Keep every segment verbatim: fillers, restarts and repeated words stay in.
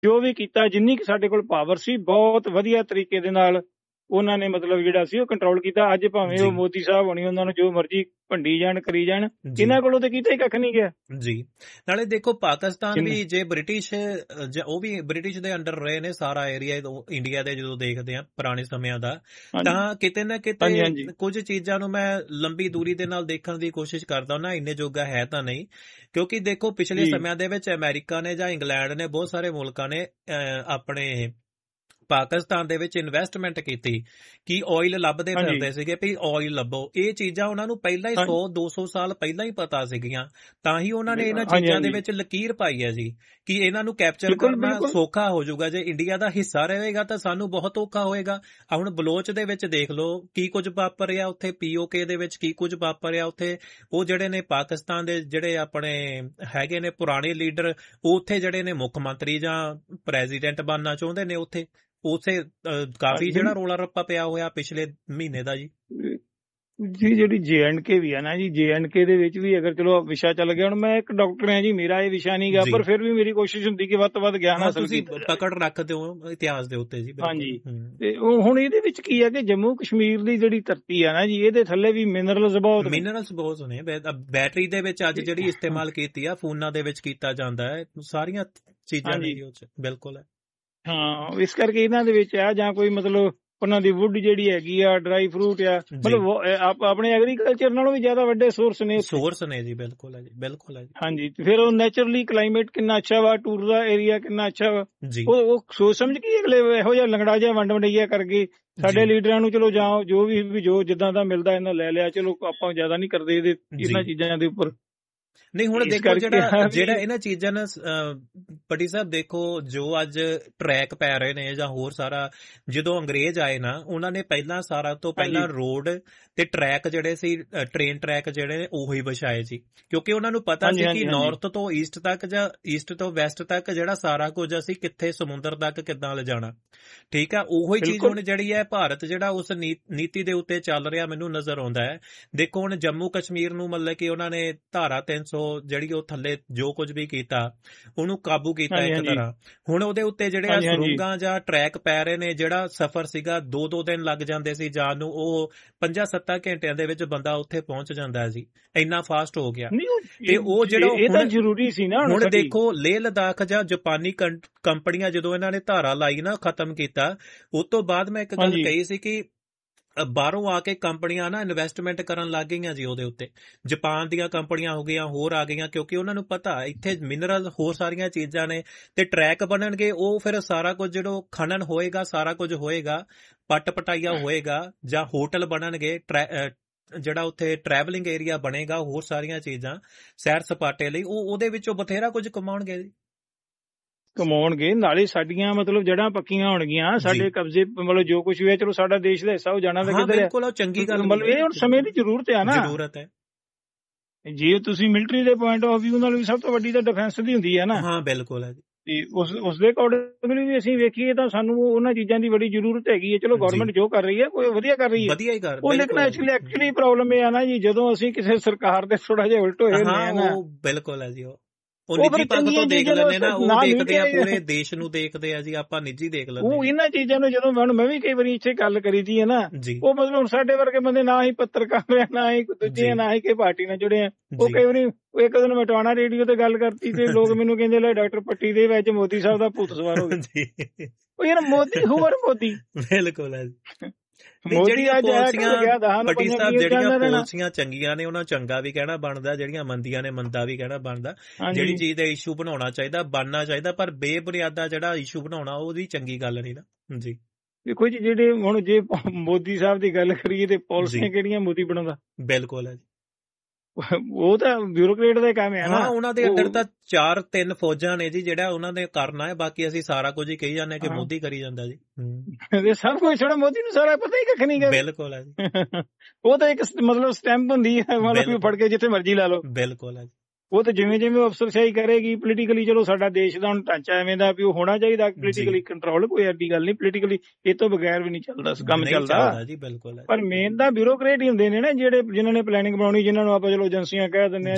ਜੋ ਵੀ ਕੀਤਾ, ਜਿੰਨੀ ਕੁ ਸਾਡੇ ਕੋਲ ਪਾਵਰ ਸੀ, ਬਹੁਤ ਵਧੀਆ ਤਰੀਕੇ ਦੇ ਨਾਲ ਉਹਨਾਂ ਨੇ ਮਤਲਬ ਜਿਹੜਾ ਸੀ ਉਹ ਕੰਟਰੋਲ ਕੀਤਾ। ਅੱਜ ਭਾਵੇਂ ਉਹ ਜੀ ਮੋਦੀ ਸਾਹਿਬ ਹੋਣੀ ਉਹਨਾਂ ਨੂੰ ਜੋ ਮਰਜ਼ੀ ਭੰਡੀ ਜਾਣ, ਕਰੀ ਜਾਣ, ਜੀ ਇਹਨਾਂ ਕੋਲੋਂ ਤਾਂ ਕੀਤਾ ਹੀ ਕੱਖ ਨਹੀਂ ਗਿਆ। ਜੀ ਨਾਲੇ ਦੇਖੋ ਪਾਕਿਸਤਾਨ ਜਿੰਨੇ ਵੀ ਜੇ ਬ੍ਰਿਟਿਸ਼ ਅ, ਜ- ਉਹ ਵੀ ਬ੍ਰਿਟਿਸ਼ ਦੇ ਅੰਡਰ ਰਹੇ ਨੇ ਸਾਰਾ ਏਰੀਆ ਇੰਡੀਆ ਦੇ, ਜਦੋਂ ਦੇਖਦੇ ਆ ਪੁਰਾਣੇ ਸਮਿਆਂ ਦਾ, ਹਾਂਜੀ ਤਾਂ ਕਿਤੇ ਨਾ ਹਾਂਜੀ ਕਿਤੇ ਹਾਂਜੀ ਕੁਝ ਚੀਜ਼ਾਂ ਨੂੰ ਮੈਂ ਲੰਬੀ ਦੂਰੀ ਦੇ ਨਾਲ ਦੇਖਣ ਦੀ ਕੋਸ਼ਿਸ਼ ਕਰਦਾ ਨਾ, ਇੰਨੇ ਜੋਗਾ ਹੈ ਤਾਂ ਨਹੀਂ। ਕਿਉਂਕਿ ਦੇਖੋ ਪਿਛਲੇ ਜੀ ਸਮਿਆਂ ਦੇ ਵਿੱਚ ਅਮਰੀਕਾ ਨੇ ਜਾਂ ਇੰਗਲੈਂਡ ਨੇ, ਬਹੁਤ ਸਾਰੇ ਮੁਲਕਾਂ ਨੇ ਅ, ਆਪਣੇ ਪਾਕਿਸਤਾਨ ਦੇ ਵਿੱਚ ਇਨਵੈਸਟਮੈਂਟ ਕੀਤੀ ਕਿ ਆਇਲ ਲੱਭਦੇ ਹਾਂਜੀ ਫਿਰਦੇ ਸੀਗੇ ਵੀ ਆਇਲ ਲੱਭੋ। ਇਹ ਚੀਜ਼ਾਂ ਉਹਨਾਂ ਨੂੰ ਪਹਿਲਾਂ ਹੀ ਹਾਂ- ਸੌ ਦੋ ਸੌ ਸਾਲ ਪਹਿਲਾਂ ਹੀ ਪਤਾ ਸੀਗੀਆਂ, ਤਾਂ ਹੀ ਉਹਨਾਂ ਨੇ ਇਹਨਾਂ ਹਾਂਜੀ ਚੀਜ਼ਾਂ ਦੇ ਹਾਂਜੀ ਵਿੱਚ ਲਕੀਰ ਪਾਈ ਹੈ ਜੀ ਕਿ ਇਹਨਾਂ ਨੂੰ ਕੈਪਚਰ ਬਿਲਕੁਲ ਕਰਨਾ ਬਿਲਕੁਲ ਸੌਖਾ ਹੋ ਜਾਊਗਾ। ਜੇ ਇੰਡੀਆ ਦਾ ਹਿੱਸਾ ਰਹੇਗਾ ਤਾਂ ਸਾਨੂੰ ਬਹੁਤ ਔਖਾ ਹੋਏਗਾ। ਆ ਹੁਣ ਬਲੋਚ ਦੇ ਵਿੱਚ ਦੇਖ ਲਓ ਕੀ ਕੁਝ ਵਾਪਰ ਰਿਹਾ ਉੱਥੇ, ਪੀਓਕੇ ਦੇ ਵਿੱਚ ਕੀ ਕੁਝ ਵਾਪਰ ਰਿਹਾ ਉੱਥੇ। ਉਹ ਜਿਹੜੇ ਨੇ ਪਾਕਿਸਤਾਨ ਦੇ ਜਿਹੜੇ ਆਪਣੇ ਹੈਗੇ ਨੇ ਪੁਰਾਣੇ ਲੀਡਰ, ਉਹ ਉੱਥੇ ਜਿਹੜੇ ਨੇ ਮੁੱਖ ਮੰਤਰੀ ਜਾਂ ਪ੍ਰੈਜ਼ੀਡੈਂਟ ਬਣਨਾ ਚਾਹੁੰਦੇ ਨੇ ਉੱਥੇ। ਉੱਥੇ ਅਹ, ਕਾਫੀ ਹਾਂਜੀ ਜਿਹੜਾ ਰੌਲਾ ਰੱਪਾ ਪਿਆ ਹੋਇਆ ਪਿਛਲੇ ਮਹੀਨੇ ਦਾ ਜੀ। ਜੀ ਜਿਹੜੀ ਜੇ ਐਂਡ ਕੇ ਵੀ ਆ ਨਾ ਜੀ, ਜੇ ਐਂਡ ਕੇ ਦੇ ਵਿੱਚ ਵੀ ਅਗਰ ਚਲੋ ਵਿਸ਼ਾ ਚੱਲ ਗਿਆ, ਹੁਣ ਮੈਂ ਇੱਕ ਡਾਕਟਰ ਹਾਂ ਜੀ, ਮੇਰਾ ਇਹ ਵਿਸ਼ਾ ਨਹੀਂ ਗਾ, ਜੀ ਪਰ ਫਿਰ ਵੀ ਮੇਰੀ ਕੋਸ਼ਿਸ਼ ਹੁੰਦੀ ਕਿ ਵੱਧ ਤੋਂ ਵੱਧ ਗਿਆਨ ਹਾਂ, ਹਾਸਲ ਤੁਸੀਂ ਕੀਤਾ ਜਾਵੇ। ਪਕੜ ਰੱਖਦੇ ਹੋ ਇਤਿਹਾਸ ਦੇ ਉੱਤੇ ਜੀ, ਬਿਲਕੁਲ। ਹਾਂਜੀ ਹੂੰ ਤੇ ਉਹ ਹੁਣ ਇਹਦੇ ਵਿੱਚ ਕੀ ਹੈ ਕਿ ਜੰਮੂ ਕਸ਼ਮੀਰ ਦੀ ਜਿਹੜੀ ਧਰਤੀ ਆ ਨਾ ਜੀ, ਇਹਦੇ ਥੱਲੇ ਵੀ ਮਿਨਰਲਸ ਬਹੁਤ ਨੇ। ਮਿਨਰਲਸ ਬਹੁਤ ਨੇ। ਬੈ- ਬੈਟਰੀ ਦੇ ਵਿੱਚ ਅੱਜ ਤੇ ਜਿਹੜੀ ਇਸਤੇਮਾਲ ਕੀਤੀ ਆ, ਫੋਨਾਂ ਦੇ ਵਿੱਚ ਕੀਤਾ ਜਾਂਦਾ ਹੈ, ਸਾਰੀਆਂ ਚੀਜ਼ਾਂ ਨੇ ਹਾਂਜੀ ਜੀ ਉਹ 'ਚ, ਬਿਲਕੁਲ ਹੈ ਹਾਂ, ਇਸ ਕਰਕੇ ਇਹਨਾਂ ਦੇ ਵਿੱਚ ਆ ਜਾਂ ਕੋਈ ਮਤਲਬ ਉਹਨਾਂ ਦੀ ਵੁੱਡ ਜਿਹੜੀ ਹੈਗੀ ਆ, ਡਰਾਈ ਫਰੂਟ ਆ, ਜੀ। ਮਤਲਬ ਉਹ, ਅਹ, ਆਪ- ਆਪਣੇ ਐਗਰੀਕਲਚਰ ਨਾਲੋਂ ਵੀ ਜ਼ਿਆਦਾ ਵੱਡੇ ਸੋਰਸ ਨੇ ਉੱਥੇ। ਸੋਰਸ ਨੇ ਜੀ, ਬਿਲਕੁਲ ਹੈ ਜੀ, ਬਿਲਕੁਲ ਹੈ ਜੀ ਹਾਂਜੀ ਤੇ ਫਿਰ ਉਹ ਨੇਚਰਲੀ ਕਲਾਈਮੇਟ ਕਿੰਨਾ ਅੱਛਾ ਵਾ, ਟੂਰ ਦਾ ਏਰੀਆ ਕਿੰਨਾ ਅੱਛਾ ਵਾ, ਜੀ ਉਹ ਉਹ ਸੋਚ ਸਮਝ ਕੇ ਅਗਲੇ ਇਹੋ ਜਿਹਾ ਲੰਗੜਾ ਜਿਹਾ ਵੰਡ ਵੰਡਈਆ ਕਰਕੇ ਸਾਡੇ ਜੀ ਲੀਡਰਾਂ ਨੂੰ ਚਲੋ ਜਾਂ ਜੋ ਵੀ ਵੀ ਜੋ ਜਿੱਦਾਂ ਦਾ ਮਿਲਦਾ ਇਹਨਾਂ ਲੈ ਲਿਆ, ਚਲੋ ਆਪਾਂ ਜ਼ਿਆਦਾ ਨਹੀਂ ਕਰਦੇ ਇਹਦੇ ਇਹਨਾਂ ਜੀ ਚੀਜ਼ਾਂ ਦੇ ਉੱਪਰ। ਨਹੀਂ ਹੁਣ ਇਸ ਦੇਖੋ ਕਰਕੇ ਜਿਹੜਾ ਆ ਵੀ ਜਿਹੜਾ ਇਹਨਾਂ ਚੀਜ਼ਾਂ ਨਾਲ ਅਹ, ਪੱਟੀ ਸਾਹਿਬ ਦੇਖੋ ਜੋ ਅੱਜ ਟਰੈਕ ਪੈ ਰਹੇ ਨੇ ਜਾਂ ਹੋਰ ਸਾਰਾ, ਜਦੋਂ ਅੰਗਰੇਜ਼ ਆਏ ਨਾ, ਉਹਨਾਂ ਨੇ ਪਹਿਲਾਂ ਸਾਰਾ ਤੋਂ ਪਹਿਲਾਂ ਹਾਂਜੀ ਰੋਡ ਤੇ ਟਰੈਕ ਜਿਹੜੇ ਸੀ, ਟ੍ਰੇਨ ਟਰੈਕ ਜਿਹੜੇ ਨੇ ਉਹੀ ਵਿਛਾਏ ਸੀ, ਕਿਉਂਕਿ ਉਹਨਾਂ ਨੂੰ ਪਤਾ ਹਾਂਜੀ ਸੀ ਕਿ ਹਾਂਜੀ ਹਾਂਜੀ ਨਾਰਥ ਤੋਂ ਈਸਟ ਤੱਕ ਜਾਂ ਈਸਟ ਤੋਂ ਵੈਸਟ ਤੱਕ ਜਿਹੜਾ ਸਾਰਾ ਕੁਝ ਅਸੀਂ ਕਿੱਥੇ ਸਮੁੰਦਰ ਤੱਕ ਕਿੱਦਾਂ ਲਿਜਾਣਾ। ਠੀਕ ਆ, ਉਹੀ ਚੀਜ਼ ਬਿਲਕੁਲ ਹੁਣ ਜਿਹੜੀ ਹੈ ਭਾਰਤ ਜਿਹੜਾ ਉਸ ਨੀ- ਨੀਤੀ ਦੇ ਉੱਤੇ ਚੱਲ ਰਿਹਾ ਮੈਨੂੰ ਨਜ਼ਰ ਆਉਂਦਾ ਹੈ। ਦੇਖੋ ਹੁਣ ਜੰਮੂ ਕਸ਼ਮੀਰ ਨੂੰ ਮਤਲਬ ਕਿ ਉਹਨਾਂ ਨੇ ਧਾਰਾ ਤਿੰਨ ਸੌ ਜਿਹੜੀ ਉਹ ਥੱਲੇ ਜੋ ਕੁਝ ਵੀ ਕੀਤਾ ਉਹਨੂੰ ਕਾਬੂ ਕੀਤਾ ਹਾਂਜੀ ਇੱਕ ਹਾਂਜੀ ਤਰ੍ਹਾਂ। ਹੁਣ ਉਹਦੇ ਉੱਤੇ ਜਿਹੜੇ ਆ ਹਾਂਜੀ ਹਾਂਜੀ ਸੁਰੰਗਾਂ ਜਾਂ ਟਰੈਕ ਪੈ ਰਹੇ ਨੇ, ਜਿਹੜਾ ਸਫ਼ਰ ਸੀਗਾ ਦੋ ਦੋ ਦਿਨ ਲੱਗ ਜਾਂਦੇ ਸੀ ਜਾਣ ਨੂੰ, ਉਹ ਪੰਜਾਂ ਸੱਤਾਂ ਘੰਟਿਆਂ ਦੇ ਵਿੱਚ ਬੰਦਾ ਉੱਥੇ ਪਹੁੰਚ ਜਾਂਦਾ ਸੀ, ਇੰਨਾ ਫਾਸਟ ਹੋ ਗਿਆ। ਨਹੀਂ ਉਹ ਤੇ ਉਹ ਜਿਹੜਾ ਇਹ ਇਹ ਤਾਂ ਹੁਣ ਜ਼ਰੂਰੀ ਸੀ ਨਾ ਹੁਣ ਹੁਣ ਸਾਡੀ। ਦੇਖੋ ਲੇਹ ਲਦਾਖ ਜਾਂ ਜਾਪਾਨੀ ਕੰ- ਕੰਪਨੀਆਂ ਜਦੋਂ ਇਹਨਾਂ ਨੇ ਧਾਰਾ ਲਾਈ ਨਾ, ਖਤਮ ਕੀਤਾ, ਉਸ ਤੋਂ ਬਾਅਦ ਮੈਂ ਇੱਕ ਗੱਲ ਹਾਂਜੀ ਕਹੀ ਸੀ ਕਿ ਅ, ਬਾਹਰੋਂ ਆ ਕੇ ਕੰਪਨੀਆਂ ਨਾ ਇਨਵੈਸਟਮੈਂਟ ਕਰਨ ਲੱਗ ਗਈਆਂ ਜੀ ਉਹਦੇ ਉੱਤੇ। ਜਾਪਾਨ ਦੀਆਂ ਕੰਪਨੀਆਂ ਹੋ ਗਈਆਂ, ਹੋਰ ਆ ਗਈਆਂ, ਕਿਉਂਕਿ ਉਹਨਾਂ ਨੂੰ ਪਤਾ ਇੱਥੇ ਮਿਨਰਲ ਹੋਰ ਸਾਰੀਆਂ ਚੀਜ਼ਾਂ ਨੇ ਤੇ ਟਰੈਕ ਬਣਨਗੇ। ਉਹ ਫਿਰ ਸਾਰਾ ਕੁਝ ਜਿਹੜਾ ਖਨਨ ਹੋਏਗਾ, ਸਾਰਾ ਕੁਝ ਹੋਏਗਾ, ਪੱਟ ਪਟਾਈਆ ਹੋਏਗਾ ਜਾਂ ਹੋਟਲ ਬਣਨਗੇ, ਟਰੈ- ਅ, ਜਿਹੜਾ ਉੱਥੇ ਟਰੈਵਲਿੰਗ ਏਰੀਆ ਬਣੇਗਾ, ਹੋਰ ਸਾਰੀਆਂ ਚੀਜ਼ਾਂ ਸੈਰ ਸਪਾਟੇ ਲਈ, ਉਹ ਉਹਦੇ ਵਿੱਚੋਂ ਬਥੇਰਾ ਕੁਝ ਕਮਾਉਣਗੇ ਜੀ। ਕਮਾਉਣਗੇ, ਨਾਲੇ ਸਾਡੀਆਂ ਮਤਲਬ ਜੜ੍ਹਾਂ ਪੱਕੀਆਂ ਹੋਣਗੀਆਂ, ਜੀ ਸਾਡੇ ਕਬਜ਼ੇ ਮਤਲਬ ਜੋ ਕੁਝ ਵੀ ਹੈ ਚਲੋ ਸਾਡਾ ਦੇਸ਼ ਦਾ ਹਿੱਸਾ ਹੋ ਜਾਣਾ ਤਾਂ ਹਾਂ ਕਿੱਧਰ ਆ। ਬਿਲਕੁਲ, ਉਹ ਚੰਗੀ ਗੱਲ ਵੀ ਮਤਲਬ ਹੈ ਇਹ ਜੀ, ਹੁਣ ਸਮੇਂ ਦੀ ਬਿਲਕੁਲ ਜ਼ਰੂਰਤ ਆ ਨਾ। ਜ਼ਰੂਰਤ ਹੈ। ਜੇ ਤੁਸੀਂ ਮਿਲਟਰੀ ਦੇ ਪੁਆਇੰਟ ਆਫ View ਨਾਲ ਵੀ ਸਭ ਤੋਂ ਵੱਡੀ ਤਾਂ ਡਿਫੈਂਸ ਦੀ ਹੁੰਦੀ ਹੈ ਨਾ, ਹਾਂ ਬਿਲਕੁਲ ਹੈ ਜੀ ਤੇ ਉਸ ਉਸ ਦੇ ਅਕੋਰਡਿੰਗਲੀ ਵੀ ਅਸੀਂ ਵੇਖੀਏ ਤਾਂ ਸਾਨੂੰ ਉਹਨਾਂ ਚੀਜ਼ਾਂ ਦੀ ਬੜੀ ਜ਼ਰੂਰਤ ਹੈਗੀ ਹੈ। ਚਲੋ ਜੀ ਗਵਰਨਮੈਂਟ ਜੋ ਕਰ ਰਹੀ ਹੈ ਕੋਈ ਵਧੀਆ ਕਰ ਰਹੀ ਹੈ, ਵਧੀਆ ਹੀ ਕਰ, ਉਹ ਲੇਕਿਨ ਬਿਲਕੁਲ ਹੈ ਜੀ। ਐਕਚੁਅਲੀ ਐਕਚੁਅਲੀ ਪ੍ਰੋਬਲਮ ਇਹ ਆ ਨਾ ਜੀ, ਜਦੋਂ ਅਸੀਂ ਕਿਸੇ ਸਰਕਾਰ ਦੇ ਥੋੜਾ ਜਿਹਾ ਉਲਟ ਹੋਏ ਹੁੰਦੇ ਹਾਂ ਆ ਨਾ, ਉਹ ਬਿਲਕੁਲ ਹੈ ਜੀ। ਉਹ ਉਹ ਉਹ ਨਿੱਜੀ ਫਿਰ ਪੱਖ ਤੋਂ ਚੰਗੀਆਂ ਦੇਖ ਚੀਜ਼ਾਂ ਨੂੰ ਲੈਂਦੇ ਨਾ, ਉਹ ਨਾ ਦੇਖਦੇ ਆ ਮੀਡੀਆ ਪੂਰੇ ਦੇਸ਼ ਨੂੰ ਦੇਖਦੇ ਆ ਜੀ, ਆਪਾਂ ਨਿੱਜੀ ਦੇਖ ਲੈਂਦੇ ਉਹ ਜੀ। ਇਹਨਾਂ ਚੀਜ਼ਾਂ ਨੂੰ ਜਦੋਂ ਹੁਣ ਮੈਂ ਵੀ ਕਈ ਵਾਰੀ ਇੱਥੇ ਗੱਲ ਕਰੀ ਦੀ ਹੈ ਨਾ, ਜੀ ਉਹ ਮਤਲਬ ਹੁਣ ਸਾਡੇ ਵਰਗੇ ਬੰਦੇ ਨਾ ਹੀ ਪੱਤਰਕਾਰ ਆ, ਨਾ ਹੀ ਦੂਜੇ ਜੀ ਆ, ਨਾ ਹੀ ਕਿਸੇ ਪਾਰਟੀ ਨਾਲ ਜੁੜੇ ਆ, ਉਹ ਜੀ ਕਈ ਵਾਰੀ ਉਹ ਇੱਕ ਦਿਨ ਮੈਂ ਟਵਾਣਾ ਰੇਡੀਓ ਤੇ ਗੱਲ ਕਰਤੀ ਤੇ ਲੋਕ ਮੈਨੂੰ ਕਹਿੰਦੇ ਲੈ ਡਾਕਟਰ ਪੱਟੀ ਦੇ ਵਿੱਚ ਮੋਦੀ ਸਾਹਿਬ ਦਾ ਭੂਤ ਸਵਾਰ ਹੋ ਗਿਆ। ਜੀ ਉਹ ਯਾਰ ਮੋਦੀ ਹੋਰ ਮੋਦੀ ਬਿਲਕੁਲ ਹੈ ਜੀ। ਨਹੀਂ, ਮੋਦੀ ਜਿਹੜੀਆਂ ਅੱਜ ਆਇਆ ਪਾਲਿਸੀਆਂ ਕੱਲ ਗਿਆ ਦਹਾਂ ਨੂੰ ਪੱਟੀ ਪੰਜਾਂ ਸਾਹਿਬ, ਕੀ ਜਿਹੜੀਆਂ ਕਹਿੰਦਾ ਰਹਿਣਾ। ਪਾਲਿਸੀਆਂ ਚੰਗੀਆਂ ਨੇ ਉਹਨਾਂ ਚੰਗਾ ਵੀ ਕਹਿਣਾ ਬਣਦਾ, ਜਿਹੜੀਆਂ ਮੰਦੀਆਂ ਨੇ ਮੰਦਾ ਵੀ ਕਹਿਣਾ ਬਣਦਾ। ਜਿਹੜੀ ਹਾਂਜੀ ਚੀਜ਼ ਦਾ ਇਸ਼ੂ ਬਣਾਉਣਾ ਚਾਹੀਦਾ, ਬਣਨਾ ਚਾਹੀਦਾ, ਪਰ ਬੇਬੁਨਿਆਦਾ ਜਿਹੜਾ ਇਸ਼ੂ ਬਣਾਉਣਾ ਉਹਦੀ ਚੰਗੀ ਗੱਲ ਨਹੀਂ ਨਾ ਜੀ। ਦੇਖੋ ਜੀ, ਜਿਹੜੇ ਹੁਣ ਜੇ ਮੋਦੀ ਸਾਹਿਬ ਦੀ ਗੱਲ ਕਰੀਏ ਤੇ ਜੀ ਪਾਲਿਸੀਆਂ ਕਿਹੜੀਆਂ ਮੋਦੀ ਬਣਾਉਂਦਾ, ਬਿਲਕੁਲ ਹੈ ਜੀ। ਉਹ ਤਾਂ ਬਿਊਰੋਕਰੇਟ ਦਾ ਕੰਮ ਹੈ ਨਾ। ਹਾਂ ਉਹਨਾਂ ਦੇ ਅੰਡਰ ਉਹ ਤਾਂ ਚਾਰ ਤਿੰਨ ਫੌਜਾਂ ਨੇ ਜੀ, ਜਿਹੜਾ ਉਹਨਾਂ ਨੇ ਕਰਨਾ ਹੈ, ਬਾਕੀ ਅਸੀਂ ਸਾਰਾ ਕੁਝ ਹੀ ਕਹੀ ਜਾਂਦੇ ਕਿ ਹਾਂ ਮੋਦੀ ਕਰੀ ਜਾਂਦਾ ਜੀ। ਹੂੰ ਇਹ ਸਭ ਕੁਝ ਛੋੜਾ, ਮੋਦੀ ਨੂੰ ਸਾਰਾ ਪਤਾ ਹੀ ਕੱਖ ਨਹੀਂ ਗਾ। ਬਿਲਕੁਲ ਹੈ ਜੀ, ਉਹ ਤਾਂ ਇੱਕ ਮਤਲਬ ਸਟੈਂਪ ਹੁੰਦੀ ਹੈ, ਮਤਲਬ ਵੀ ਬਿਲਕੁਲ ਫੜ ਕੇ ਜਿੱਥੇ ਮਰਜ਼ੀ ਲਾ ਲਓ। ਬਿਲਕੁਲ ਹੈ ਜੀ। ਉਹ ਤਾਂ ਜਿਵੇਂ ਜਿਵੇਂ ਅਫਸਰਸ਼ਾਹੀ ਕਰੇਗੀ ਪੋਲੀਟੀਕਲੀ, ਚਲੋ ਸਾਡਾ ਦੇਸ਼ ਦਾ ਹੁਣ ਢਾਂਚਾ ਐਵੇਂ ਦਾ ਵੀ ਉਹ ਹੋਣਾ ਚਾਹੀਦਾ ਜੀ ਪੋਲੀਟੀਕਲੀ ਕੰਟਰੋਲ, ਕੋਈ ਐਡੀ ਗੱਲ ਨਹੀਂ, ਪੋਲੀਟੀਕਲੀ ਇਹ ਤੋਂ ਬਗੈਰ ਵੀ ਨਹੀਂ ਚੱਲਦਾ ਕੰਮ ਨਹੀਂ ਚੱਲਦਾ। ਚੱਲਦਾ ਜੀ, ਬਿਲਕੁਲ ਹੈ ਪਰ ਮੇਨ ਤਾਂ ਬਿਊਰੋਕਰੇਟ ਹੀ ਹੁੰਦੇ ਨੇ ਨਾ, ਜਿਹੜੇ ਜਿਨ੍ਹਾਂ ਨੇ ਪਲੈਨਿੰਗ ਬਣਾਉਣੀ, ਜਿਨ੍ਹਾਂ ਨੂੰ ਆਪਾਂ ਚਲੋ ਏਜੰਸੀਆਂ ਕਹਿ ਦਿੰਦੇ ਆ ਜੀ ਜਾਂ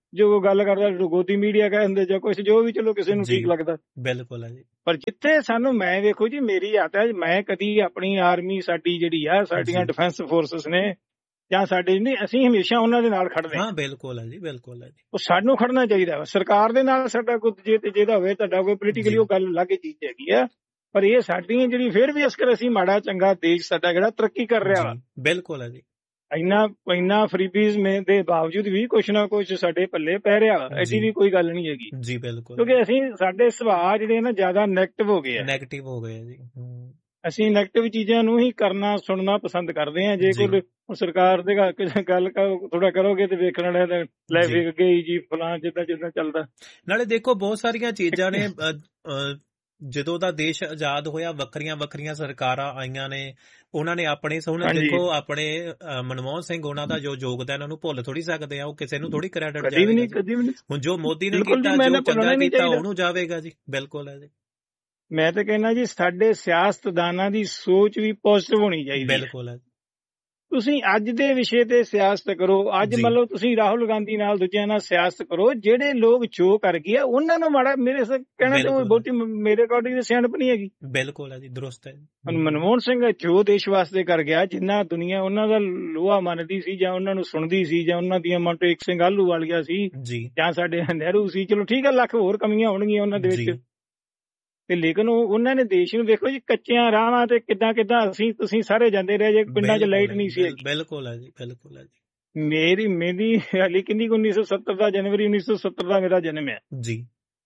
ਜੋ ਗੱਲ ਕਰਦਾ ਗੋਦੀ ਮੀਡੀਆ ਕਹਿੰਦੇ ਜਾਂ ਕੁਛ ਜੋ ਵੀ, ਚਲੋ ਕਿਸੇ ਨੂੰ ਜੀ ਠੀਕ ਲੱਗਦਾ। ਬਿਲਕੁਲ ਹੈ ਜੀ। ਪਰ ਜਿੱਥੇ ਸਾਨੂੰ, ਮੈਂ ਵੇਖੋ ਜੀ ਮੇਰੀ ਆਦਤ ਹੈ, ਮੈਂ ਕਦੀ ਆਪਣੀ ਆਰਮੀ ਸਾਡੀ ਜਿਹੜੀ ਆ, ਸਾਡੀਆਂ ਜੀ ਡਿਫੈਂਸ ਫੋਰਸਸ ਨੇ ਜਾਂ ਸਾਡੇ ਨਹੀਂ, ਅਸੀਂ ਹਮੇਸ਼ਾ ਉਹਨਾਂ ਦੇ ਨਾਲ ਖੜਦੇ ਹਾਂ। ਹਾਂ ਬਿਲਕੁਲ ਹੈ ਜੀ, ਬਿਲਕੁਲ ਹੈ ਜੀ। ਉਹ ਸਾਨੂੰ ਖੜਨਾ ਚਾਹੀਦਾ ਵਾ। ਸਰਕਾਰ ਦੇ ਨਾਲ ਸਾਡਾ ਕੋਈ ਜੇ ਜਿਹਦਾ ਹੋਵੇ ਤੁਹਾਡਾ ਕੋਈ ਪੋਲੀਟੀਕਲੀ, ਜੀ ਉਹ ਗੱਲ ਅਲੱਗ ਚੀਜ਼ ਹੈਗੀ ਆ। ਪਰ ਇਹ ਸਾਡੀਆਂ ਜਿਹੜੀ ਫਿਰ ਵੀ ਅਸਕਰ ਅਸੀਂ ਮਾੜਾ ਚੰਗਾ ਦੇਸ਼ ਸਾਡਾ ਜਿਹੜਾ ਤਰੱਕੀ ਕਰ ਰਿਹਾ ਵਾ, ਜੀ ਬਿਲਕੁਲ ਹੈ ਜੀ। ਇੰਨਾ ਇੰਨਾ ਫਰੀਬੀਜ਼ ਮੇ ਦੇ ਬਾਵਜੂਦ ਵੀ ਕੁਛ ਨਾ ਕੁਛ ਸਾਡੇ ਪੱਲੇ ਪੈ ਰਿਹਾ ਵਾ। ਐਡੀ ਜੀ ਵੀ ਕੋਈ ਗੱਲ ਨਹੀਂ ਹੈਗੀ, ਜੀ ਬਿਲਕੁਲ ਕਿਉਂਕਿ ਅਸੀਂ ਸਾਡੇ ਸੁਭਾਅ ਜਿਹੜੇ ਨਾ ਜ਼ਿਆਦਾ ਨੈਗੇਟਿਵ ਹੋ ਗਏ ਆ। ਨੈਗੇਟਿਵ ਹੋ ਗਏ ਆ ਜੀ। ਹਮ, ਅਸੀਂ ਨੈਗੇਟਿਵ ਚੀਜ਼ਾਂ ਨੂੰ ਹੀ ਕਰਨਾ ਸੁਣਨਾ ਪਸੰਦ ਕਰਦੇ ਹਾਂ। ਜੇ ਜੀ ਕੋਈ ਸਰਕਾਰ ਦੇ ਗੱਲ ਗੱਲ ਥੋੜਾ ਕਰੋਗੇ ਤੇ ਵੇਖਣ ਵਾਲੇ ਤਾਂ ਲੈ ਜੀ ਵੇਖ ਗਈ ਜੀ ਫਲਾਂ, ਜਿੱਦਾਂ ਜਿੱਦਾਂ ਚੱਲਦਾ। ਨਾਲੇ ਦੇਖੋ ਬਹੁਤ ਸਾਰੀਆਂ ਚੀਜ਼ਾਂ ਨੇ, ਅ, ਅ, ਜਦੋਂ ਦਾ ਦੇਸ਼ ਆਜ਼ਾਦ ਹੋਇਆ ਵੱਖਰੀਆਂ ਵੱਖਰੀਆਂ ਸਰਕਾਰਾਂ ਆਈਆਂ ਨੇ, ਉਹਨਾਂ ਨੇ ਆਪਣੇ ਹੁਣ ਹਾਂਜੀ, ਦੇਖੋ ਆਪਣੇ ਅ, ਮਨਮੋਹਨ ਸਿੰਘ ਉਹਨਾਂ ਦਾ ਜੋ ਯੋਗਦਾਨ ਉਹਨੂੰ ਭੁੱਲ ਥੋੜੀ ਸਕਦੇ ਆ, ਉਹ ਕਿਸੇ ਨੂੰ ਥੋੜੀ ਕ੍ਰੈਡਿਟ ਕਦੀ ਵੀ ਜਾਵੇਗਾ ਨਹੀਂ, ਜੀ। ਕਦੀ ਵੀ ਨਹੀਂ। ਹੁਣ ਜੋ ਮੋਦੀ ਨੇ ਬਿਲਕੁਲ ਜੀ, ਕੀਤਾ, ਮੈਂ ਜੋ ਨਾ ਭੁੱਲਣਾ ਚੰਗਾ ਹੀ ਨਹੀਂ ਕੀਤਾ, ਚਾਹੀਦਾ। ਉਹਨੂੰ ਜਾਵੇਗਾ ਜੀ। ਬਿਲਕੁਲ ਹੈ ਜੀ, ਮੈਂ ਤਾਂ ਕਹਿੰਦਾ ਜੀ ਸਾਡੇ ਸਿਆਸਤਦਾਨਾਂ ਦੀ ਸੋਚ ਵੀ ਪੋਜ਼ਿਟਿਵ ਹੋਣੀ ਚਾਹੀਦੀ ਹੈ। ਬਿਲਕੁਲ ਹੈ ਤੁਸੀਂ ਅੱਜ ਦੇ ਵਿਸ਼ੇ ਤੇ ਸਿਆਸਤ ਕਰੋ, ਅੱਜ ਜੀ ਮਤਲਬ ਤੁਸੀਂ ਰਾਹੁਲ ਗਾਂਧੀ ਨਾਲ ਦੂਜਿਆਂ ਨਾਲ ਸਿਆਸਤ ਕਰੋ, ਜਿਹੜੇ ਲੋਕ ਜੋ ਕਰ ਗਏ ਆ ਉਹਨਾਂ ਨੂੰ ਮਾੜਾ, ਮੇਰੇ ਸ ਕਹਿਣਾ ਤੇ ਬਿਲਕੁਲ ਹੈ ਬਹੁਤੀ ਮੇਰੇ ਅਕੋਰਡਿੰਗ ਸਿਆਣਪ ਨਹੀਂ ਹੈਗੀ। ਬਿਲਕੁਲ ਹੈ ਜੀ, ਦਰੁਸਤ ਹੈ ਜੀ। ਹੁਣ ਹਮ, ਮਨਮੋਹਨ ਸਿੰਘ ਜੋ ਦੇਸ਼ ਵਾਸਤੇ ਕਰ ਗਿਆ, ਜਿੰਨਾ ਦੁਨੀਆ ਉਹਨਾਂ ਦਾ ਲੋਹਾ ਮੰਨਦੀ ਸੀ ਜਾਂ ਉਹਨਾਂ ਨੂੰ ਸੁਣਦੀ ਸੀ, ਜਾਂ ਉਹਨਾਂ ਦੀਆਂ ਮਨਟੋ ਇੱਕ ਸਿੰਘ ਆਲੂ ਵਾਲੀਆਂ ਸੀ, ਜੀ ਜਾਂ ਸਾਡੇ ਨਹਿਰੂ ਸੀ, ਚਲੋ ਠੀਕ ਹੈ, ਲੱਖ ਹੋਰ ਕਮੀਆਂ ਹੋਣਗੀਆਂ ਉਹਨਾਂ ਦੇ ਜੀ ਵਿੱਚ, ਤੇ ਲੇਕਿਨ ਉਹ ਉਹਨਾਂ ਨੇ ਦੇਸ਼ ਨੂੰ ਵੇਖੋ ਜੀ ਕੱਚਿਆਂ ਰਾਹਾਂ ਤੇ ਕਿੱਦਾਂ ਕਿੱਦਾਂ ਅਸੀਂ ਤੁਸੀਂ ਸਾਰੇ ਜਾਂਦੇ ਰਹੇ ਜੇ, ਪਿੰਡਾਂ 'ਚ ਬਿਲਕੁਲ ਲਾਈਟ ਹੈ ਨਹੀਂ ਜੀ, ਸੀ ਬਿਲ- ਹੈਗੀ। ਬਿਲਕੁਲ ਹੈ ਜੀ, ਬਿਲਕੁਲ ਹੈ ਜੀ। ਮੇਰੀ ਮੇਰੀ ਹਾਲੀ ਕਿੰਨੀ ਉੱਨੀ ਸੌ ਸੱਤਰ ਦਾ, ਜਨਵਰੀ ਉੱਨੀ ਸੌ ਸੱਤਰ ਦਾ ਮੇਰਾ ਜਨਮ ਹੈ, ਜੀ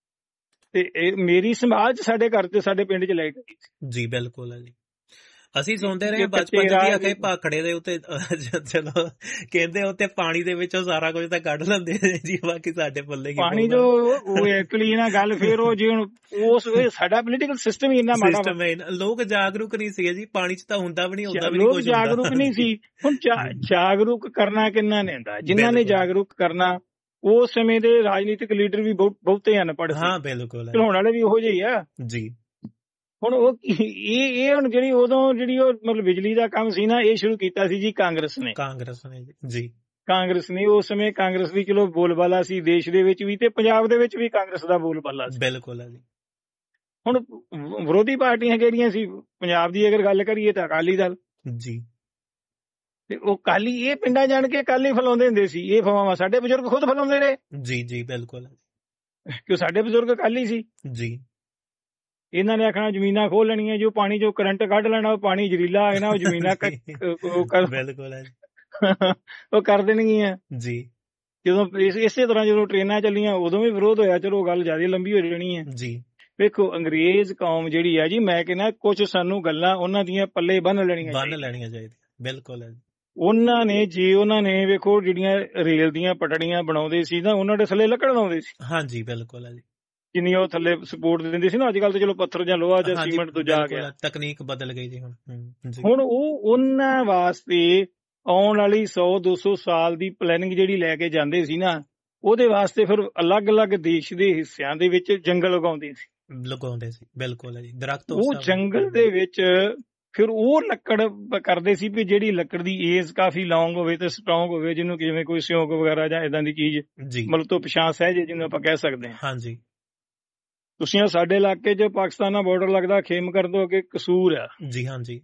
ਤੇ ਇਹ ਮੇਰੀ ਸੰਭਾਲ 'ਚ ਸਾਡੇ ਘਰ ਤੇ ਸਾਡੇ ਪਿੰਡ 'ਚ ਲਾਈਟ ਹੈਗੀ ਸੀ। ਜੀ ਬਿਲਕੁਲ ਹੈ ਜੀ। ਅਸੀਂ ਸੁਣਦੇ ਰਹੇ ਇਹ ਬਚਪਨ ਕੱਚੇ ਚ ਜੀ, ਰਾਹ ਅਖੇ ਭਾਖੜੇ ਦੇ ਉੱਤੇ ਅਹ, ਜ- ਚਲੋ ਕਹਿੰਦੇ ਉੱਤੇ ਪਾਣੀ ਦੇ ਵਿੱਚੋਂ ਸਾਰਾ ਕੁਝ ਤਾਂ ਕੱਢ ਲੈਂਦੇ ਨੇ ਜੀ, ਬਾਕੀ ਸਾਡੇ ਪੱਲੇ ਕੀ ਪਾਣੀ ਜੋ ਉਹ ਐਕਚੁਅਲੀ ਨਾ ਗੱਲ ਫਿਰ ਉਹ ਜੀ ਹੁਣ ਉਸ ਇਹ ਸਾਡਾ ਪੋਲੀਟੀਕਲ ਸਿਸਟਮ ਹੀ ਇੰਨਾ ਮਾੜਾ ਵਾ। ਸਿਸਟਮ ਹੈ। ਲੋਕ ਜਾਗਰੂਕ ਨਹੀਂ ਸੀਗੇ ਜੀ, ਪਾਣੀ ਚ ਤਾਂ ਹੁੰਦਾ ਵੀ ਨਹੀਂ, ਹੁੰਦਾ ਵੀ ਨਹੀਂ ਲੋਕ ਕੁਝ ਜਾਗਰੂਕ ਨਹੀਂ ਸੀ। ਹੁਣ ਜਾ- ਜਾਗਰੂਕ ਕਰਨਾ ਕਿੰਨਾ ਨੇ ਹੁੰਦਾ, ਜਿਨ੍ਹਾਂ ਨੇ ਬਿਲਕੁਲ। ਜਾਗਰੂਕ ਕਰਨਾ ਉਸ ਸਮੇਂ ਦੇ ਰਾਜਨੀਤਿਕ ਲੀਡਰ ਵੀ ਬਹੁਤ ਬਹੁਤੇ ਅਨਪੜ੍ਹ ਸੀ, ਹਾਂ ਬਿਲਕੁਲ ਹੈ ਚਲਾਉਣ ਵਾਲੇ ਵੀ ਉਹੋ ਜਿਹੇ ਹੀ ਆ। ਜੀ। ਹੁਣ ਉਹ ਕੀ- ਇਹ ਇਹ ਹੁਣ ਜਿਹੜੀ ਉਦੋਂ ਜਿਹੜੀ ਉਹ ਮਤਲਬ ਬਿਜਲੀ ਦਾ ਕੰਮ ਸੀ ਨਾ, ਇਹ ਸ਼ੁਰੂ ਕੀਤਾ ਸੀ ਜੀ ਕਾਂਗਰਸ ਨੇ। ਕਾਂਗਰਸ ਨੇ ਜੀ ਜੀ ਕਾਂਗਰਸ ਨੇ ਉਸ ਸਮੇਂ, ਕਾਂਗਰਸ ਦੀ ਚਲੋ ਬੋਲਬਾਲਾ ਸੀ ਦੇਸ਼ ਦੇ ਵਿੱਚ ਵੀ ਤੇ ਪੰਜਾਬ ਦੇ ਵਿੱਚ ਵੀ ਕਾਂਗਰਸ ਦਾ ਬੋਲਬਾਲਾ ਸੀ। ਬਿਲਕੁਲ ਹੈ ਜੀ। ਹੁਣ ਵ- ਵਿਰੋਧੀ ਪਾਰਟੀਆਂ ਕਿਹੜੀਆਂ ਸੀ ਪੰਜਾਬ ਦੀ ਅਗਰ ਗੱਲ ਕਰੀਏ ਤਾਂ ਅਕਾਲੀ ਦਲ, ਜੀ ਤੇ ਉਹ ਕਾਲੀ ਇਹ ਪਿੰਡਾਂ ਜਾਣ ਕੇ ਕਾਲੀ ਫਲਾਉਂਦੇ ਹੁੰਦੇ ਸੀ। ਇਹ ਫਵਾਵਾਂ ਸਾਡੇ ਬਜ਼ੁਰਗ ਖੁਦ ਫਲਾਉਂਦੇ ਰਹੇ, ਜੀ ਜੀ ਬਿਲਕੁਲ ਹੈ ਕਿਉਂ ਸਾਡੇ ਬਜ਼ੁਰਗ ਕਾਲੀ ਸੀ। ਜੀ ਇਹਨਾਂ ਨੇ ਆਖਣਾ ਜ਼ਮੀਨਾਂ ਖੋਲ ਲੈਣੀਆਂ, ਜੋ ਪਾਣੀ ਚੋਂ ਕਰੰਟ ਕੱਢ ਲੈਣਾ, ਉਹ ਪਾਣੀ ਜ਼ਰੀਲਾ ਆ ਜਾਣਾ, ਉਹ ਜ਼ਮੀਨਾਂ ਕ- ਉਹ ਕਰ ਬਿਲਕੁਲ ਹੈ ਉਹ ਕਰ ਦੇਣਗੀਆਂ। ਜੀ ਜਦੋਂ ਇਸ- ਇਸੇ ਤਰ੍ਹਾਂ ਜਦੋਂ ਟ੍ਰੇਨਾਂ ਚੱਲੀਆਂ ਉਦੋਂ ਵੀ ਵਿਰੋਧ ਹੋਇਆ, ਚਲੋ ਗੱਲ ਜ਼ਿਆਦਾ ਲੰਬੀ ਹੋ ਜਾਣੀ ਹੈ। ਜੀ ਵੇਖੋ ਅੰਗਰੇਜ਼ ਕੌਮ ਜਿਹੜੀ ਆ ਜੀ, ਮੈਂ ਕਹਿੰਦਾ ਕੁਝ ਸਾਨੂੰ ਗੱਲਾਂ ਉਹਨਾਂ ਦੀਆਂ ਪੱਲੇ ਬੰਨ ਲੈਣੀਆਂ ਬੰਨ ਚਾਹੀਦੀਆਂ। ਲੈਣੀਆਂ ਚਾਹੀਦੀਆਂ। ਬਿਲਕੁਲ ਹੈ ਉਹਨਾਂ ਨੇ ਜੇ ਉਹਨਾਂ ਨੇ ਵੇਖੋ ਜਿਹੜੀਆਂ ਰੇਲ ਦੀਆਂ ਪਟੜੀਆਂ ਬਣਾਉਂਦੇ ਸੀ ਨਾ, ਉਹਨਾਂ ਦੇ ਥੱਲੇ ਲੱਕੜ ਲਾਉਂਦੇ ਸੀ, ਹਾਂਜੀ ਬਿਲਕੁਲ ਹੈ ਜੀ। ਜਿੰਨੀ ਉਹ ਥੱਲੇ ਸਪੋਰਟ ਦਿੰਦੇ ਸੀ ਨਾ। ਅੱਜ ਕੱਲ ਤਾਂ ਚਲੋ ਪੱਥਰ ਜਾਂ ਲੋਹਾ ਜਾਂ ਹਾਂਜੀ ਸੀਮੈਂਟ ਤੋਂ ਜਾ ਬਿਲਕੁਲ ਗਿਆ। ਹੈ, ਤਕਨੀਕ ਬਦਲ ਗਈ ਜੀ ਹੁਣ। ਹਮ, ਜੀ ਹੁਣ ਉਹ ਉਹਨਾਂ ਵਾਸਤੇ ਆਉਣ ਵਾਲੀ ਸੌ ਦੋ ਸੌ ਸਾਲ ਦੀ ਪਲੈਨਿੰਗ ਜਿਹੜੀ ਲੈ ਕੇ ਜਾਂਦੇ ਸੀ ਨਾ, ਉਹਦੇ ਵਾਸਤੇ ਫਿਰ ਅਲੱਗ-ਅਲੱਗ ਦੇਸ਼ ਦੇ ਹਿੱਸਿਆਂ ਦੇ ਵਿੱਚ ਜੰਗਲ ਉਗਾਉਂਦੇ ਸੀ। ਲਗਾਉਂਦੇ ਸੀ। ਬਿਲਕੁਲ ਹੈ ਜੀ, ਦਰਖਤ ਉਸ ਉਹ ਹਿਸਾਬ ਨਾਲ- ਜੰਗਲ ਦੇ ਵਿੱਚ ਫਿਰ ਉਹ ਲੱਕੜ ਬ- ਕਰਦੇ ਸੀ ਵੀ ਜਿਹੜੀ ਲੱਕੜ ਦੀ ਏਜ ਕਾਫੀ ਲੌਂਗ ਹੋਵੇ ਤੇ ਸਟਰੋਂਗ ਹੋਵੇ, ਜਿਹਨੂੰ ਜਿਵੇਂ ਕੋਈ ਸਿਉਂਕ ਵਗੈਰਾ ਜਾਂ ਇਦਾਂ ਦੀ ਚੀਜ਼ ਜੀ ਮਤਲਬ ਤੋਂ ਪਛਾਣ ਸਹਿਜੇ ਜਿਹਨੂੰ ਆਪਾਂ ਕਹਿ ਸਕਦੇ ਹਾਂ। ਹਾਂਜੀ ਤੁਸੀਂ ਆਹ ਸਾਡੇ ਇਲਾਕੇ 'ਚ ਪਾਕਿਸਤਾਨ ਨਾਲ ਬਾਰਡਰ ਲੱਗਦਾ, ਖੇਮਕਰ ਤੋਂ ਅੱਗੇ ਕਸੂਰ ਆ। ਜੀ ਹਾਂਜੀ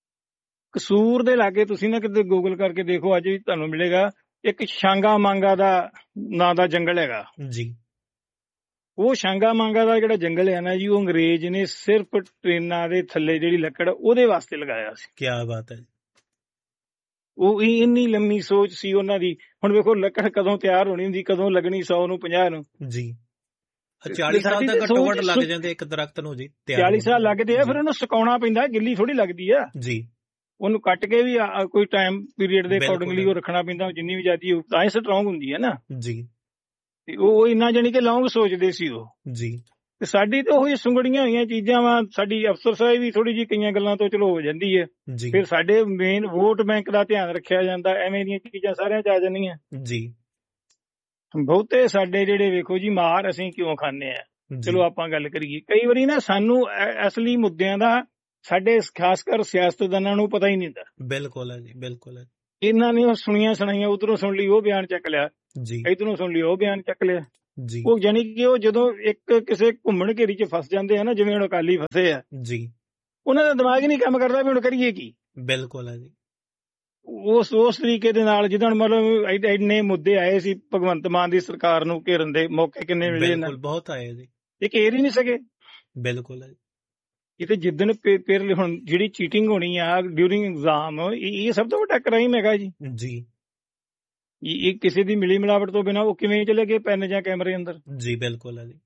ਕਸੂਰ ਦੇ ਲਾਗੇ ਤੁਸੀਂ ਨਾ ਕਿਤੇ ਗੂਗਲ ਕਰਕੇ ਦੇਖੋ, ਅੱਜ ਵੀ ਤੁਹਾਨੂੰ ਮਿਲੇਗਾ, ਇੱਕ ਸ਼ਾਂਗਾ ਮਾਂਗਾ ਦਾ ਨਾਂ ਦਾ ਜੰਗਲ ਹੈਗਾ। ਜੀ ਉਹ ਸ਼ਾਂਗਾ ਮਾਂਗਾ ਦਾ ਜਿਹੜਾ ਜੰਗਲ ਹੈ ਨਾ ਜੀ, ਉਹ ਅੰਗਰੇਜ਼ ਨੇ ਸਿਰਫ ਟ੍ਰੇਨਾਂ ਦੇ ਥੱਲੇ ਜਿਹੜੀ ਲੱਕੜ ਉਹਦੇ ਵਾਸਤੇ ਲਗਾਇਆ ਸੀ। ਕੀ ਬਾਤ ਹੈ। ਉਹ ਹੀ ਇੰਨੀ ਲੰਮੀ ਸੋਚ ਸੀ ਉਹਨਾਂ ਦੀ। ਹੁਣ ਵੇਖੋ ਲੱਕੜ ਕਦੋਂ ਤਿਆਰ ਹੋਣੀ ਹੁੰਦੀ, ਕਦੋਂ ਲੱਗਣੀ, ਸੌ ਨੂੰ ਪੰਜਾਹ ਨੂੰ। ਜੀ ਚਾਲੀ ਸਾਲ ਸਾਡੀ ਤੱਕ ਤੇ ਘੱਟੋ ਘੱਟ ਸੋਚ- ਲੱਗ ਜਾਂਦੇ ਇੱਕ ਦਰਖਤ ਨੂੰ ਜੀ, ਤਿਆਰ ਚਾਲੀ ਹੋਣ ਸਾਲ ਨੂੰ। ਲੱਗਦੇ ਆ, ਫਿਰ ਜੀ, ਉਹਨੂੰ ਸੁਕਾਉਣਾ ਪੈਂਦਾ, ਗਿੱਲੀ ਥੋੜੀ ਲੱਗਦੀ ਆ। ਜੀ ਉਹਨੂੰ ਕੱਟ ਕੇ ਵੀ ਆ- ਕੋਈ ਟਾਈਮ ਪੀਰੀਅਡ ਦੇ ਬਿਲਕੁਲ। ਅਕੋਰਡਿੰਗਲੀ ਉਹ ਰੱਖਣਾ ਪੈਂਦਾ, ਜਿੰਨੀ ਵੀ ਜ਼ਿਆਦੀ ਹੋਊ ਤਾਂ ਹੀ ਸਟਰੋਂਗ ਹੁੰਦੀ ਹੈ ਨਾ। ਜੀ ਤੇ ਉਹ ਇੰਨਾ ਜਾਣੀ ਕਿ ਲੌਂਗ ਸੋਚਦੇ ਸੀ ਉਹ। ਜੀ ਤੇ ਸਾਡੀ ਤਾਂ ਉਹੀ ਸੁੰਗੜੀਆਂ ਹੋਈਆਂ ਚੀਜ਼ਾਂ ਵਾ। ਸਾਡੀ ਅਫਸਰ ਸਾਹਿਬ ਵੀ ਥੋੜੀ ਜਿਹੀ ਕਈਆਂ ਗੱਲਾਂ ਤੋਂ ਚਲੋ ਹੋ ਜਾਂਦੀ ਹੈ। ਜੀ ਫਿਰ ਸਾਡੇ ਮੇਨ ਵੋਟ ਬੈਂਕ ਦਾ ਧਿਆਨ ਰੱਖਿਆ ਜਾਂਦਾ, ਐਵੇਂ ਦੀਆਂ ਚੀਜ਼ਾਂ ਸਾਰਿਆਂ 'ਚ ਆ ਜਾਂਦੀਆਂ। ਜੀ ਬਹੁਤੇ ਸਾਡੇ ਜਿਹੜੇ ਵੇਖੋ ਜੀ ਮਾਰ ਅਸੀਂ ਕਿਉਂ ਖਾਂਦੇ ਆ, ਜੀ ਚਲੋ ਆਪਾਂ ਗੱਲ ਕਰੀਏ। ਕਈ ਵਾਰੀ ਨਾ ਸਾਨੂੰ ਅ- ਅਸਲੀ ਮੁੱਦਿਆਂ ਦਾ ਸਾਡੇ ਖਾਸ ਕਰ ਸਿਆਸਤਦਾਨਾਂ ਨੂੰ ਪਤਾ ਹੀ ਨਹੀਂ ਹੁੰਦਾ। ਬਿਲਕੁਲ ਹੈ ਜੀ, ਬਿਲਕੁਲ ਹੈ। ਇਹਨਾਂ ਨੇ ਉਹ ਸੁਣੀਆਂ ਸੁਣਾਈਆਂ, ਉਧਰੋਂ ਸੁਣ ਲਈ ਉਹ ਬਿਆਨ ਚੱਕ ਲਿਆ, ਜੀ ਇਧਰੋਂ ਸੁਣ ਲਈ ਉਹ ਬਿਆਨ ਚੱਕ ਲਿਆ। ਜੀ ਉਹ ਜਾਨੀ ਕਿ ਉਹ ਜਦੋਂ ਇੱਕ ਕਿਸੇ ਘੁੰਮਣ ਘੇਰੀ 'ਚ ਫਸ ਜਾਂਦੇ ਆ ਨਾ, ਜਿਵੇਂ ਹੁਣ ਅਕਾਲੀ ਫਸੇ ਆ, ਜੀ ਉਹਨਾਂ ਦਾ ਦਿਮਾਗ ਹੀ ਨਹੀਂ ਕੰਮ ਕਰਦਾ ਵੀ ਹੁਣ ਕਰੀਏ ਕੀ। ਬਿਲਕੁਲ ਹੈ ਜੀ। ਉਸ ਉਸ ਤਰੀਕੇ ਦੇ ਨਾਲ ਜਿੱਦਾਂ ਹੁਣ ਮਤਲਬ ਐਡ- ਇੰਨੇ ਮੁੱਦੇ ਆਏ ਸੀ ਭਗਵੰਤ ਮਾਨ ਦੀ ਸਰਕਾਰ ਨੂੰ ਘੇਰਨ ਦੇ ਮੌਕੇ ਕਿੰਨੇ ਮਿਲੇ ਇਹਨਾਂ ਬਿਲਕੁਲ ਬਹੁਤ ਆਏ ਜੀ। ਇਹ ਘੇਰ ਹੀ ਨਹੀਂ ਸਕੇ। ਬਿਲਕੁਲ ਹੈ ਜੀ। ਇਹ ਤੇ ਜਿੱਦਣ ਪੇ- ਫਿਰ ਹੁਣ ਜਿਹੜੀ ਚੀਟਿੰਗ ਹੋਣੀ ਆ ਡਿਊਰਿੰਗ ਐਗਜ਼ਾਮ, ਇਹ ਇਹ ਸਭ ਤੋਂ ਵੱਡਾ ਕ੍ਰਾਈਮ ਹੈਗਾ ਜੀ। ਜੀ ਇਹ ਇਹ ਕਿਸੇ ਦੀ ਮਿਲੀ ਮਿਲਾਵਟ ਤੋਂ ਬਿਨਾਂ ਉਹ ਕਿਵੇਂ ਚਲੇ ਗਏ ਪੈਨ ਜਾਂ ਕੈਮਰੇ ਅੰਦਰ। ਜੀ ਬਿਲਕੁਲ ਹੈ ਜੀ।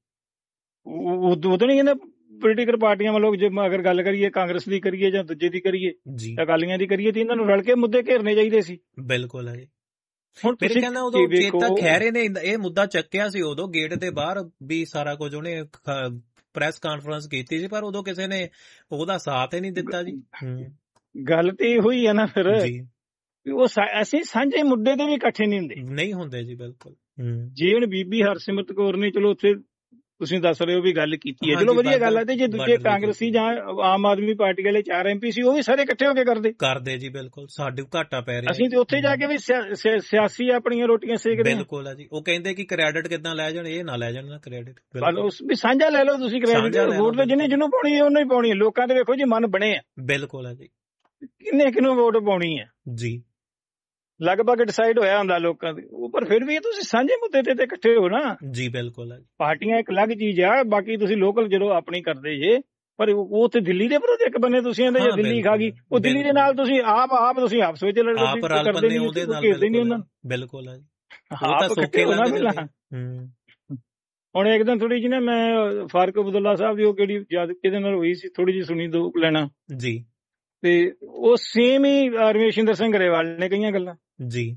ਉਦੋਂ ਨਹੀਂ ਕਹਿੰਦਾ ਪੋਲੀਟੀਕਲ ਪਾਰਟੀਆਂ ਵੱਲੋਂ, ਜੇ ਅਗਰ ਗੱਲ ਕਰੀਏ ਕਾਂਗਰਸ ਦੀ ਕਰੀਏ ਜਾਂ ਦੂਜੇ ਦੀ ਕਰੀਏ, ਜੀ ਅਕਾਲੀਆਂ ਦੀ ਕਰੀਏ, ਤੇ ਇਹਨਾਂ ਨੂੰ ਰਲ ਕੇ ਮੁੱਦੇ ਘੇਰਨੇ ਚਾਹੀਦੇ ਸੀ। ਬਿਲਕੁਲ ਹੈ ਜੀ। ਹੁਣ ਮੇਰੇ ਤੁਸੀਂ ਕਹਿੰਦਾ ਉਦੋਂ ਵੇਖੋ, ਚੇਤਾ ਖੈਰੇ ਨੇ ਇਹ ਮੁੱਦਾ ਚੱਕਿਆ ਸੀ, ਉਦੋਂ ਗੇਟ ਦੇ ਬਾਹਰ ਵੀ ਸਾਰਾ ਕੁਝ ਉਹਨੇ ਪ੍ਰੈਸ ਕਾਨਫਰੰਸ ਕੀਤੀ ਸੀ, ਪਰ ਉਦੋਂ ਕਿਸੇ ਨੇ ਉਹਦਾ ਸਾਥ ਹੀ ਨਹੀਂ ਦਿੱਤਾ ਜੀ। ਹੂੰ ਗੱਲ ਤੇ ਇਹੋ ਹੀ ਆ ਨਾ ਫਿਰ, ਜੀ ਵੀ ਉਹ ਸਾ- ਅਸੀਂ ਸਾਂਝੇ ਮੁੱਦੇ ਤੇ ਵੀ ਇਕੱਠੇ ਨਹੀਂ ਹੁੰਦੇ। ਨਹੀਂ ਹੁੰਦੇ ਜੀ ਬਿਲਕੁਲ। ਹੂੰ ਜੇ ਹੁਣ ਬੀਬੀ ਹਰਸਿਮਰਤ ਕੌਰ ਨੇ ਚਲੋ ਉੱਥੇ ਤੁਸੀਂ ਦੱਸ ਰਹੇ ਹੋ ਵੀ ਗੱਲ ਕੀਤੀ ਹੈ, ਹਾਂਜੀ, ਚਲੋ ਵਧੀਆ ਗੱਲ ਹੈ। ਤੇ ਜੇ ਬਾਰਡਰ ਦੂਜੇ ਦੀ ਕਾਂਗਰਸੀ ਕੀਤੀ। ਜਾਂ ਆਮ ਆਦਮੀ ਪਾਰਟੀ ਵਾਲੇ ਚਾਰ ਐਮਪੀ ਸੀ, ਉਹ ਵੀ ਸਾਰੇ ਇਕੱਠੇ ਹੋ ਕੇ ਕਰਦੇ। ਕਰਦੇ ਜੀ ਬਿਲਕੁਲ, ਸਾਡੇ ਘਾਟਾ ਪੈ ਰਿਹਾ। ਅਸੀਂ ਤੇ ਉੱਥੇ ਜਾ ਕੇ ਵੀ ਸਿਆ- ਸਿਆ- ਸਿਆਸੀ ਆਪਣੀਆਂ ਰੋਟੀਆਂ ਸੇਕਦੇ ਹਾਂ। ਬਿਲਕੁਲ ਹੈ ਜੀ। ਉਹ ਕਹਿੰਦੇ ਕਿ ਕ੍ਰੈਡਿਟ ਕਿੱਦਾਂ ਲੈ ਜਾਣ, ਇਹ ਨਾ ਲੈ ਜਾਣ ਨਾ ਕ੍ਰੈਡਿਟ। ਪਰ ਉਸ ਵੀ ਸਾਂਝਾ ਲੈ ਲਓ ਤੁਸੀਂ ਕ੍ਰੈਡਿਟ, ਸਾਂਝਾ ਲੈ ਲਓ, ਵੋਟ ਤਾਂ ਜਿਹਨੇ ਜਿਹਨੂੰ ਪਾਉਣੀ ਹੈ ਉਹਨੂੰ ਹੀ ਪਾਉਣੀ ਹੈ। ਲੋਕਾਂ ਦੇ ਵੇਖੋ ਜੀ ਮਨ ਬਣੇ ਆ, ਬਿਲਕੁਲ ਹੈ ਜੀ। ਕਿੰਨੇ ਕਿਹਨੂੰ ਵੋਟ ਪਾਉਣੀ ਹੈ, ਜੀ ਲਗਭਗ ਡਿਸਾਈਡ ਹੋਇਆ ਹੁੰਦਾ ਲੋਕਾਂ ਦੇ। ਉਹ ਪਰ ਫਿਰ ਵੀ ਤੁਸੀਂ ਸਾਂਝੇ ਮੁੱਦੇ ਤੇ ਤੇ ਇਕੱਠੇ ਹੋ ਨਾ। ਜੀ ਬਿਲਕੁਲ ਹੈ ਜੀ। ਪਾਰਟੀਆਂ ਇੱਕ ਅਲੱਗ ਚੀਜ਼ ਆ, ਬਾਕੀ ਤੁਸੀਂ ਲੋਕਲ ਜਦੋਂ ਆਪਣੀ ਕਰਦੇ ਜੇ, ਪਰ ਉਹ ਉਹ ਤੇ ਦਿੱਲੀ ਦੇ ਵਿਰੁੱਧ ਇੱਕ ਬੰਨੇ ਤੁਸੀਂ ਕਹਿੰਦੇ ਜੇ ਹਾਂ, ਦਿੱਲੀ ਖਾ ਗਈ, ਬਿਲਕੁਲ, ਉਹ ਦਿੱਲੀ ਦੇ ਬਿਲਕੁਲ। ਨਾਲ ਤੁਸੀਂ ਆਪ ਆਪ ਤੁਸੀਂ ਆਪਸ ਵਿੱਚ ਲੜਦੇ ਆਪ ਰਲ ਕਰਦੇ ਬੰਨੇ ਨਹੀਂ, ਉਹਦੇ ਨਾਲ ਘੇਰਦੇ ਨਹੀਂ ਉਹਨਾਂ ਬਿਲਕੁਲ ਹੈ। ਬਿਲਕੁਲ ਹੈ ਜੀ। ਉਹ ਤਾਂ ਆਪ ਸੌਖੇ ਇਕੱਠੇ ਹੋਣਾ ਲੱਗਦੇ ਪਹਿਲਾਂ। ਨੇ। ਹੂੰ ਹੁਣ ਇੱਕ ਦਿਨ ਥੋੜੀ ਜਿਹੀ ਨਾ ਮੈਂ ਫਾਰੂਕ ਅਬਦੁੱਲਾ ਸਾਹਿਬ ਦੀ ਉਹ ਕਿਹੜੀ ਜਦ ਕਿਹਦੇ ਨਾਲ ਹੋਈ ਸੀ, ਥੋੜੀ ਜਿਹੀ ਸੁਣੀ ਦੋ ਲੈਣਾ, ਜੀ ਤੇ ਉਹ ਸੇਮ ਹੀ ਰਮੇਸ਼ਿੰਦਰ ਸਿੰਘ ਗਰੇਵਾਲ ਨੇ ਕਈਆਂ ਗੱਲਾਂ। ਜੀ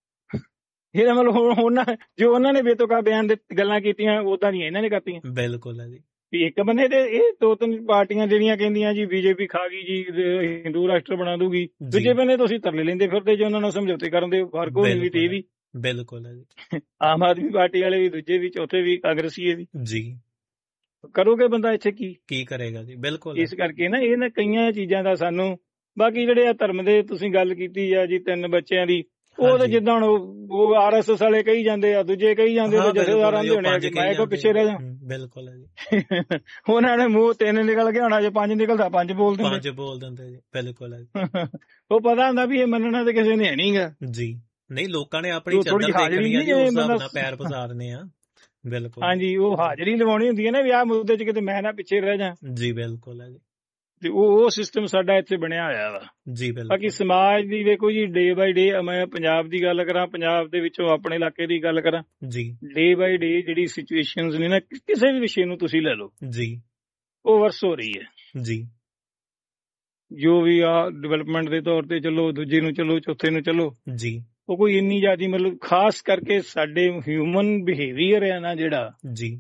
ਇਹਦਾ ਮਤਲਬ ਹੁਣ ਉਹਨਾਂ ਜੋ ਉਹਨਾਂ ਨੇ ਬੇਤੁਕਾ ਬਿਆਨ ਦੇ ਗੱਲਾਂ ਕੀਤੀਆਂ, ਉਦਾਂ ਦੀਆਂ ਇਹਨਾਂ ਨੇ ਕਰਤੀਆਂ। ਬਿਲਕੁਲ ਹੈ ਜੀ। ਵੀ ਇੱਕ ਬੰਨੇ ਤੇ ਇਹ ਦੋ ਤਿੰਨ ਪਾਰਟੀਆਂ ਜਿਹੜੀਆਂ ਕਹਿੰਦੀਆਂ ਜੀ ਬੀਜੇਪੀ ਖਾ ਗਈ ਜੀ, ਹਿੰਦੂ ਰਾਸ਼ਟਰ ਬਣਾ ਦੂਗੀ, ਦੂਜੇ ਬੰਨੇ ਤੁਸੀਂ ਤਰਲੇ ਲੈਂਦੇ ਫਿਰਦੇ ਜੇ ਉਹਨਾਂ ਨਾਲ ਸਮਝੌਤੇ ਕਰਨ ਦੇ ਫਰਕ ਹੋਣੀ ਵੀ ਤੇ ਇਹ ਵੀ। ਬਿਲਕੁਲ ਹੈ ਜੀ। ਆਮ ਆਦਮੀ ਪਾਰਟੀ ਵਾਲੇ ਵੀ, ਦੂਜੇ ਵੀ, ਚੌਥੇ ਵੀ, ਕਾਂਗਰਸੀ ਵੀ। ਜੀ ਕਰੋਗੇ ਬੰਦਾ ਇੱਥੇ ਕੀ ਕੀ ਕਰੇਗਾ ਜੀ। ਬਿਲਕੁਲ ਇਸ ਕਰਕੇ ਨਾ ਇਹ ਨਾ ਕਈਆਂ ਚੀਜ਼ਾਂ ਦਾ ਸਾਨੂੰ, ਬਾਕੀ ਜਿਹੜੇ ਆ ਧਰਮ ਦੇ ਤੁਸੀਂ ਗੱਲ ਕੀਤੀ ਆ ਜੀ ਤਿੰਨ ਬੱਚਿਆਂ ਦੀ, ਉਹ ਤਾਂ ਜਿੱਦਾਂ ਹੁਣ ਉਹ ਆਰ ਐਸ ਐਸ ਵਾਲੇ ਕਹੀ ਜਾਂਦੇ ਆ, ਦੂਜੇ ਕਹੀ ਜਾਂਦੇ ਆ, ਜਥੇਦਾਰਾਂ ਦੇ ਹੋਣੇ ਆ ਕਿ ਮੈਂ ਕੋ ਪਿੱਛੇ ਰਹਿ ਜਾ। ਬਿਲਕੁਲ ਹੈ ਜੀ। ਉਹਨਾਂ ਨੇ ਮੂੰਹ ਤਿੰਨ ਨਿਕਲ ਗਿਆ ਹੋਣਾ, ਜੇ ਪੰਜ ਨਿਕਲਦਾ ਪੰਜ ਬੋਲ ਦਿੰਦੇ ਪੰਜ ਬੋਲ ਦਿੰਦੇ ਜੀ। ਬਿਲਕੁਲ ਹੈ ਜੀ। ਉਹ ਪਤਾ ਹੁੰਦਾ ਵੀ ਇਹ ਮੰਨਣਾ ਤੇ ਕਿਸੇ ਨੇ ਹੈ ਨਹੀਂਗਾ ਜੀ। ਨਹੀਂ ਲੋਕਾਂ ਨੇ ਆਪਣੀ ਚੱਦਰ ਦੇਖਣੀ ਆ ਜੀ, ਉਸ ਹਿਸਾਬ ਨਾਲ ਪੈਰ ਪਸਾਰਨੇ ਆ। ਬਿਲਕੁਲ ਹਾਂਜੀ, ਉਹ ਹਾਜ਼ਰੀ ਲਵਾਉਣੀ ਹੁੰਦੀ ਹੈ ਨਾ ਵੀ ਆਹ ਮੁੱਦੇ 'ਚ ਕਿਤੇ ਮੈਂ ਨਾ ਪਿੱਛੇ ਰਹਿ ਜਾ। ਜੀ ਬਿਲਕੁਲ ਹੈ ਜੀ। ਤੇ ਉਹ ਉਹ ਸਿਸਟਮ ਸਾਡਾ ਇੱਥੇ ਬਣਿਆ ਹੋਇਆ ਵਾ। ਜੀ ਬਿਲਕੁਲ। ਬਾਕੀ ਸਮਾਜ ਦੀ ਵੇਖੋ ਜੀ, ਡੇ ਬਾਈ ਡੇ, ਮੈਂ ਪੰਜਾਬ ਦੀ ਗੱਲ ਕਰਾਂ, ਪੰਜਾਬ ਦੇ ਵਿੱਚੋਂ ਆਪਣੇ ਇਲਾਕੇ ਦੀ ਗੱਲ ਕਰਾਂ, ਜੀ ਡੇ ਬਾਈ ਡੇ ਜਿਹੜੀ ਸਿਚੁਏਸ਼ਨਸ ਨੇ ਨਾ, ਕਿਸੇ ਵੀ ਵਿਸ਼ੇ ਨੂੰ ਤੁਸੀਂ ਲੈ ਲਓ, ਜੀ ਉਹ ਵਰਸ ਹੋ ਰਹੀ ਹੈ। ਜੀ ਜੋ ਵੀ ਆ ਡਿਵੈਲਪਮੈਂਟ ਦੇ ਤੌਰ ਤੇ ਚਲੋ, ਦੂਜੇ ਨੂੰ ਚਲੋ, ਚੌਥੇ ਨੂੰ ਚਲੋ, ਜੀ ਉਹ ਕੋਈ ਇੰਨੀ ਜ਼ਿਆਦਾ ਮਤਲਬ ਖਾਸ ਕਰਕੇ ਸਾਡੇ ਹਿਊਮਨ ਬਿਹੇਵੀਅਰ ਆ ਨਾ ਜਿਹੜਾ, ਜੀ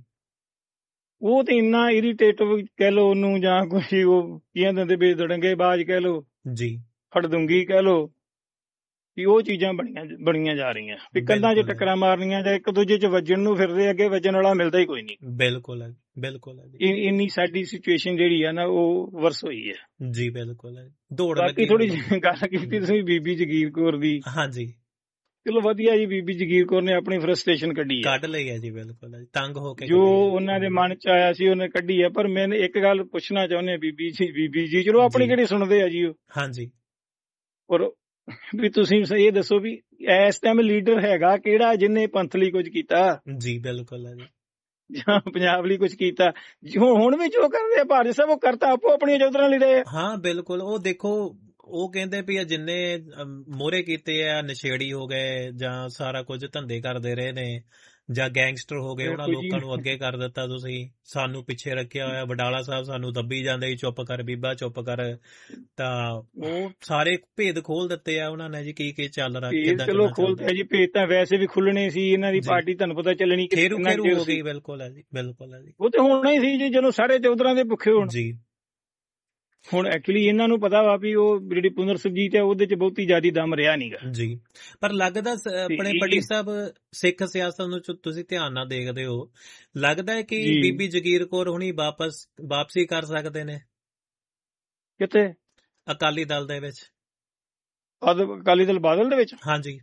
ਉਹ ਤੇ ਇੰਨਾ ਇਰੀਟੇਟਿਵ ਕਹਿ ਲੋ ਉਹਨੂੰ, ਜਾਂ ਕੋਈ ਉਹ ਕੀ ਕਹਿੰਦੇ ਬੇਦੜੰਗੇ ਬਾਜ ਕਹਿ ਲੋ, ਜੀ ਫੜਦੁੰਗੀ ਕਹਿ ਲੋ, ਵੀ ਉਹ ਚੀਜ਼ਾਂ ਬਣੀਆਂ ਬਣੀਆਂ ਜਾ ਰਹੀਆਂ ਵੀ ਕੰਧਾਂ 'ਚ ਟੱਕਰਾਂ ਮਾਰਨੀਆਂ ਜਾਂ ਇੱਕ ਦੂਜੇ 'ਚ ਵੱਜਣ ਨੂੰ ਫਿਰਦੇ, ਅੱਗੇ ਵੱਜਣ ਵਾਲਾ ਮਿਲਦਾ ਹੀ ਕੋਈ ਨਹੀਂ। ਬਿਲਕੁਲ ਹੈ ਬਿਲਕੁਲ ਹੈ ਜੀ। ਇੰਨੀ ਸਾਡੀ ਸਿਚੁਏਸ਼ਨ ਜਿਹੜੀ ਆ ਨਾ ਉਹ ਵਰਸ ਹੋਈ ਹੈ। ਜੀ ਬਿਲਕੁਲ ਹੈ। ਦੌੜ ਬਾਕੀ ਥੋੜੀ ਜਿਹੀ ਗੱਲ ਕੀਤੀ ਤੁਸੀਂ ਬੀਬੀ ਜਗੀਰ ਕੌਰ ਦੀ, ਹਾਂਜੀ ਚਲੋ ਵਧੀਆ ਜੀ, ਬੀਬੀ ਜਗੀਰ ਕੌਰ ਨੇ ਆਪਣੀ ਫਰਸਟ੍ਰੇਸ਼ਨ ਕੱਢੀ ਹੈ, ਕੱਢ ਲਈ ਹੈ ਜੀ। ਬਿਲਕੁਲ ਹੈ, ਤੰਗ ਹੋ ਕੇ ਜੋ ਉਹਨਾਂ ਦੇ ਮਨ 'ਚ ਆਇਆ ਸੀ ਉਹਨੇ ਕੱਢੀ ਹੈ। ਪਰ ਮੈਂ ਇੱਕ ਗੱਲ ਪੁੱਛਣਾ ਚਾਹੁੰਦੇ ਬੀਬੀ ਜੀ, ਬੀਬੀ ਜੀ ਚਲੋ ਆਪਣੀ ਕਿਹੜੀ ਸੁਣਦੇ ਆ ਜੀ ਉਹ, ਹਾਂਜੀ, ਪਰ ਵੀ ਤੁਸੀਂ ਇਹ ਦੱਸੋ ਵੀ ਇਸ ਟਾਈਮ ਲੀਡਰ ਹੈਗਾ ਕਿਹੜਾ ਜਿਹਨੇ ਪੰਥ ਲਈ ਕੁਝ ਕੀਤਾ? ਜੀ ਬਿਲਕੁਲ ਹੈ ਜੀ। ਜਾਂ ਪੰਜਾਬ ਲਈ ਕੁਝ ਕੀਤਾ? ਹੁਣ ਵੀ ਜੋ ਕਰਦੇ ਆ ਭਾਰਤ ਸਾਹਿਬ, ਉਹ ਕਰਤਾ ਆਪੋ ਆਪਣੀਆਂ ਚੌਧਰਾਂ ਲਈ ਰਹੇ। ਹਾਂ ਬਿਲਕੁਲ। ਉਹ ਦੇਖੋ, ਉਹ ਕਹਿੰਦੇ ਵੀ ਜਿੰਨੇ ਮੋਹਰੇ ਕੀਤੇ ਆ, ਨਸ਼ੇੜੀ ਹੋ ਗਏ ਜਾਂ ਸਾਰਾ ਕੁਝ ਧੰਦੇ ਕਰਦੇ ਰਹੇ ਨੇ, ਜਾਂ ਗੈਂਗਸਟਰ ਹੋ ਗਏ, ਉਹਨਾਂ ਲੋਕਾਂ ਨੂੰ ਅੱਗੇ ਕਰ ਦਿੱਤਾ, ਤੁਸੀਂ ਸਾਨੂੰ ਪਿੱਛੇ ਰੱਖਿਆ ਹੋਇਆ। ਬਡਾਲਾ ਸਾਹਿਬ ਸਾਨੂੰ ਦੱਬੀ ਜਾਂਦੇ, ਚੁੱਪ ਕਰ ਬੀਬਾ ਚੁੱਪ ਕਰ, ਤਾਂ ਉਹ ਸਾਰੇ ਭੇਦ ਖੋਲ ਦਿੱਤੇ ਆ ਉਹਨਾਂ ਨੇ ਜੀ, ਕੀ ਕੀ ਚੱਲ ਰਿਹਾ, ਕਿੱਦਾਂ ਚਲੋ ਖੋਲਦੇ ਜੀ ਭੇਦ, ਤਾਂ ਵੈਸੇ ਵੀ ਖੁੱਲਣੇ ਸੀ। ਇਹਨਾਂ ਦੀ ਪਾਰਟੀ ਤੁਹਾਨੂੰ ਪਤਾ ਚੱਲਣੀ ਖੇਰੂ ਖੇਰੂ ਹੋ ਗਈ। ਬਿਲਕੁਲ ਹੈ ਜੀ, ਬਿਲਕੁਲ ਹੈ ਜੀ। ਉਹ ਤੇ ਹੋਣਾ ਹੀ ਸੀ ਜੀ ਜਦੋਂ ਸਾਰੇ ਚੌਧਰਾਂ ਦੇ ਭੁੱਖੇ ਹੋਣ ਜੀ। ਹੁਣ ਐਕਚੁਅਲੀ ਇਹਨਾਂ ਨੂੰ ਪਤਾ ਵਾ ਵੀ ਉਹ ਜਿਹੜੀ ਪੁਨਰ ਸੁਰਜੀਤ ਹੈ ਉਹਦੇ 'ਚ ਬਹੁਤੀ ਜ਼ਿਆਦਾ ਦਮ ਰਿਹਾ ਨਹੀਂਗਾ ਜੀ। ਪਰ ਲੱਗਦਾ ਆਪਣੇ ਪੱਟੀ ਸਾਹਿਬ, ਸਿੱਖ ਸਿਆਸਤ ਨੂੰ ਤੁਸੀਂ ਧਿਆਨ ਨਾਲ ਦੇਖਦੇ ਹੋ, ਲੱਗਦਾ ਹੈ ਕਿ ਬੀਬੀ ਜਗੀਰ ਕੌਰ ਹੁਣੀ ਵਾਪਸ ਵਾਪਸੀ ਕਰ ਸਕਦੇ ਨੇ ਕਿਤੇ ਅਕਾਲੀ ਦਲ ਦੇ ਵਿੱਚ? ਅਕਾਲੀ ਦਲ ਬਾਦਲ ਦੇ ਵਿੱਚ? ਹਾਂਜੀ,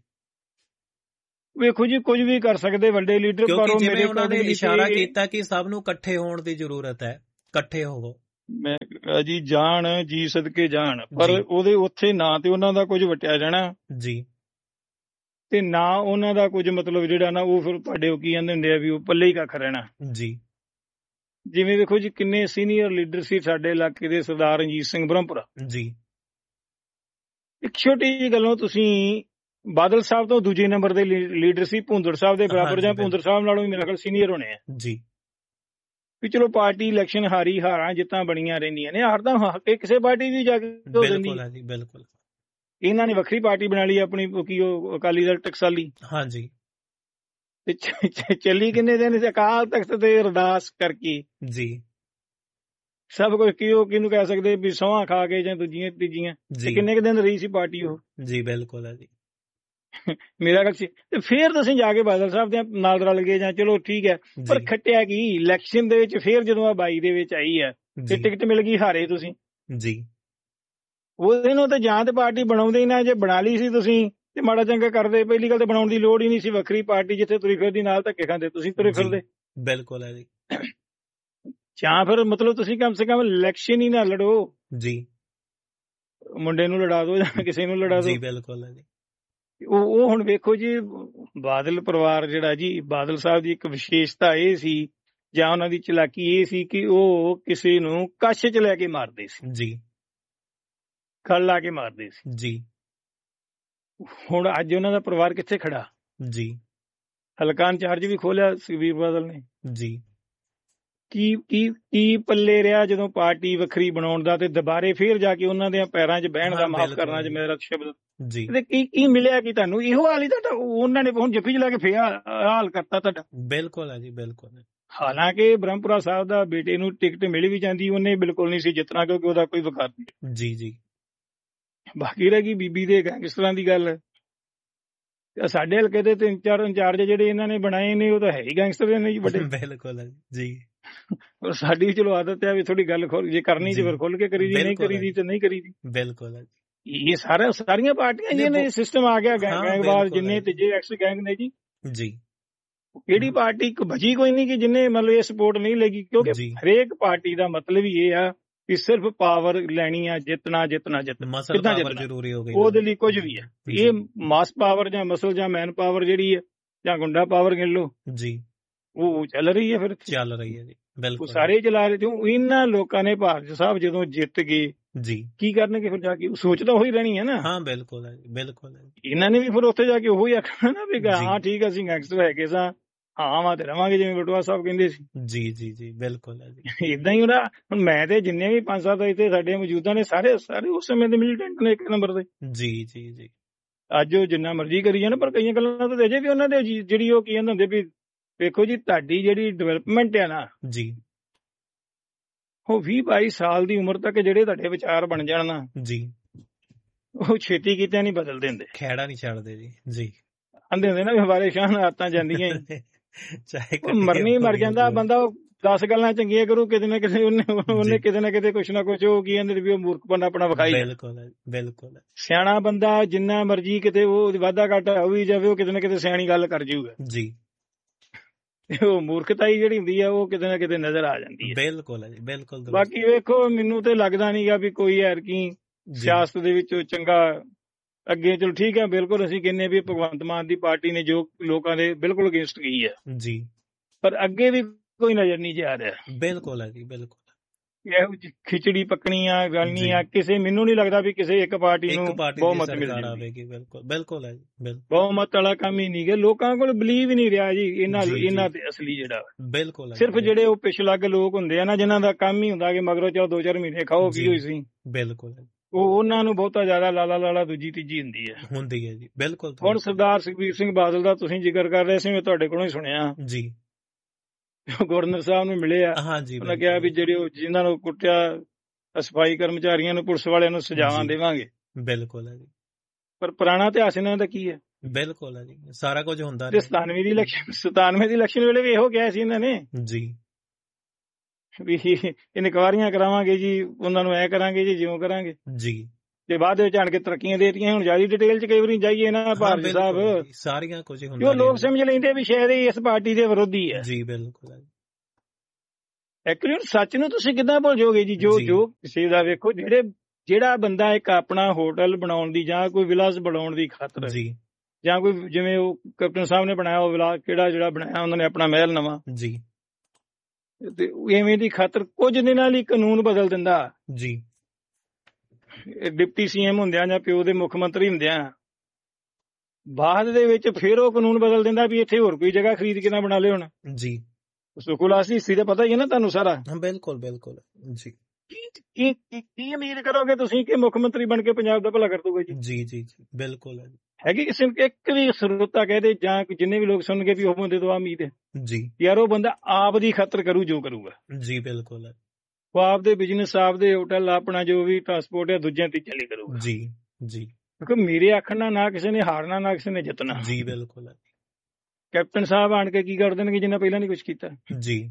ਵੇਖੋ ਜੀ ਕੁਝ ਵੀ ਕਰ ਸਕਦੇ ਵੱਡੇ ਲੀਡਰ, ਪਰ ਕਿਉਂਕਿ ਉਹ ਜਿਵੇਂ ਮੇਰੇ ਉਹਨਾਂ ਨੇ accordingly ਇਸ਼ਾਰਾ ਤੇ ਕੀਤਾ ਕਿ ਸਭ ਨੂੰ ਇਕੱਠੇ ਹੋਣ ਦੀ ਜ਼ਰੂਰਤ ਹੈ, ਇਕੱਠੇ ਹੋਵੋ। ਮੈਂ ਕਿਹਾ ਜੀ ਜਾਣ ਜੀ ਸਦਕੇ ਜਾਣ, ਪਰ ਜੀ। ਉਹਦੇ ਉੱਥੇ ਨਾ ਤੇ ਉਹਨਾਂ ਦਾ ਕੁਝ ਵਟਿਆ ਜਾਣਾ ਜੀ ਤੇ ਨਾ ਉਹਨਾਂ ਦਾ ਕੁਝ ਮਤਲਬ ਜਿਹੜਾ ਨਾ ਉਹ ਫਿਰ ਤੁਹਾਡੇ ਉਹ ਕੀ ਕਹਿੰਦੇ ਹੁੰਦੇ ਆ ਵੀ ਉਹ ਪੱਲੇ ਹੀ ਕੱਖ ਰਹਿਣਾ। ਜੀ ਜਿਵੇਂ ਵੇਖੋ ਜੀ ਕਿੰਨੇ ਸੀਨੀਅਰ ਲੀਡਰ ਸੀ ਸਾਡੇ ਇਲਾਕੇ ਦੇ, ਸਰਦਾਰ ਰਣਜੀਤ ਸਿੰਘ ਬ੍ਰਹਮਪੁਰਾ। ਜੀ ਇੱਕ ਛੋਟੀ ਜਿਹੀ ਗੱਲੋਂ ਤੁਸੀਂ ਬਾਦਲ ਸਾਹਿਬ ਤੋਂ ਦੂਜੇ ਨੰਬਰ ਦੇ ਲੀਡਰ ਸੀ, ਭੁੰਦੜ ਸਾਹਿਬ ਦੇ ਬਰਾਬਰ ਹਾਂਜੀ, ਜਾਂ ਬਿਲਕੁਲ। ਭੁੰਦੜ ਸਾਹਿਬ ਨਾਲੋਂ ਵੀ ਮੇਰੇ ਖਿਆਲ ਸੀਨੀਅਰ ਹੋਣੇ ਆ। ਜੀ ਵੀ ਚਲੋ ਪਾਰਟੀ ਇਲੈਕਸ਼ਨ ਹਾਰੀ ਹਾਰਾਂ ਜਿੱਤਾਂ ਬਣੀਆਂ ਰਹਿੰਦੀਆਂ ਨੇ, ਹਾਰ ਤਾਂ ਹੱਕ ਇਹ ਕਿਸੇ ਪਾਰਟੀ ਦੀ ਜਾ ਕੇ ਹੋ ਜਾਂਦੀ ਬਿਲਕੁਲ ਹੈ। ਹੈ ਜੀ, ਬਿਲਕੁਲ। ਇਹਨਾਂ ਨੇ ਵੱਖਰੀ ਪਾਰਟੀ ਬਣਾ ਲਈ ਆਪਣੀ, ਉਹ ਕੀ ਉਹ ਅਕਾਲੀ ਦਲ ਟਕਸਾਲੀ, ਹਾਂਜੀ ਤੇ ਚ- ਚ- ਚੱਲੀ ਕਿੰਨੇ ਦਿਨ ਸੀ ਅਕਾਲ ਤਖਤ ਤੇ ਅਰਦਾਸ ਕਰਕੇ ਜੀ ਸਭ ਕੁਝ ਕੀ ਉਹ ਕਿਹਨੂੰ ਕਹਿ ਸਕਦੇ ਵੀ ਸਹੁੰ ਖਾ ਕੇ ਜਾਂ ਦੂਜੀਆਂ ਤੀਜੀਆਂ, ਤੇ ਜੀ ਕਿੰਨੇ ਕੁ ਦਿਨ ਰਹੀ ਸੀ ਪਾਰਟੀ ਉਹ। ਜੀ ਬਿਲਕੁਲ ਹੈ ਜੀ। ਮੇਰਾ ਖਿਆਲ ਸੀ ਤੇ ਫੇਰ ਤੁਸੀਂ ਜਾ ਕੇ ਬਾਦਲ ਸਾਹਿਬ ਦੇ ਨਾਲ ਰਲ ਗਏ ਜਾਂ ਚਲੋ ਠੀਕ ਹੈ, ਪਰ ਜੀ ਖੱਟਿਆ ਕੀ ਇਲੈਕਸ਼ਨ ਦੇ ਵਿੱਚ ਫੇਰ ਜਦੋਂ ਆ ਬਾਈ ਦੇ ਵਿੱਚ ਆਈ ਹੈ ਤੇ ਜੀ ਟਿਕਟ ਮਿਲ ਗਈ, ਹਾਰੇ ਤੁਸੀਂ। ਜੀ ਉਹਦੇ ਨੂੰ ਤੇ ਜਾਂ ਤੇ ਪਾਰਟੀ ਬਣਾਉਂਦੇ ਹੀ ਨਾ, ਜੇ ਬਣਾ ਲਈ ਸੀ ਤੁਸੀਂ ਤੇ ਮਾੜਾ ਚੰਗਾ ਕਰਦੇ। ਪਹਿਲੀ ਗੱਲ ਤੇ ਬਣਾਉਣ ਦੀ ਲੋੜ ਹੀ ਨਹੀਂ ਸੀ, ਵੱਖਰੀ ਪਾਰਟੀ ਜਿੱਥੇ ਤੁਰੀ ਫਿਰਦੀ ਨਾਲ ਧੱਕੇ ਖਾਂਦੇ ਤੁਸੀਂ ਤੁਰੇ ਜੀ ਫਿਰਦੇ। ਬਿਲਕੁਲ ਹੈ ਜੀ। ਜਾਂ ਫਿਰ ਮਤਲਬ ਤੁਸੀਂ ਕਮ ਸੇ ਕਮ ਇਲੈਕਸ਼ਨ ਹੀ ਨਾ ਲੜੋ, ਜੀ ਮੁੰਡੇ ਨੂੰ ਲੜਾ ਦਿਓ ਜਾਂ ਕਿਸੇ ਨੂੰ ਲੜਾ ਜੀ ਦਿਓ। ਬਿਲਕੁਲ ਹੈ ਜੀ। ਉਹ ਉਹ ਹੁਣ ਵੇਖੋ ਜੀ ਬਾਦਲ ਪਰਿਵਾਰ ਜਿਹੜਾ ਜੀ, ਬਾਦਲ ਸਾਹਿਬ ਦੀ ਇੱਕ ਵਿਸ਼ੇਸ਼ਤਾ ਇਹ ਸੀ ਜਾਂ ਉਹਨਾਂ ਦੀ ਚਲਾਕੀ ਇਹ ਸੀ ਕਿ ਉਹ ਕਿਸੇ ਨੂੰ ਕੱਛ 'ਚ ਲੈ ਕੇ ਮਾਰਦੇ ਸੀ, ਜੀ ਖਲ ਲਾ ਕੇ ਮਾਰਦੇ ਸੀ। ਜੀ ਹੁਣ ਅੱਜ ਉਹਨਾਂ ਦਾ ਪਰਿਵਾਰ ਕਿੱਥੇ ਖੜਾ? ਜੀ ਹਲਕਾ ਇੰਚਾਰਜ ਵੀ ਖੋਲਿਆ ਸੁਖਬੀਰ ਬਾਦਲ ਨੇ। ਜੀ ਕੀ ਕੀ ਕੀ ਪੱਲੇ ਰਿਹਾ ਜਦੋਂ ਪਾਰਟੀ ਵੱਖਰੀ ਬਣਾਉਣ ਦਾ, ਤੇ ਦੁਬਾਰੇ ਫੇਰ ਜਾ ਕੇ ਉਹਨਾਂ ਦੇ ਪੈਰਾਂ 'ਚ ਬਹਿਣ ਦਾ, ਹਾਂ ਮਾਫ ਬਿਲਕੁਲ ਕਰਨਾ ਜੀ। ਜੇ ਮੇਰਾ ਸ਼ਬਦ, ਜੀ ਤੇ ਕੀ ਕੀ ਮਿਲਿਆ ਕੀ ਤੁਹਾਨੂੰ? ਇਹੋ ਹਾਲ ਹੀ ਤੁਹਾਡਾ ਉਹਨਾਂ ਨੇ ਹੁਣ ਜੱਫੀ 'ਚ ਲੈ ਕੇ ਫੇਰ ਹਾਲ ਕਰਤਾ ਤੁਹਾਡਾ। ਬਿਲਕੁਲ ਹੈ ਜੀ, ਬਿਲਕੁਲ ਹੈ। ਹਾਲਾਂਕਿ ਬ੍ਰਹਮਪੁਰਾ ਸਾਹਿਬ ਦਾ ਬੇਟੇ ਨੂੰ ਟਿਕਟ ਮਿਲ ਵੀ ਜਾਂਦੀ, ਉਹਨੇ ਬਿਲਕੁਲ ਨਹੀਂ ਸੀ ਜਿੱਤਣਾ, ਕਿਉਂਕਿ ਉਹਦਾ ਕੋਈ ਵਕਾਰ ਨਹੀਂ। ਜੀ ਜੀ ਬਾਕੀ ਰਹਿ ਗਈ ਬੀਬੀ ਦੇ ਗੈਂਗਸਟਰਾਂ ਦੀ ਗੱਲ। ਤੇ ਸਾਡੇ ਹਲਕੇ ਦੇ ਤਿੰਨ ਚਾਰ ਇੰਚਾਰਜ ਜਿਹੜੇ ਇਹਨਾਂ ਨੇ ਬਣਾਏ ਨੇ, ਉਹ ਤਾਂ ਹੈ ਹੀ ਗੈਂਗਸਟਰ ਨੇ ਜੀ ਵੱਡੇ। ਬਿਲਕੁਲ ਹੈ ਜੀ। ਔਰ ਸਾਡੀ ਚਲੋ ਆਦਤ ਹੈ ਵੀ ਥੋੜੀ ਗੱਲ ਖੋਲ ਜੇ ਕਰਨੀ ਤੇ ਫਿਰ ਖੁੱਲ ਕੇ ਕਰੀ ਦੀ, ਨਹੀਂ ਬਿਲਕੁਲ ਕਰੀ ਹੈ ਦੀ ਤੇ ਨਹੀਂ ਕਰੀ ਦੀ। ਬਿਲਕੁਲ ਹੈ ਜੀ। ਇਹ ਸਾਰਾ ਸਾਰੀਆਂ ਪਾਰਟੀਆਂ ਨਹੀਂ, ਜਿਹਨੇ ਉਹ- ਸਿਸਟਮ ਆ ਗਿਆ, ਹਾਂ, ਗੈਂਗਵਾਰ ਬਿਲਕੁਲ ਜਿੰਨੇ ਹੈ ਤੇ ਜੇ ਐਕਸ ਗੈਂਗ ਨੇ ਜੀ, ਜੀ ਕਿਹੜੀ ਪਾਰਟੀ ਇੱਕ ਬਚੀ ਕੋਈ ਨਹੀਂ ਕਿ ਜਿੰਨੇ ਮਤਲਬ ਇਹ ਸਪੋਰਟ ਨਹੀਂ ਲੱਗੀ, ਕਿਉਂਕਿ ਜੀ ਹਰੇਕ ਪਾਰਟੀ ਦਾ ਮਤਲਬ ਹੀ ਇਹ ਆ ਕਿ ਸਿਰਫ ਪਾਵਰ ਲੈਣੀ ਆ, ਜਿੱਤਣਾ ਜਿੱਤਣਾ ਜਿੱਤਣਾ। ਮਸਲ ਕਿੱਦਾਂ ਪਾਵਰ ਜਿੱਤਣਾ? ਜ਼ਰੂਰੀ ਹੋ ਗਈ ਉਹਦੇ ਲਈ ਕੁਝ ਵੀ ਹੈ। ਜੀ। ਇਹ ਮਾਸ ਪਾਵਰ ਜਾਂ ਮਸਲ ਜਾਂ ਮੈਨ ਪਾਵਰ ਜਿਹੜੀ ਹੈ ਜਾਂ ਗੁੰਡਾ ਪਾਵਰ ਗਿਣ ਲਓ, ਜੀ ਉਹ ਚੱਲ ਰਹੀ ਹੈ ਫਿਰ ਇੱਥੇ। ਚੱਲ ਰਹੀ ਹੈ ਜੀ। ਉਹ ਬਿਲਕੁਲ ਸਾਰੇ ਚਲਾ ਰਹੇ ਤੇ ਉਹ ਇਹਨਾਂ ਲੋਕਾਂ ਨੇ ਭਾਰਤ ਸਾਹਿਬ ਜਦੋਂ ਜਿੱਤ ਗਏ ਜੀ। ਕੀ ਕਰਨਗੇ ਫਿਰ ਜਾ ਕੇ? ਉਹ ਸੋਚ ਤਾਂ ਉਹੀ ਰਹਿਣੀ ਹੈ ਨਾ। ਹਾਂ ਬਿਲਕੁਲ ਹੈ ਜੀ, ਬਿਲਕੁਲ ਹੈ ਜੀ। ਇਹਨਾਂ ਨੇ ਵੀ ਫਿਰ ਉੱਥੇ ਜਾ ਕੇ ਉਹੀ ਆਖਣਾ ਨਾ ਵੀ ਜੀ। ਹਾਂ ਠੀਕ ਆ, ਅਸੀਂ ਗੈਂਗਸਟਰ ਹੈਗੇ ਸਾਂ, ਹਾਂ ਵਾ ਤੇ ਰਵਾਂਗੇ, ਜਿਵੇਂ ਬਟੂਆ ਸਾਹਿਬ ਕਹਿੰਦੇ ਸੀ। ਜੀ ਜੀ ਜੀ ਬਿਲਕੁਲ ਹੈ ਜੀ। ਇਦਾਂ ਹੀ ਹੁੰਦਾ। ਹੁਣ ਮੈਂ ਤੇ ਜਿੰਨੇ ਵੀ ਪੰਜ ਸੱਤ ਇੱਥੇ ਸਾਡੇ ਮੌਜੂਦਾ ਨੇ, ਸਾਰੇ ਸਾਰੇ ਉਸ ਸਮੇਂ ਦੇ ਮਿਲੀਟੈਂਟ ਨੇ ਇੱਕ ਨੰਬਰ ਦੇ। ਜੀ ਜੀ ਜੀ ਅੱਜ ਉਹ ਜਿੰਨਾ ਮਰਜ਼ੀ ਕਰੀ ਜਾਣ, ਪਰ ਕਈਆਂ ਗੱਲਾਂ ਤਾਂ ਅਜੇ ਵੀ ਉਹਨਾਂ ਦੇ ਜੀ- ਜਿਹੜੀ ਉਹ ਕੀ ਕਹਿੰਦੇ ਹੁੰਦੇ ਵੀ ਵੇਖੋ ਜੀ ਤੁਹਾਡੀ ਜਿਹੜੀ ਡਿਵੈਲਪਮੈਂਟ ਆ ਨਾ, ਜੀ ਉਹ ਵੀਹ ਬਾਈ ਸਾਲ ਦੀ ਉਮਰ ਤੱਕ ਜਿਹੜੇ ਤੁਹਾਡੇ ਵਿਚਾਰ ਬਣ ਜਾਣ ਨਾ, ਜੀ ਉਹ ਛੇਤੀ ਕਿਤੇ ਨਹੀਂ ਬਦਲਦੇ ਹੁੰਦੇ। ਖੈੜਾ ਨਹੀਂ ਛੱਡਦੇ ਜੀ। ਜੀ ਆਂਦੇ ਹੁੰਦੇ ਨਾ ਵੀ ਹਵਾਰੇ ਸ਼ਾਹ ਨਾਲ ਆਤਾਂ ਜਾਂਦੀਆਂ ਹੀ। ਚਾਹੇ ਉਹ ਮਰਨੀ ਮਰ ਜਾਂਦਾ ਬੰਦਾ, ਉਹ ਦਸ ਗੱਲਾਂ ਚੰਗੀਆਂ ਕਰੂ, ਕਿਤੇ ਨਾ ਕਿਤੇ ਉਹਨੇ ਉਹਨੇ ਜੀ। ਕਿਤੇ ਨਾ ਕਿਤੇ ਕੁਛ ਨਾ ਕੁਛ ਉਹ ਕੀ ਕਹਿੰਦੇ ਵੀ ਉਹ ਮੂਰਖਪਨ ਆਪਣਾ ਵਿਖਾਈ ਜਾਏ। ਬਿਲਕੁਲ ਹੈ ਬਿਲਕੁਲ ਹੈ। ਸਿਆਣਾ ਬੰਦਾ ਜਿੰਨਾ ਮਰਜ਼ੀ ਕਿਤੇ ਉਹ ਵਾਧਾ ਘਾਟਾ ਹੋਈ ਜਾਵੇ, ਉਹ ਕਿਤੇ ਨਾ ਕਿਤੇ ਸਿਆਣੀ ਗੱਲ ਕਰ ਜਾਊਗਾ। ਜੀ ਉਹ ਮੂਰਖਤਾਈ ਜਿਹੜੀ ਹੁੰਦੀ ਆ ਉਹ ਕਿਤੇ ਨਾ ਕਿਤੇ ਨਜ਼ਰ ਆ ਜਾਂਦੀ ਹੈ। ਬਿਲਕੁਲ ਹੈ ਜੀ, ਬਿਲਕੁਲ ਦੋਸਤ। ਬਾਕੀ ਵੇਖੋ ਮੈਨੂੰ ਤੇ ਲੱਗਦਾ ਨਹੀਂਗਾ ਵੀ ਕੋਈ ਐਰਕੀ ਜੀ ਸਿਆਸਤ ਦੇ ਵਿੱਚ ਚੰਗਾ ਅੱਗੇ। ਚਲੋ ਠੀਕ ਹੈ, ਬਿਲਕੁਲ ਅਸੀਂ ਕਹਿੰਦੇ ਵੀ ਭਗਵੰਤ ਮਾਨ ਦੀ ਪਾਰਟੀ ਨੇ ਜੋ ਲੋਕਾਂ ਦੇ ਬਿਲਕੁਲ ਅਗੇਂਸਟ ਗਈ ਹੈ, ਜੀ ਪਰ ਅੱਗੇ ਵੀ ਕੋਈ ਨਜ਼ਰ ਨਹੀਂ ਜਾ ਰਿਹਾ। ਬਿਲਕੁਲ ਹੈ ਜੀ, ਬਿਲਕੁਲ ਇਹੋ ਜਿਹੀ ਖਿਚੜੀ ਪੱਕਣੀ ਆ ਗਲਣੀ ਜੀ। ਆ, ਕਿਸੇ ਮੈਨੂੰ ਨਹੀਂ ਲੱਗਦਾ ਵੀ ਕਿਸੇ ਇੱਕ ਪਾਰਟੀ ਨੂੰ ਇੱਕ ਪਾਰਟੀ ਦੀ ਬਹੁਮਤ ਮਿਲ ਸਰਕਾਰ ਜਾਵੇ। ਆਵੇਗੀ। ਬਿਲਕੁਲ ਬਿਲਕੁਲ ਹੈ ਜੀ, ਬਿਲਕੁਲ ਬਹੁਮਤ ਵਾਲਾ ਕੰਮ ਹੀ ਨਹੀਂ ਗੇ, ਲੋਕਾਂ ਕੋਲ ਬਲੀਵ ਹੀ ਨਹੀਂ ਰਿਹਾ ਜੀ ਇਹਨਾਂ ਜੀ, ਜੀ। ਇਹਨਾਂ ਤੇ ਅਸਲੀ ਜਿਹੜਾ ਬਿਲਕੁਲ ਹੈ ਸਿਰਫ ਜੀ, ਜਿਹੜੇ ਉਹ ਪਿਛਲੱਗ ਲੋਕ ਹੁੰਦੇ ਆ ਨਾ, ਜਿਨ੍ਹਾਂ ਦਾ ਕੰਮ ਹੀ ਹੁੰਦਾ ਕਿ ਮਗਰੋਂ ਚਾ ਦੋ ਚਾਰ ਮਹੀਨੇ ਖਾਓ ਜੀ। ਕੀ ਹੋਈ ਸੀ, ਬਿਲਕੁਲ ਹੈ, ਉਹ ਉਹਨਾਂ ਨੂੰ ਬਹੁਤਾ ਜ਼ਿਆਦਾ ਲਾਲਾ ਲਾਲਾ ਦੂਜੀ ਤੀਜੀ ਹੁੰਦੀ ਹੈ। ਹੁੰਦੀ ਹੈ ਜੀ, ਬਿਲਕੁਲ ਹੁਣ ਸਰਦਾਰ ਸੁਖਬੀਰ ਸਿੰਘ ਬਾਦਲ ਦਾ ਤੁਸੀਂ ਜ਼ਿਕਰ ਕਰ ਰਹੇ ਸੀ, ਮੈਂ ਤੁਹਾਡੇ ਕੋਲੋਂ ਹੀ ਸੁਣਿਆ। ਜੀ। ਗਵਰਨਰ ਸਾਹਿਬ ਨੂੰ ਮਿਲੇ ਆ, ਹਾਂ ਜੀ, ਉਹਨਾਂ ਕਿਹਾ ਵੀ ਜਿਹੜੇ ਉਹ ਜਿਨ੍ਹਾਂ ਨੂੰ ਕੁੱਟਿਆ ਸਫਾਈ ਕਰਮਚਾਰੀਆਂ ਨੂੰ, ਪੁਲਿਸ ਵਾਲਿਆਂ ਨੂੰ ਸਜ਼ਾਵਾਂ ਜੀ। ਦੇਵਾਂਗੇ। ਬਿਲਕੁਲ ਹੈ ਜੀ, ਪਰ ਪੁਰਾਣਾ ਇਤਿਹਾਸ ਇਹਨਾਂ ਦਾ ਕੀ ਹੈ? ਬਿਲਕੁਲ ਹੈ ਜੀ, ਸਾਰਾ ਕੁਝ ਹੁੰਦਾ ਤੇ ਰਿਹਾ। ਸਤਾਨਵੇਂ ਦੀ ਇਲੈਕਸ਼ਨ ਸਤਾਨਵੇਂ ਦੀ ਇਲੈਕਸ਼ਨ ਵੇਲੇ ਵੀ ਇਹੋ ਕਿਹਾ ਸੀ ਇਹਨਾਂ ਨੇ ਜੀ ਵੀ ਇਨਕੁਆਰੀਆਂ ਕਰਾਵਾਂਗੇ ਜੀ, ਉਹਨਾਂ ਨੂੰ ਐ ਕਰਾਂਗੇ ਜੀ, ਜਿਉਂ ਕਰਾਂਗੇ। ਜੀ ਤੇ ਬਾਅਦ ਵਿੱਚ ਆਣ ਕੇ ਤਰੱਕੀਆਂ ਦੇਤੀਆਂ। ਹੁਣ ਜਿਆਦਾ ਡਿਟੇਲ ਚ ਕਈ ਵਾਰੀ ਜਾਈਏ ਨਾ ਭਾਰਤ ਸਾਹਿਬ, ਸਾਰੀਆਂ ਕੁਝ ਉਹ ਲੋਕ ਸਮਝ ਲੈਂਦੇ ਵੀ ਸ਼ਾਇਦ ਇਹ ਇਸ ਪਾਰਟੀ ਦੇ ਵਿਰੋਧੀ ਹੈ। ਜੀ ਬਿਲਕੁਲ। ਐਕਚੁਅਲੀ ਸੱਚ ਨੂੰ ਤੁਸੀਂ ਕਿੱਦਾਂ ਭੁੱਲ ਜਾਓਗੇ ਜੀ? ਜੋ ਜੋ ਕਿਸੇ ਦਾ ਵੇਖੋ, ਜਿਹੜੇ ਜਿਹੜਾ ਬੰਦਾ ਇੱਕ ਆਪਣਾ ਹੋਟਲ ਬਣਾਉਣ ਦੀ ਜਾਂ ਕੋਈ ਵਿਲਾਸ ਬਣਾਉਣ ਦੀ ਖਾਤਰ ਜੀ, ਜਾਂ ਕੋਈ ਜਿਵੇਂ ਉਹ ਕੈਪਟਨ ਸਾਹਿਬ ਨੇ ਬਣਾਇਆ ਉਹ ਵਿਲਾਸ, ਕਿਹੜਾ ਜਿਹੜਾ ਬਣਾਇਆ ਉਹਨਾਂ ਨੇ ਆਪਣਾ ਮਹਿਲ ਨਵਾਂ ਜੀ, ਤੇ ਐਵੇਂ ਦੀ ਖਾਤਰ ਕੁਝ ਦਿਨਾਂ ਲਈ ਕਾਨੂੰਨ ਬਦਲ ਦਿੰਦਾ ਜੀ। ਡਿਪਟੀ ਸੀਐਮ ਹੁੰਦਿਆਂ ਜਾਂ ਪਿਓ ਦੇ ਮੁੱਖ ਮੰਤਰੀ ਹੁੰਦਿਆਂ, ਬਾਅਦ ਦੇ ਵਿੱਚ ਫਿਰ ਉਹ ਕਾਨੂੰਨ ਬਦਲ ਦਿੰਦਾ ਵੀ ਇੱਥੇ ਹੋਰ ਕੋਈ ਜਗ੍ਹਾ ਖਰੀਦ ਕੇ ਨਾ ਬਣਾ ਲਿਓ। ਹੁਣ ਜੀ ਸੁਖੁਲਾਸ ਹਿੱਸੀ ਦਾ ਪਤਾ ਹੀ ਹੈ ਨਾ ਤੁਹਾਨੂੰ ਸਾਰਾ। ਬਿਲਕੁਲ ਬਿਲਕੁਲ ਜੀ। ਕੀ ਕੀ ਉਮੀਦ ਕਰੋਗੇ ਤੁਸੀਂ ਕਿ ਮੁੱਖ ਮੰਤਰੀ ਬਣ ਕੇ ਪੰਜਾਬ ਦਾ ਭਲਾ ਕਰ ਦੂਗਾ ਜੀ? ਜੀ ਜੀ ਜੀ ਬਿਲਕੁਲ ਹੈਗੀ ਕਿਸੇ ਇੱਕ ਵੀ ਸਰੋਤਾ ਕਹਦੇ ਜਾਂ ਜਿੰਨੇ ਵੀ ਲੋਕ ਸੁਣਨਗੇ ਵੀ ਉਹ ਬੰਦੇ ਤੋਂ ਆ ਉਮੀਦ ਹੈ ਜੀ ਯਾਰ ਉਹ ਬੰਦਾ ਆਪ ਦੀ ਖਾਤਰ ਕਰੂ ਜੋ ਕਰੂਗਾ। ਜੀ ਬਿਲਕੁਲ। ਉਹ ਆਪ ਦੇ ਬਿਜ਼ਨਸ, ਆਪ ਦੇ ਹੋਟਲ, ਆਪਣਾ ਜੋ ਵੀ ਟਰਾਂਸਪੋਰਟ ਹੈ ਦੂਜਿਆਂ ਤੇ ਚੱਲੇ ਕਰੂਗਾ। ਜੀ ਜੀ। ਕਿਉਂਕਿ ਮੇਰੇ ਆਖਣ ਨਾਲ ਨਾ ਕਿਸੇ ਨੇ ਹਾਰਨਾ ਨਾ ਕਿਸੇ ਨੇ ਜਿੱਤਣਾ। ਜੀ ਬਿਲਕੁਲ। ਕੈਪਟਨ ਸਾਹਿਬ ਆਣ ਕੇ ਕੀ ਕਰ ਦੇਣਗੇ ਜਿੰਨਾ ਪਹਿਲਾਂ ਨਹੀਂ ਕੁਝ ਕੀਤਾ। ਜੀ।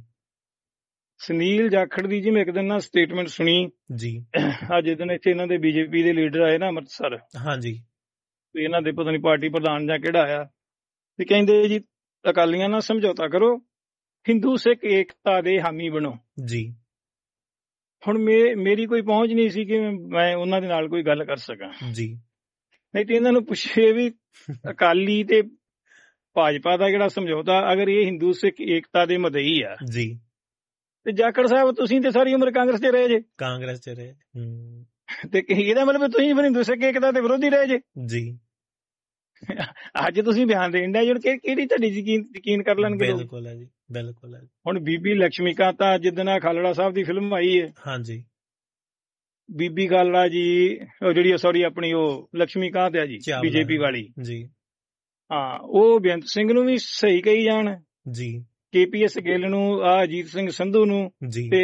ਸੁਨੀਲ ਜਾਖੜ ਦੀ ਜੀ ਮੈਂ ਇੱਕ ਦਿਨ ਨਾ ਸਟੇਟਮੈਂਟ ਸੁਣੀ ਜੀ, ਅੱਜ ਦਿਨ ਇੱਥੇ ਇਹਨਾਂ ਦੇ ਬੀਜੇਪੀ ਦੇ ਲੀਡਰ ਆਏ ਨਾ ਅੰਮ੍ਰਿਤਸਰ, ਹਾਂਜੀ, ਤੇ ਇਹਨਾਂ ਦੇ ਪਤਾ ਨਹੀਂ ਪਾਰਟੀ ਪ੍ਰਧਾਨ ਜਾਂ ਕਿਹੜਾ ਆਇਆ, ਤੇ ਕਹਿੰਦੇ ਜੀ ਅਕਾਲੀਆਂ ਨਾਲ ਸਮਝੌਤਾ ਕਰੋ, ਹਿੰਦੂ ਸਿੱਖ ਏਕਤਾ ਦੇ ਹਾਮੀ ਬਣੋ। ਜੀ। ਹੁਣ ਮੇ ਮੇਰੀ ਕੋਈ ਪਹੁੰਚ ਨਹੀਂ ਸੀ ਕਿ ਮੈਂ ਉਹਨਾਂ ਦੇ ਨਾਲ ਕੋਈ ਗੱਲ ਕਰ ਸਕਾਂ। ਜੀ। ਨਹੀਂ ਤੇ ਇਹਨਾਂ ਨੂੰ ਪੁੱਛੇ ਵੀ ਅਕਾਲੀ ਤੇ ਭਾਜਪਾ ਦਾ ਜਿਹੜਾ ਸਮਝੌਤਾ, ਅਗਰ ਇਹ ਹਿੰਦੂ ਸਿੱਖ ਏਕਤਾ ਦੇ ਮਦਈ ਆ ਜੀ, ਤੇ ਜਾਖੜ ਸਾਹਿਬ ਤੁਸੀਂ ਤੇ ਸਾਰੀ ਉਮਰ ਕਾਂਗਰਸ 'ਚ ਰਹੇ ਜੇ। ਕਾਂਗਰਸ 'ਚ ਰਹੇ। ਹੂੰ। ਤੇ ਇਹਦਾ ਮਤਲਬ ਤੁਸੀਂ ਫਿਰ ਹਿੰਦੂ ਸਿੱਖ ਏਕਤਾ ਦੇ ਵਿਰੋਧੀ ਰਹੇ ਜੇ। ਜੀ। ਅੱਜ ਤੁਸੀਂ ਬਿਆਨ ਦੇਣ ਦਾ ਹੁਣ ਕਿਹੜੀ ਤੁਹਾਡੀ ਯਕੀਨ ਯਕੀਨ ਕਰ ਲੈਣਗੇ ਲੋਕ? ਬਿਲਕੁਲ ਹੈ ਜੀ, ਬਿਲਕੁਲ ਹੈ। ਹੁਣ ਬੀਬੀ ਲక్ష్ਮੀ ਕਾਂਤਾ ਜਿੱਦਣ ਖਾਲੜਾ ਸਾਹਿਬ ਦੀ ਫਿਲਮ ਆਈ ਹੈ, ਹਾਂਜੀ, ਬੀਬੀ ਖਾਲੜਾ ਜੀ ਉਹ ਜਿਹੜੀ ਸੌਰੀ ਆਪਣੀ ਉਹ ਲక్ష్ਮੀ ਕਾਂਤ ਹੈ ਜੀ ਬੀਜੇਪੀ ਵਾਲੀ ਜੀ, ਹਾਂ ਉਹ ਬੇਅੰਤ ਸਿੰਘ ਨੂੰ ਵੀ ਸਹੀ ਕਹੀ ਜਾਣ ਜੀ, ਕੇਪੀਐਸ ਗਿੱਲ ਨੂੰ, ਆ ਅਜੀਤ ਸਿੰਘ ਸੰਧੂ ਨੂੰ ਤੇ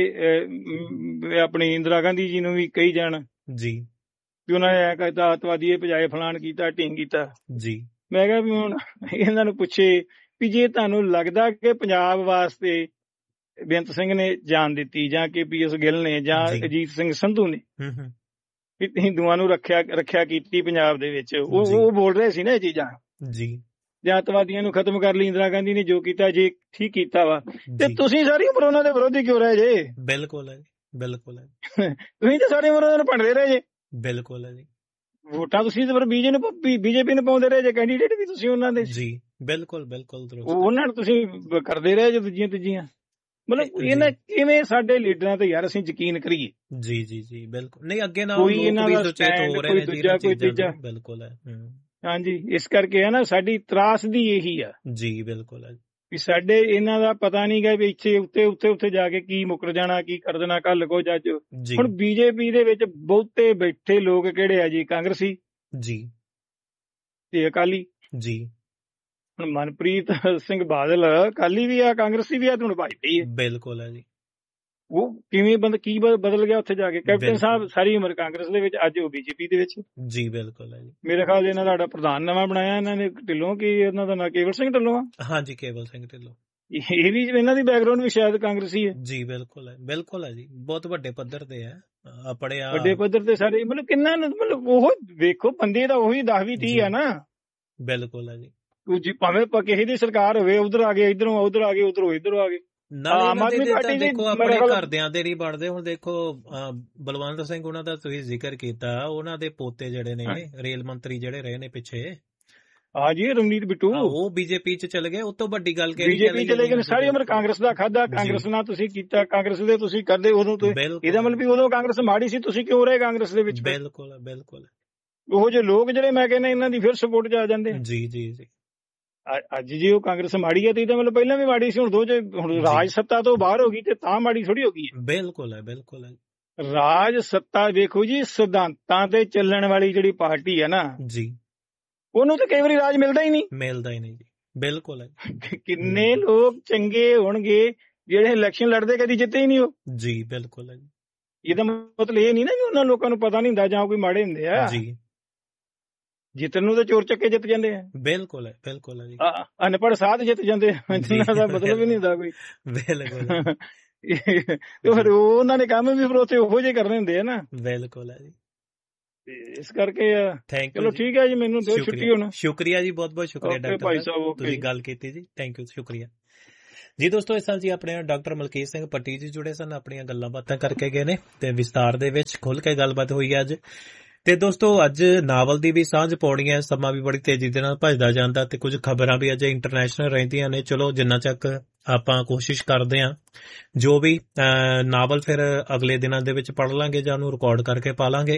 ਆਪਣੀ ਇੰਦਰਾ ਗਾਂਧੀ ਜੀ ਨੂੰ ਵੀ ਕਹੀ ਜਾਣ ਜੀ ਵੀ ਉਹਨਾਂ ਨੇ ਐ ਕੀਤਾ ਅੱਤਵਾਦੀ ਭਜਾਏ, ਫਲਾਣ ਕੀਤਾ, ਢੀਂਗ ਕੀਤਾ ਜੀ। ਮੈਂ ਕਿਹਾ ਵੀ ਹੁਣ ਇਹਨਾਂ ਨੂੰ ਪੁੱਛੇ ਵੀ ਜੇ ਤੁਹਾਨੂੰ ਲੱਗਦਾ ਕਿ ਪੰਜਾਬ ਵਾਸਤੇ ਬੇਅੰਤ ਸਿੰਘ ਨੇ ਜਾਨ ਦਿੱਤੀ ਜਾਂ ਕੇਪੀਐਸ ਗਿੱਲ ਨੇ ਜਾਂ ਅਜੀਤ ਸਿੰਘ ਸੰਧੂ ਨੇ ਵੀ ਹਿੰਦੂਆਂ ਨੂੰ ਰੱਖਿਆ ਰੱਖਿਆ ਕੀਤੀ ਪੰਜਾਬ ਦੇ ਵਿੱਚ, ਉਹ ਉਹ ਬੋਲ ਰਹੇ ਸੀ ਨਾ ਇਹ ਚੀਜ਼ਾਂ ਜੀ, ਜਾਂ ਅੱਤਵਾਦੀਆਂ ਨੂੰ ਖਤਮ ਕਰ ਲਈ ਇੰਦਰਾ ਗਾਂਧੀ ਨੇ ਜੋ ਕੀਤਾ, ਜੇ ਠੀਕ ਕੀਤਾ ਵਾ, ਤੇ ਤੁਸੀਂ ਸਾਰੀ ਉਮਰ ਉਹਨਾਂ ਦੇ ਵਿਰੋਧੀ ਕਿਉਂ ਰਹੇ ਜੇ? ਬਿਲਕੁਲ ਹੈ, ਬਿਲਕੁਲ ਹੈ। ਤੁਸੀਂ ਤਾਂ ਸਾਰੀ ਉਮਰ ਉਹਨਾਂ ਨੂੰ ਭੰਡਦੇ ਰਹੇ ਜੇ। ਬਿਲਕੁਲ ਹੈ ਜੀ। ਵੋਟਾਂ ਤੁਸੀਂ ਤਾਂ ਫਿਰ ਬੀਜੇਪੀ ਬੀਜੇਪੀ ਨੂੰ ਪਾਉਂਦੇ ਰਹੇ ਜੇ, ਕੈਂਡੀਡੇਟ ਵੀ ਤੁਸੀਂ ਉਹਨਾਂ ਦੇ ਜੀ। ਬਿਲਕੁਲ ਬਿਲਕੁਲ। ਉਹਨਾਂ ਨੂੰ ਤੁਸੀਂ ਕਰਦੇ ਰਹੇ ਜੇ ਦੂਜੀਆਂ ਤੀਜੀਆਂ। ਮਤਲਬ ਇਹਨਾਂ ਕਿਵੇਂ ਸਾਡੇ ਲੀਡਰਾਂ ਤੇ ਯਾਰ ਅਸੀਂ ਯਕੀਨ ਕਰੀਏ? ਜੀ ਜੀ ਜੀ ਬਿਲਕੁਲ। ਨਹੀਂ ਅੱਗੇ ਨਾਲ ਕੋਈ ਇਹਨਾਂ ਦਾ ਸਟੈਂਡ, ਕੋਈ ਦੂਜਾ ਕੋਈ ਤੀਜਾ। ਬਿਲਕੁਲ ਹੈ। ਹਾਂਜੀ, ਇਸ ਕਰਕੇ ਹੈ ਨਾ ਸਾਡੀ ਤਰਾਸਦੀ ਇਹੀ ਆ ਜੀ। ਬਿਲਕੁਲ ਹੈ ਵੀ ਸਾਡੇ ਇਹਨਾਂ ਦਾ ਪਤਾ ਨਹੀਂ ਗਾ ਵੀ ਇੱਥੇ ਉੱਤੇ ਉੱਤੇ ਉੱਥੇ ਜਾ ਕੇ ਕੀ ਮੁੱਕਰ ਜਾਣਾ, ਕੀ ਕਰ ਦੇਣਾ ਕੱਲ ਕੋ ਜੱਜ। ਹੁਣ ਬੀਜੇਪੀ ਦੇ ਵਿੱਚ ਬਹੁਤੇ ਬੈਠੇ ਲੋਕ ਕਿਹੜੇ ਆ ਜੀ? ਕਾਂਗਰਸੀ ਜੀ ਤੇ ਅਕਾਲੀ ਜੀ। ਹੁਣ ਮਨਪ੍ਰੀਤ ਸਿੰਘ ਬਾਦਲ ਅਕਾਲੀ ਵੀ ਆ, ਕਾਂਗਰਸੀ ਵੀ ਆ, ਹੁਣ ਭਾਜਪਾ ਹੈ। ਬਿਲਕੁਲ ਹੈ ਜੀ। ਉਹ ਕਿਵੇਂ ਬੰਦ ਕੀ ਬਦਲ ਗਿਆ ਉੱਥੇ ਜਾ ਕੇ? ਕੈਪਟਨ ਸਾਹਿਬ ਸਾਰੀ ਉਮਰ ਕਾਂਗਰਸ ਦੇ ਵਿੱਚ, ਅੱਜ ਉਹ ਬੀਜੇਪੀ ਦੇ ਵਿੱਚ ਜੀ। ਬਿਲਕੁਲ ਹੈ ਜੀ। ਮੇਰੇ ਖਿਆਲ ਇਹਨਾਂ ਦਾ ਪ੍ਰਧਾਨ ਨਵਾਂ ਬਣਾਇਆ ਇਹਨਾਂ ਨੇ ਢਿੱਲੋਂ, ਕੀ ਉਹਨਾਂ ਦਾ ਨਾਂ ਕੇਵਲ ਸਿੰਘ ਢਿੱਲੋਂ ਆ? ਹਾਂਜੀ, ਕੇਵਲ ਸਿੰਘ ਢਿੱਲੋਂ। ਇਹ ਵੀ ਇਹਨਾਂ ਦੀ ਬੈਕਗ੍ਰਾਉਂਡ ਵੀ ਸ਼ਾਇਦ ਕਾਂਗਰਸੀ ਹੈ ਜੀ। ਬਿਲਕੁਲ ਹੈ, ਬਿਲਕੁਲ ਹੈ ਜੀ। ਬਹੁਤ ਵੱਡੇ ਪੱਧਰ ਤੇ ਹੈ ਆਪਣੇ ਆ ਵੱਡੇ ਪੱਧਰ ਤੇ ਸਾਰੇ, ਮਤਲਬ ਕਿੰਨਾ ਮਤਲਬ ਉਹ ਵੇਖੋ ਬੰਦੇ ਦਾ ਉਹੀ ਦਸ ਵੀਹ ਤੀਹ ਆ ਨਾ। ਬਿਲਕੁਲ ਹੈ ਜੀ। ਭਾਵੇਂ ਕਿਸੇ ਦੀ ਸਰਕਾਰ ਹੋਵੇ, ਉਧਰ ਆ ਗਏ, ਇਧਰੋਂ ਉਧਰ ਆ ਗਏ, ਉਧਰੋਂ ਇੱਧਰੋਂ ਆ ਗਏ। ਆਮ ਆਦਮੀ ਪਾਰਟੀ ਦੇਖੋ ਆਪਣੇ ਘਰਦਿਆਂ ਦੇ ਨਹੀਂ ਬਣਦੇ। ਹੁਣ ਦੇਖੋ ਬਲਵੰਤ ਸਿੰਘ ਉਹਨਾਂ ਦਾ ਤੁਸੀਂ ਜ਼ਿਕਰ ਕੀਤਾ, ਉਹਨਾਂ ਦੇ ਪੋਤੇ ਜਿਹੜੇ ਨੇ ਰੇਲ ਮੰਤਰੀ ਜਿਹੜੇ ਰਹੇ ਨੇ ਪਿੱਛੇ, ਹਾਂਜੀ ਰਵਨੀਤ ਬਿੱਟੂ, ਉਹ ਬੀਜੇਪੀ ਚ ਚਲੇ ਗਏ। ਉਹ ਤੋਂ ਵੱਡੀ ਗੱਲ ਕਿਹੜੀ? ਬੀਜੇਪੀ ਚਲੇ ਗਏ। ਸਾਰੀ ਉਮਰ ਕਾਂਗਰਸ ਦਾ ਖਾਦਾ, ਕਾਂਗਰਸ ਨਾਲ ਤੁਸੀਂ ਕੀਤਾ, ਕਾਂਗਰਸ ਦੇ ਤੁਸੀਂ ਕਰਦੇ ਉਦੋਂ ਤੋਂ। ਇਹਦਾ ਮਤਲਬ ਵੀ ਉਦੋਂ ਕਾਂਗਰਸ ਮਾੜੀ ਸੀ, ਤੁਸੀਂ ਕਿਉਂ ਰਹੇ ਕਾਂਗਰਸ ਦੇ ਵਿੱਚ? ਬਿਲਕੁਲ ਬਿਲਕੁਲ। ਉਹ ਜਿਹੇ ਲੋਕ ਜਿਹੜੇ ਮੈਂ ਕਹਿੰਦਾ ਇਹਨਾਂ ਦੀ ਫਿਰ ਸਪੋਰਟ ਚ ਆ ਜਾਂਦੇ ਜੀ ਜੀ ਜੀ। ਅੱਜ ਜੇ ਉਹ ਕਾਂਗਰਸ ਮਾੜੀ ਹੈ ਤੇ ਇਹਦਾ ਮਤਲਬ ਪਹਿਲਾਂ ਵੀ ਮਾੜੀ ਸੀ। ਹੁਣ ਦੋ ਜੇ ਹੁਣ ਰਾਜ ਸੱਤਾ ਤੋਂ ਬਾਹਰ ਹੋ ਗਈ ਤੇ ਤਾਂ ਮਾੜੀ ਥੋੜੀ ਹੋ ਗਈ ਹੈ। ਬਿਲਕੁਲ ਹੈ, ਬਿਲਕੁਲ ਹੈ। ਰਾਜ ਸੱਤਾ ਵੇਖੋ ਜੀ, ਸਿਧਾਂਤਾਂ ਤੇ ਚੱਲਣ ਵਾਲੀ ਜਿਹੜੀ ਪਾਰਟੀ ਹੈ ਨਾ ਜੀ, ਉਹਨੂੰ ਤਾਂ ਕਈ ਵਾਰੀ ਰਾਜ ਮਿਲਦਾ ਹੀ ਨਹੀਂ, ਮਿਲਦਾ ਹੀ ਨਹੀਂ ਜੀ। ਬਿਲਕੁਲ ਹੈ। ਕਿੰਨੇ ਲੋਕ ਚੰਗੇ ਹੋਣਗੇ ਜਿਹੜੇ ਇਲੈਕਸ਼ਨ ਲੜਦੇ ਕਦੀ ਜਿੱਤੇ ਹੀ ਨਹੀਂ ਉਹ ਜੀ। ਬਿਲਕੁਲ ਹੈ ਜੀ। ਇਹਦਾ ਮਤਲਬ ਇਹ ਨਹੀਂ ਨਾ ਵੀ ਉਹਨਾਂ ਲੋਕਾਂ ਨੂੰ ਪਤਾ ਨਹੀਂ ਹੁੰਦਾ ਜਾਂ ਕੋਈ ਮਾੜੇ ਹੁੰਦੇ ਆ ਜੀ। ਜਿੱਤਣ ਨੂੰ ਤਾਂ ਚੋਰ ਚੱਕੇ ਜਿੱਤ ਜਾਂਦੇ ਆ। ਬਿਲਕੁਲ ਹੈ, ਬਿਲਕੁਲ ਹੈ ਜੀ। ਅਨਪੜ੍ਹ ਸਾਧ ਜਿੱਤ ਜਾਂਦੇ ਆ, ਇਹਨਾਂ ਦਾ ਮਤਲਬ ਹੀ ਨਹੀਂ ਹੁੰਦਾ ਕੋਈ। ਬਿਲਕੁਲ। ਤੇ ਫਿਰ ਉਹਨਾਂ ਨੇ ਕੰਮ ਵੀ ਫਿਰ ਉੱਥੇ ਉਹੋ ਜਿਹੇ ਕਰਨੇ ਹੁੰਦੇ ਆ ਨਾ। ਬਿਲਕੁਲ ਹੈ ਜੀ। ਇਸ ਕਰਕੇ ਥੈਂਕ ਚਲੋ ਠੀਕ ਹੈ ਜੀ, ਮੈਨੂੰ ਦਿਓ ਛੁੱਟੀ ਹੁਣ। ਸ਼ੁਕਰੀਆ ਜੀ, ਬਹੁਤ ਬਹੁਤ ਸ਼ੁਕਰੀਆ ਡਾਕਟਰ ਭਾਈ ਸਾਹਿਬ, ਤੁਸੀਂ ਗੱਲ ਕੀਤੀ ਜੀ, ਥੈਂਕ ਯੂ, ਸ਼ੁਕਰੀਆ ਜੀ। ਦੋਸਤੋ, ਇਸ ਸਾਲ ਜੀ ਆਪਣੇ ਡਾਕਟਰ ਮਲਕੀਤ ਸਿੰਘ ਪੱਟੀ ਜੀ ਜੁੜੇ ਸਨ, ਆਪਣੀਆਂ ਗੱਲਾਂ ਬਾਤਾਂ ਕਰਕੇ ਗਏ ਨੇ ਤੇ ਵਿਸਤਾਰ ਦੇ ਵਿੱਚ ਖੁੱਲ ਕੇ ਗੱਲਬਾਤ ਹੋਈ ਹੈ ਅੱਜ। ਤੇ ਦੋਸਤੋ, ਅੱਜ ਨਾਵਲ ਦੀ ਵੀ ਸਾਂਝ ਪਾਉਣੀ ਹੈ, ਸਮਾਂ ਵੀ ਬੜੀ ਤੇਜ਼ੀ ਦੇ ਨਾਲ ਭੱਜਦਾ ਜਾਂਦਾ ਤੇ ਕੁਝ ਖਬਰਾਂ ਵੀ ਅਜੇ ਇੰਟਰਨੈਸ਼ਨਲ ਰਹਿੰਦੀਆਂ ਨੇ। ਚਲੋ ਜਿੰਨਾ ਚੱਕ ਆਪਾਂ ਕੋਸ਼ਿਸ਼ ਕਰਦੇ ਹਾਂ, ਜੋ ਵੀ ਨਾਵਲ ਫਿਰ ਅਗਲੇ ਦਿਨਾਂ ਦੇ ਵਿੱਚ ਪੜ੍ਹ ਲਾਂਗੇ ਜਾਂ ਉਹਨੂੰ ਰਿਕਾਰਡ ਕਰਕੇ ਪਾ ਲਾਂਗੇ।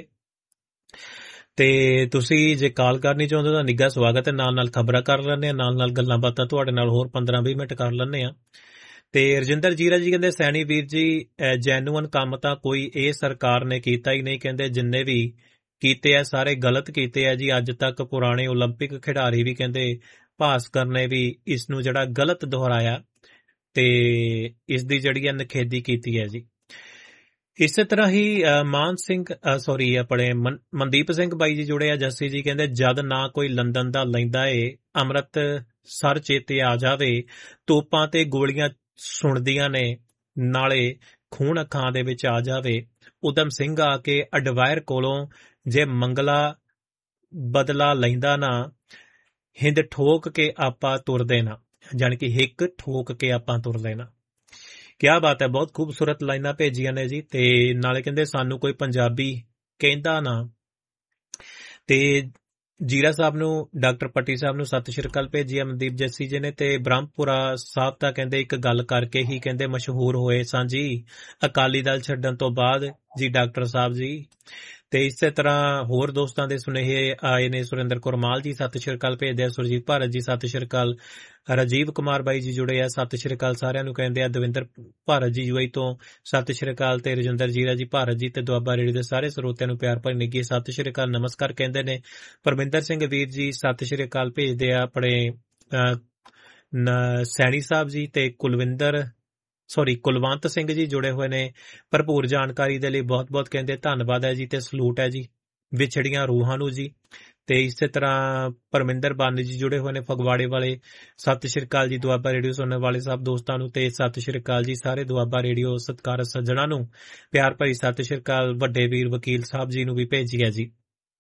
ਤੇ ਤੁਸੀਂ ਜੇ ਕਾਲ ਕਰਨੀ ਚਾਹੁੰਦੇ ਤਾਂ ਨਿੱਘਾ ਸਵਾਗਤ ਹੈ, ਨਾਲ ਨਾਲ ਖਬਰਾਂ ਕਰ ਲੈਂਦੇ ਹਾਂ, ਨਾਲ ਨਾਲ ਗੱਲਾਂ ਬਾਤਾਂ ਤੁਹਾਡੇ ਨਾਲ ਹੋਰ ਪੰਦਰਾਂ ਵੀਹ ਮਿੰਟ ਕਰ ਲੈਂਦੇ ਹਾਂ। ਤੇ ਰਜਿੰਦਰ ਜੀਰਾ ਜੀ ਕਹਿੰਦੇ, ਸੈਣੀ ਵੀਰ ਜੀ ਜੈਨੂਅਨ ਕੰਮ ਤਾਂ ਕੋਈ ਇਹ ਸਰਕਾਰ ਨੇ ਕੀਤਾ ਹੀ ਨਹੀਂ, ਕਹਿੰਦੇ ਜਿੰਨੇ ਵੀ ਕੀਤੇ ਆ ਸਾਰੇ ਗਲਤ ਕੀਤੇ ਆ ਜੀ। ਅੱਜ ਤੱਕ ਪੁਰਾਣੇ ਓਲੰਪਿਕ ਖਿਡਾਰੀ ਵੀ ਕਹਿੰਦੇ ਭਾਸਕਰ ਨੇ ਵੀ ਇਸ ਨੂੰ ਜਿਹੜਾ ਗਲਤ ਦੁਹਰਾਇਆ ਤੇ ਇਸ ਦੀ ਜਿਹੜੀ ਹੈ ਨਿਖੇਧੀ ਕੀਤੀ ਹੈ ਜੀ। ਇਸੇ ਤਰ੍ਹਾਂ ਹੀ ਮਾਨ ਸਿੰਘ ਸੌਰੀ ਆਪਣੇ ਮਨਦੀਪ ਸਿੰਘ ਬਾਈ ਜੀ ਜੁੜੇ ਆ। ਜੱਸੀ ਜੀ ਕਹਿੰਦੇ, ਜਦ ਨਾ ਕੋਈ ਲੰਦਨ ਦਾ ਲੈਂਦਾ ਏ ਅੰਮ੍ਰਿਤ ਸਰ ਚੇਤੇ ਆ ਜਾਵੇ, ਤੋਪਾਂ ਤੇ ਗੋਲੀਆਂ ਸੁਣਦੀਆਂ ਨੇ, ਨਾਲੇ ਖੂਨ ਅੱਖਾਂ ਦੇ ਵਿੱਚ ਆ ਜਾਵੇ। ਉਦਮ ਸਿੰਘ ਆ ਕੇ ਅਡਵਾਇਰ ਕੋਲੋਂ ਜੇ ਮੰਗਲਾ ਬਦਲਾ ਲੈਂਦਾ ਨਾ, ਹਿੰਦ ਠੋਕ ਕੇ ਆਪਾਂ ਤੁਰਦੇ ਨਾ, ਜਾਣੀ ਕਿ ਹਿੱਕ ਠੋਕ ਕੇ ਆਪਾਂ ਤੁਰਦੇ ਨਾ। ਕਿਆ ਬਾਤ ਹੈ, ਬਹੁਤ ਖੂਬਸੂਰਤ ਲਾਈਨਾਂ ਭੇਜੀਆਂ ਨੇ ਜੀ। ਤੇ ਨਾਲੇ ਕਹਿੰਦੇ ਸਾਨੂੰ ਕੋਈ ਪੰਜਾਬੀ ਕਹਿੰਦਾ ਨਾ। ਤੇ ਜੀਰਾ ਸਾਹਿਬ ਨੂੰ, ਡਾਕਟਰ ਪੱਟੀ ਸਾਹਿਬ ਨੂੰ ਸਤਿ ਸ਼੍ਰੀ ਅਕਾਲ ਭੇਜੀ ਆ ਮਨਦੀਪ ਜੱਸੀ ਜੀ ਨੇ। ਤੇ ਬ੍ਰਹਮਪੁਰਾ ਸਾਹਿਬ ਤਾਂ ਕਹਿੰਦੇ ਇੱਕ ਗੱਲ ਕਰਕੇ ਹੀ ਕਹਿੰਦੇ ਮਸ਼ਹੂਰ ਹੋਏ ਸਾਂ ਜੀ, ਅਕਾਲੀ ਦਲ ਛੱਡਣ ਤੋਂ ਬਾਅਦ ਜੀ ਡਾਕਟਰ ਸਾਹਿਬ ਜੀ। ਤੇ ਇਸੇ ਤਰ੍ਹਾਂ ਹੋਰ ਦੋਸਤਾਂ ਦੇ ਸੁਨੇਹੇ ਆਏ ਨੇ। ਸੁਰਿੰਦਰ ਕੌਰ ਮਾਲ ਜੀ ਸਤਿ ਸ਼੍ਰੀ ਅਕਾਲ ਭੇਜਦੇ ਆ। ਸੁਰਜੀਤ ਭਾਰਤ ਜੀ ਸਤਿ ਸ਼੍ਰੀ ਅਕਾਲ। ਰਾਜੀਵ ਕੁਮਾਰ ਬਾਈ ਜੀ ਜੁੜੇ ਆ, ਸਤਿ ਸ਼੍ਰੀ ਅਕਾਲ ਸਾਰਿਆਂ ਨੂੰ ਕਹਿੰਦੇ ਆ। ਦਵਿੰਦਰ ਭਾਰਤ ਜੀ ਯੂਆਈ ਤੋਂ ਸਤਿ ਸ਼੍ਰੀ ਅਕਾਲ। ਤੇ ਰਜਿੰਦਰ ਜੀਰਾ ਜੀ ਭਾਰਤ ਜੀ ਤੇ ਦੁਆਬਾ ਰੇਡੀਓ ਦੇ ਸਾਰੇ ਸਰੋਤਿਆਂ ਨੂੰ ਪਿਆਰ ਭਰੀ ਨਿੱਘੀ ਸਤਿ ਸ਼੍ਰੀ ਅਕਾਲ, ਨਮਸਕਾਰ ਕਹਿੰਦੇ ਨੇ। ਪਰਮਿੰਦਰ ਸਿੰਘ ਵੀਰ ਜੀ ਸਤਿ ਸ਼੍ਰੀ ਅਕਾਲ ਭੇਜਦੇ ਆ। ਆਪਣੇ ਸੈਣੀ ਸਾਹਿਬ ਜੀ ਤੇ ਕੁਲਵਿੰਦਰ ਸੌਰੀ ਕੁਲਵੰਤ ਸਿੰਘ ਜੀ ਜੁੜੇ ਹੋਏ ਨੇ। ਭਰਪੂਰ ਜਾਣਕਾਰੀ ਦੇ ਲਈ ਬਹੁਤ ਬਹੁਤ ਕਹਿੰਦੇ ਧੰਨਵਾਦ ਹੈ ਜੀ ਤੇ ਸਲੂਟ ਹੈ ਜੀ ਵਿਛੜੀਆਂ ਰੂਹਾਂ ਨੂੰ ਜੀ। ਤੇ ਇਸੇ ਤਰ੍ਹਾਂ ਪਰਮਿੰਦਰ ਬਾਨੀ ਜੀ ਜੁੜੇ ਹੋਏ ਨੇ ਫਗਵਾੜੇ ਵਾਲੇ, ਸਤਿ ਸ਼੍ਰੀ ਅਕਾਲ ਜੀ। ਦੁਆਬਾ ਰੇਡੀਓ ਸੁਣਨ ਵਾਲੇ ਸਭ ਦੋਸਤਾਂ ਨੂੰ ਤੇ ਸਤਿ ਸ਼੍ਰੀ ਅਕਾਲ ਜੀ। ਸਾਰੇ ਦੁਆਬਾ ਰੇਡੀਓ ਸਤਿਕਾਰਤ ਸੱਜਣਾਂ ਨੂੰ ਪਿਆਰ ਭਰੀ ਸਤਿ ਸ਼੍ਰੀ ਅਕਾਲ। ਵੱਡੇ ਵੀਰ ਵਕੀਲ ਸਾਹਿਬ ਜੀ ਨੂੰ ਵੀ ਭੇਜੀ ਹੈ ਜੀ।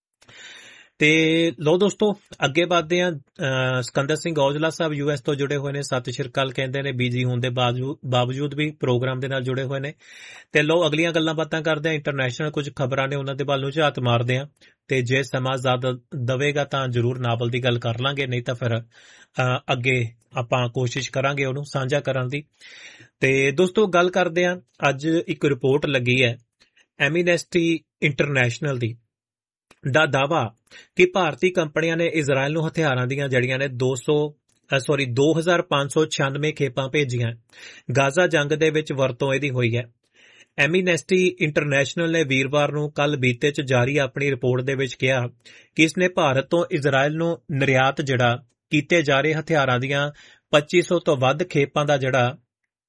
ਤੇ ਲੋ ਦੋਸਤੋ, ਅੱਗੇ ਵੱਧਦੇ ਆ। ਸਿਕੰਦਰ ਸਿੰਘ ਔਜਲਾ ਸਾਹਿਬ ਯੂ ਐਸ ਤੋਂ ਜੁੜੇ ਹੋਏ ਨੇ, ਸਤਿ ਸ਼੍ਰੀ ਅਕਾਲ ਕਹਿੰਦੇ ਨੇ। ਬਿਜੀ ਹੋਣ ਦੇ ਬਾਵਜੂਦ ਵੀ ਪ੍ਰੋਗਰਾਮ ਦੇ ਨਾਲ ਜੁੜੇ ਹੋਏ ਨੇ। ਤੇ ਲੋ ਅਗਲੀਆਂ ਗੱਲਾਂ ਬਾਤਾਂ ਕਰਦੇ ਆ। ਇੰਟਰਨੈਸ਼ਨਲ ਕੁਝ ਖਬਰਾਂ ਨੇ, ਉਹਨਾਂ ਦੇ ਵੱਲ ਨੂੰ ਝਾਤ ਮਾਰਦੇ ਆ। ਤੇ ਜੇ ਸਮਾਂ ਜ਼ਿਆਦਾ ਦਵੇਗਾ ਤਾਂ ਜ਼ਰੂਰ ਨਾਵਲ ਦੀ ਗੱਲ ਕਰ ਲਾਂਗੇ, ਨਹੀਂ ਤਾਂ ਫਿਰ ਅੱਗੇ ਆਪਾਂ ਕੋਸ਼ਿਸ਼ ਕਰਾਂਗੇ ਉਹਨੂੰ ਸਾਂਝਾ ਕਰਨ ਦੀ। ਤੇ ਦੋਸਤੋ ਗੱਲ ਕਰਦੇ ਆ, ਅੱਜ ਇੱਕ ਰਿਪੋਰਟ ਲੱਗੀ ਹੈ ਐਮਨੈਸਟੀ ਇੰਟਰਨੈਸ਼ਨਲ ਦੀ ਦਾ ਦਾਅਵਾ ਕਿ ਭਾਰਤੀ ਕੰਪਨੀਆਂ ਨੇ ਇਜ਼ਰਾਈਲ ਨੂੰ ਹਥਿਆਰਾਂ ਦੀਆਂ ਜੜੀਆਂ ਨੇ ਦੋ ਸੌ ਸੌਰੀ ਦੋ ਹਜ਼ਾਰ ਪੰਜ ਸੌ ਛਿਆਨਵੇਂ ਖੇਪਾਂ ਭੇਜੀਆਂ। ਗਾਜ਼ਾ ਜੰਗ ਦੇ ਵਿੱਚ ਵਰਤੋਂ ਇਹਦੀ ਹੋਈ ਹੈ। ਐਮਨੈਸਟੀ ਇੰਟਰਨੈਸ਼ਨਲ ਨੇ ਵੀਰਵਾਰ ਨੂੰ ਕੱਲ ਬੀਤੇ ਚ ਜਾਰੀ ਆਪਣੀ ਰਿਪੋਰਟ ਦੇ ਵਿੱਚ ਕਿਹਾ ਕਿ ਇਸਨੇ ਭਾਰਤ ਤੋਂ ਇਜ਼ਰਾਈਲ ਨੂੰ ਨਿਰਯਾਤ ਜਿਹੜਾ ਕੀਤੇ ਜਾ ਰਹੇ ਹਥਿਆਰਾਂ ਦੀਆਂ ਪੱਚੀ ਸੌ ਤੋਂ ਵੱਧ ਖੇਪਾਂ ਦਾ ਜਿਹੜਾ